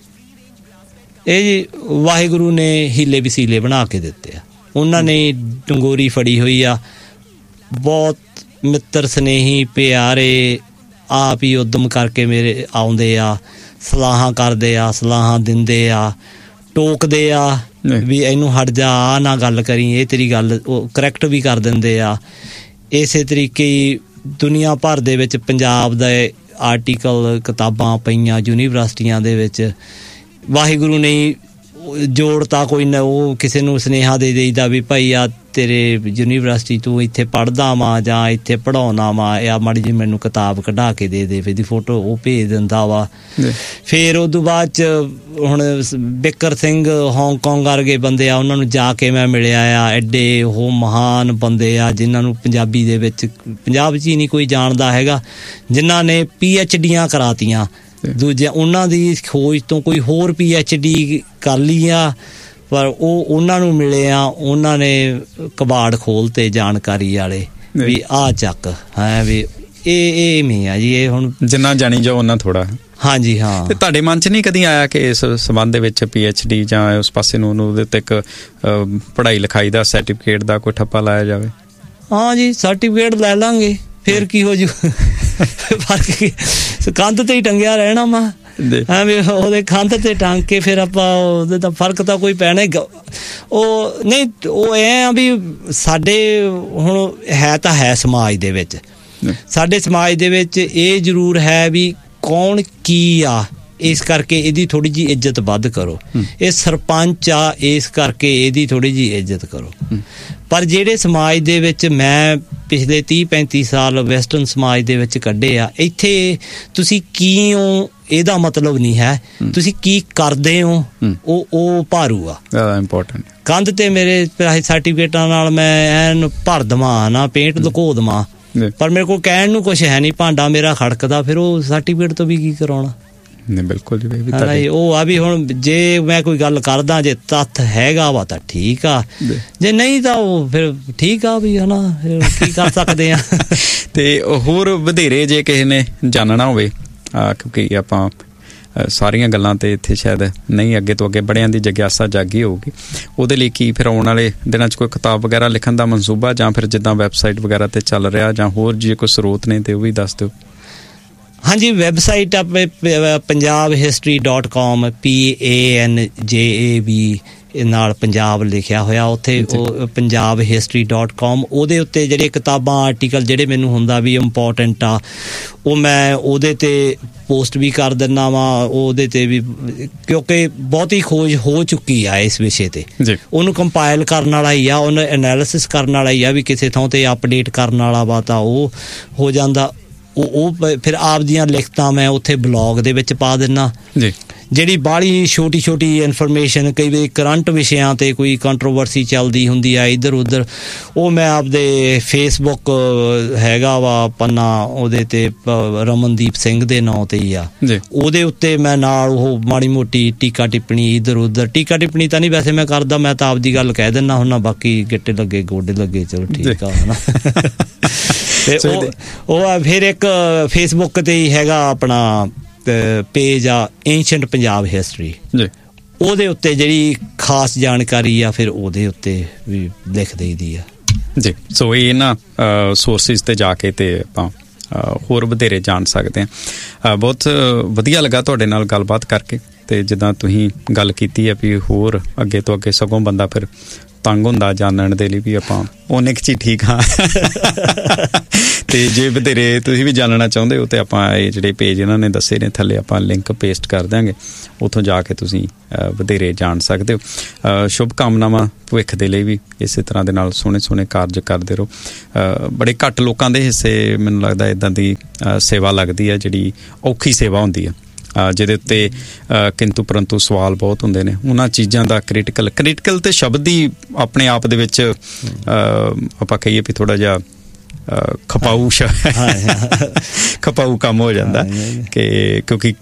ਇਹ ਜੀ ਵਾਹਿਗੁਰੂ ਨੇ ਹੀਲੇ ਵਸੀਲੇ ਬਣਾ ਕੇ ਦਿੱਤੇ ਆ। ਉਹਨਾਂ ਨੇ ਡੰਗੋਰੀ ਫੜੀ ਹੋਈ ਆ। ਬਹੁਤ ਮਿੱਤਰ ਸਨੇਹੀ ਪਿਆਰੇ ਆਪ ਹੀ ਉਦਮ ਕਰਕੇ ਮੇਰੇ ਆਉਂਦੇ ਆ, ਸਲਾਹਾਂ ਕਰਦੇ ਆ, ਸਲਾਹਾਂ ਦਿੰਦੇ ਆ, ਟੋਕਦੇ ਆ ਵੀ ਇਹਨੂੰ ਹਟ ਜਾ, ਆ ਨਾ ਗੱਲ ਕਰੀ, ਇਹ ਤੇਰੀ ਗੱਲ ਉਹ ਕਰੈਕਟ ਵੀ ਕਰ ਦਿੰਦੇ ਆ। ਇਸੇ ਤਰੀਕੇ ਹੀ ਦੁਨੀਆ ਭਰ ਦੇ ਵਿੱਚ ਪੰਜਾਬ ਦੇ ਆਰਟੀਕਲ, ਕਿਤਾਬਾਂ ਪਈਆਂ ਯੂਨੀਵਰਸਿਟੀਆਂ ਦੇ ਵਿੱਚ। ਵਾਹਿਗੁਰੂ ਨੇ ਜੋੜਤਾ, ਕੋਈ ਨਾ ਉਹ ਕਿਸੇ ਨੂੰ ਸੁਨੇਹਾ ਦੇ ਦੇਈਦਾ ਵੀ ਭਾਈ ਆ ਤੇਰੇ ਯੂਨੀਵਰਸਿਟੀ ਤੂੰ ਇੱਥੇ ਪੜ੍ਹਦਾ ਵਾ ਜਾਂ ਇੱਥੇ ਪੜ੍ਹਾਉਣਾ ਵਾ, ਆ ਮਾੜੀ ਜੀ ਮੈਨੂੰ ਕਿਤਾਬ ਕਢਾ ਕੇ ਦੇ ਇਹਦੀ ਫੋਟੋ, ਉਹ ਭੇਜ ਦਿੰਦਾ ਵਾ। ਫਿਰ ਉਦੋਂ ਬਾਅਦ 'ਚ ਹੁਣ ਬਿੱਕਰ ਸਿੰਘ ਹਾਂਗਕਾਂਗ ਵਰਗੇ ਬੰਦੇ ਆ, ਉਹਨਾਂ ਨੂੰ ਜਾ ਕੇ ਮੈਂ ਮਿਲਿਆ ਆ। ਐਡੇ ਉਹ ਮਹਾਨ ਬੰਦੇ ਆ ਜਿਨ੍ਹਾਂ ਨੂੰ ਪੰਜਾਬੀ ਦੇ ਵਿੱਚ, ਪੰਜਾਬ 'ਚ ਹੀ ਨਹੀਂ ਕੋਈ ਜਾਣਦਾ ਹੈਗਾ, ਜਿਨ੍ਹਾਂ ਨੇ PhDਆਂ ਕਰਾਤੀਆਂ। ਦੂਜੇ ਉਹਨਾਂ ਦੀ ਖੋਜ ਤੋਂ ਕੋਈ ਹੋਰ PhD ਕਰ ਲਈ ਆ, ਪਰ ਉਹਨਾਂ ਨੂੰ ਮਿਲੇ ਆ, ਉਹਨਾਂ ਨੇ ਕਬਾੜ ਖੋਲ੍ਹਤੇ ਜਾਣਕਾਰੀ ਵਾਲੇ ਵੀ ਆਹ ਚੱਕ ਹੈ ਵੀ ਇਹ ਮੀ ਆ ਜੀ। ਇਹ ਹੁਣ ਜਿੰਨਾ ਜਾਣੀ ਜਾਓ ਉਹਨਾਂ ਥੋੜਾ। ਹਾਂਜੀ ਹਾਂ। ਤੇ ਤੁਹਾਡੇ ਮਨ 'ਚ ਨਹੀਂ ਕਦੀ ਆਇਆ ਕਿ ਇਸ ਸੰਬੰਧ ਦੇ ਵਿੱਚ PhD ਜਾਂ ਉਸ ਪਾਸੇ ਨੂੰ ਉਹਦੇ ਉੱਤੇ ਇੱਕ ਪੜ੍ਹਾਈ ਲਿਖਾਈ ਦਾ ਸਰਟੀਫਿਕੇਟ ਦਾ ਕੋਈ ਠੱਪਾ ਲਾਇਆ ਜਾਵੇ? ਹਾਂ ਜੀ, ਸਰਟੀਫਿਕੇਟ ਲੈ ਲਾਂਗੇ, ਫਿਰ ਕੀ ਹੋ ਜੂ। ਫਰਕ ਕੰਧ ਤੇ ਹੀ ਟੰਗਿਆ ਰਹਿਣਾ ਵਾ, ਐਵੇਂ ਉਹਦੇ ਕੰਧ ਤੇ ਟੰਗ ਕੇ ਫਿਰ ਆਪਾਂ ਉਹਦੇ ਤਾਂ ਫਰਕ ਤਾਂ ਕੋਈ ਪੈਣਾ। ਉਹ ਨਹੀਂ, ਉਹ ਐਂ ਆ ਵੀ ਸਾਡੇ ਹੁਣ ਹੈ ਤਾਂ ਹੈ ਸਮਾਜ ਦੇ ਵਿੱਚ, ਸਾਡੇ ਸਮਾਜ ਦੇ ਵਿੱਚ ਇਹ ਜ਼ਰੂਰ ਹੈ ਵੀ ਕੌਣ ਕੀ ਆ, ਇਸ ਕਰਕੇ ਇਹਦੀ ਥੋੜ੍ਹੀ ਜਿਹੀ ਇੱਜ਼ਤ ਵੱਧ ਕਰੋ। ਇਹ ਸਰਪੰਚ ਆ, ਇਸ ਕਰਕੇ ਇਹਦੀ ਥੋੜ੍ਹੀ ਜਿਹੀ ਇੱਜ਼ਤ ਕਰੋ। ਪਰ ਜਿਹੜੇ ਸਮਾਜ ਦੇ ਵਿੱਚ ਮੈਂ ਪਿਛਲੇ 30-35 ਸਾਲ ਵੈਸਟਰਨ ਸਮਾਜ ਦੇ ਵਿੱਚ ਕੱਢੇ ਆ, ਇੱਥੇ ਤੁਸੀਂ ਕੀ ਹੋ ਇਹਦਾ ਮਤਲਬ ਨਹੀਂ ਹੈ, ਤੁਸੀਂ ਕੀ ਕਰਦੇ ਹੋ ਉਹ ਭਾਰੂ ਆ। ਇੰਪੋਰਟੈਂਟ। ਕੰਧ ਤੇ ਮੇਰੇ ਸਰਟੀਫਿਕੇਟਾਂ ਨਾਲ ਮੈਂ ਐਨ ਭਰ ਦੇਵਾਂ ਨਾ, ਪੇਂਟ ਲੁਕੋ ਦੇਵਾਂ, ਪਰ ਮੇਰੇ ਕੋਲ ਕਹਿਣ ਨੂੰ ਕੁਛ ਹੈ ਨਹੀਂ, ਭਾਂਡਾ ਮੇਰਾ ਖੜਕਦਾ, ਫਿਰ ਉਹ ਸਰਟੀਫਿਕੇਟ ਤੋਂ ਵੀ ਕੀ ਕਰਾਉਣਾ। ਨਹੀਂ ਬਿਲਕੁਲ ਜੀ, ਉਹ ਆ ਵੀ ਹੁਣ ਜੇ ਮੈਂ ਕੋਈ ਗੱਲ ਕਰਦਾ, ਜੇ ਤੱਥ ਹੈਗਾ ਵਾ ਤਾਂ ਠੀਕ ਆ, ਜੇ ਨਹੀਂ ਤਾਂ ਉਹ ਫਿਰ ਠੀਕ ਆ ਵੀ, ਹਨਾ, ਕੀ ਕਰ ਸਕਦੇ ਆ। ਤੇ ਹੋਰ ਵਧੇਰੇ ਜੇ ਕਿਸੇ ਨੇ ਜਾਣਨਾ ਹੋਵੇ, ਕਿਉਂਕਿ ਆਪਾਂ ਸਾਰੀਆਂ ਗੱਲਾਂ ਤੇ ਇੱਥੇ ਸ਼ਾਇਦ ਨਹੀਂ ਅੱਗੇ ਤੋਂ ਅੱਗੇ ਬੜਿਆਂ ਦੀ ਜਗਿਆਸਾ ਜਾਗੀ ਹੋਊਗੀ, ਉਹਦੇ ਲਈ ਕੀ ਫਿਰ ਆਉਣ ਵਾਲੇ ਦਿਨਾਂ 'ਚ ਕੋਈ ਕਿਤਾਬ ਵਗੈਰਾ ਲਿਖਣ ਦਾ ਮਨਸੂਬਾ, ਜਾਂ ਫਿਰ ਜਿੱਦਾਂ ਵੈਬਸਾਈਟ ਵਗੈਰਾ ਤੇ ਚੱਲ ਰਿਹਾ, ਜਾਂ ਹੋਰ ਜੇ ਕੋਈ ਸਰੋਤ ਨੇ ਤੇ ਉਹ ਵੀ ਦੱਸ ਦਿਓ। ਹਾਂਜੀ, ਵੈਬਸਾਈਟ ਆਪਣੇ punjabhistory.com PANJAB ਨਾਲ ਪੰਜਾਬ ਲਿਖਿਆ ਹੋਇਆ ਉੱਥੇ, ਉਹ punjabhistory.com। ਉਹਦੇ ਉੱਤੇ ਜਿਹੜੀਆਂ ਕਿਤਾਬਾਂ ਆਰਟੀਕਲ ਜਿਹੜੇ ਮੈਨੂੰ ਹੁੰਦਾ ਵੀ ਇੰਪੋਰਟੈਂਟ ਆ, ਉਹ ਮੈਂ ਉਹਦੇ 'ਤੇ ਪੋਸਟ ਵੀ ਕਰ ਦਿੰਦਾ ਵਾਂ। ਉਹਦੇ 'ਤੇ ਵੀ ਕਿਉਂਕਿ ਬਹੁਤੀ ਖੋਜ ਹੋ ਚੁੱਕੀ ਆ ਇਸ ਵਿਸ਼ੇ 'ਤੇ, ਉਹਨੂੰ ਕੰਪਾਇਲ ਕਰਨ ਵਾਲਾ ਹੀ ਆ, ਉਹਨੂੰ ਐਨਾਲਿਸਿਸ ਕਰਨ ਵਾਲਾ ਹੀ ਆ ਵੀ ਕਿਸੇ ਥਾਂ 'ਤੇ ਅਪਡੇਟ ਕਰਨ ਵਾਲਾ ਵਾ ਤਾਂ ਉਹ ਹੋ ਜਾਂਦਾ। ਉਹ ਫਿਰ ਆਪਦੀਆਂ ਲਿਖਤਾਂ ਮੈਂ ਉੱਥੇ ਬਲੌਗ ਦੇ ਵਿੱਚ ਪਾ ਦਿੰਦਾ। ਜਿਹੜੀ ਬਾਹਲੀ ਛੋਟੀ ਛੋਟੀ ਇਨਫੋਰਮੇਸ਼ਨ, ਕਈ ਵਾਰੀ ਕਰੰਟ ਵਿਸ਼ਿਆਂ 'ਤੇ ਕੋਈ ਕੰਟਰੋਵਰਸੀ ਚੱਲਦੀ ਹੁੰਦੀ ਆ ਇੱਧਰ ਉੱਧਰ, ਉਹ ਮੈਂ ਆਪਦੇ ਫੇਸਬੁੱਕ ਹੈਗਾ ਵਾ ਪੰਨਾ, ਉਹਦੇ 'ਤੇ ਰਮਨਦੀਪ ਸਿੰਘ ਦੇ ਨਾਂ 'ਤੇ ਹੀ ਆ, ਉਹਦੇ ਉੱਤੇ ਮੈਂ ਨਾਲ ਉਹ ਮਾੜੀ ਮੋਟੀ ਟੀਕਾ ਟਿੱਪਣੀ ਇੱਧਰ ਉੱਧਰ, ਟੀਕਾ ਟਿੱਪਣੀ ਤਾਂ ਨਹੀਂ ਵੈਸੇ ਮੈਂ ਕਰਦਾ, ਮੈਂ ਤਾਂ ਆਪਦੀ ਗੱਲ ਕਹਿ ਦਿੰਦਾ ਹੁੰਦਾ, ਬਾਕੀ ਗਿੱਟੇ ਲੱਗੇ ਗੋਡੇ ਲੱਗੇ ਚਲੋ ਠੀਕ ਆ ਨਾ। ਤੇ ਉਹ ਫਿਰ ਇੱਕ ਫੇਸਬੁੱਕ 'ਤੇ ਹੀ ਹੈਗਾ ਆਪਣਾ ਪੇਜ ਆ ਏਂਸ਼ੀਐਂਟ ਪੰਜਾਬ ਹਿਸਟਰੀ, ਉਹਦੇ ਉੱਤੇ ਜਿਹੜੀ ਖਾਸ ਜਾਣਕਾਰੀ ਆ ਫਿਰ ਉਹਦੇ ਉੱਤੇ ਵੀ ਲਿਖ ਦੇਈਦੀ ਆ ਜੀ। ਸੋ ਇਹ ਨਾ ਸੋਰਸਿਸ 'ਤੇ ਜਾ ਕੇ ਤੇ ਆਪਾਂ ਹੋਰ ਵਧੇਰੇ ਜਾਣ ਸਕਦੇ ਹਾਂ। ਬਹੁਤ ਵਧੀਆ ਲੱਗਾ ਤੁਹਾਡੇ ਨਾਲ ਗੱਲਬਾਤ ਕਰਕੇ, ਤੇ ਜਿੱਦਾਂ ਤੁਸੀਂ ਗੱਲ ਕੀਤੀ ਹੈ ਵੀ ਹੋਰ ਅੱਗੇ ਤੋਂ ਅੱਗੇ ਸਗੋਂ ਬੰਦਾ ਫਿਰ ਤੰਗ ਹੁੰਦਾ ਜਾਣਨ ਦੇ ਲਈ ਵੀ ਆਪਾਂ ਉਹਨੇ ਕੁ 'ਚ ਠੀਕ ਹਾਂ। ਤੇ ਜੇ ਵਧੇਰੇ ਤੁਸੀਂ ਵੀ ਜਾਣਨਾ ਚਾਹੁੰਦੇ ਹੋ ਤੇ ਆਪਾਂ ਇਹ ਜਿਹੜੇ ਪੇਜ ਇਹਨਾਂ ਨੇ ਦੱਸੇ ਨੇ ਥੱਲੇ ਆਪਾਂ ਲਿੰਕ ਪੇਸਟ ਕਰ ਦਿਆਂਗੇ, ਉੱਥੋਂ ਜਾ ਕੇ ਤੁਸੀਂ ਵਧੇਰੇ ਜਾਣ ਸਕਦੇ ਹੋ। ਸ਼ੁਭ ਕਾਮਨਾਵਾਂ ਭਵਿੱਖ ਦੇ ਲਈ ਵੀ, ਇਸੇ ਤਰ੍ਹਾਂ ਦੇ ਨਾਲ ਸੋਹਣੇ ਸੋਹਣੇ ਕਾਰਜ ਕਰਦੇ ਰਹੋ। ਬੜੇ ਘੱਟ ਲੋਕਾਂ ਦੇ ਹਿੱਸੇ ਮੈਨੂੰ ਲੱਗਦਾ ਇੱਦਾਂ ਦੀ ਸੇਵਾ ਲੱਗਦੀ ਹੈ, ਜਿਹੜੀ ਔਖੀ ਸੇਵਾ ਹੁੰਦੀ ਹੈ, ਜਿਹਦੇ ਉੱਤੇ ਕਿੰਤੂ ਪਰੰਤੂ ਸਵਾਲ ਬਹੁਤ ਹੁੰਦੇ ਨੇ। ਉਹਨਾਂ ਚੀਜ਼ਾਂ ਦਾ ਕ੍ਰਿਟੀਕਲ ਤੇ ਸ਼ਬਦ ਹੀ ਆਪਣੇ ਆਪ ਦੇ ਵਿੱਚ ਆਪਾਂ ਕਹੀਏ ਵੀ ਥੋੜ੍ਹਾ ਜਿਹਾ ਖਪਾਊ ਕੰਮ ਹੋ ਜਾਂਦਾ ਕਿ ਕਿਉਂਕਿ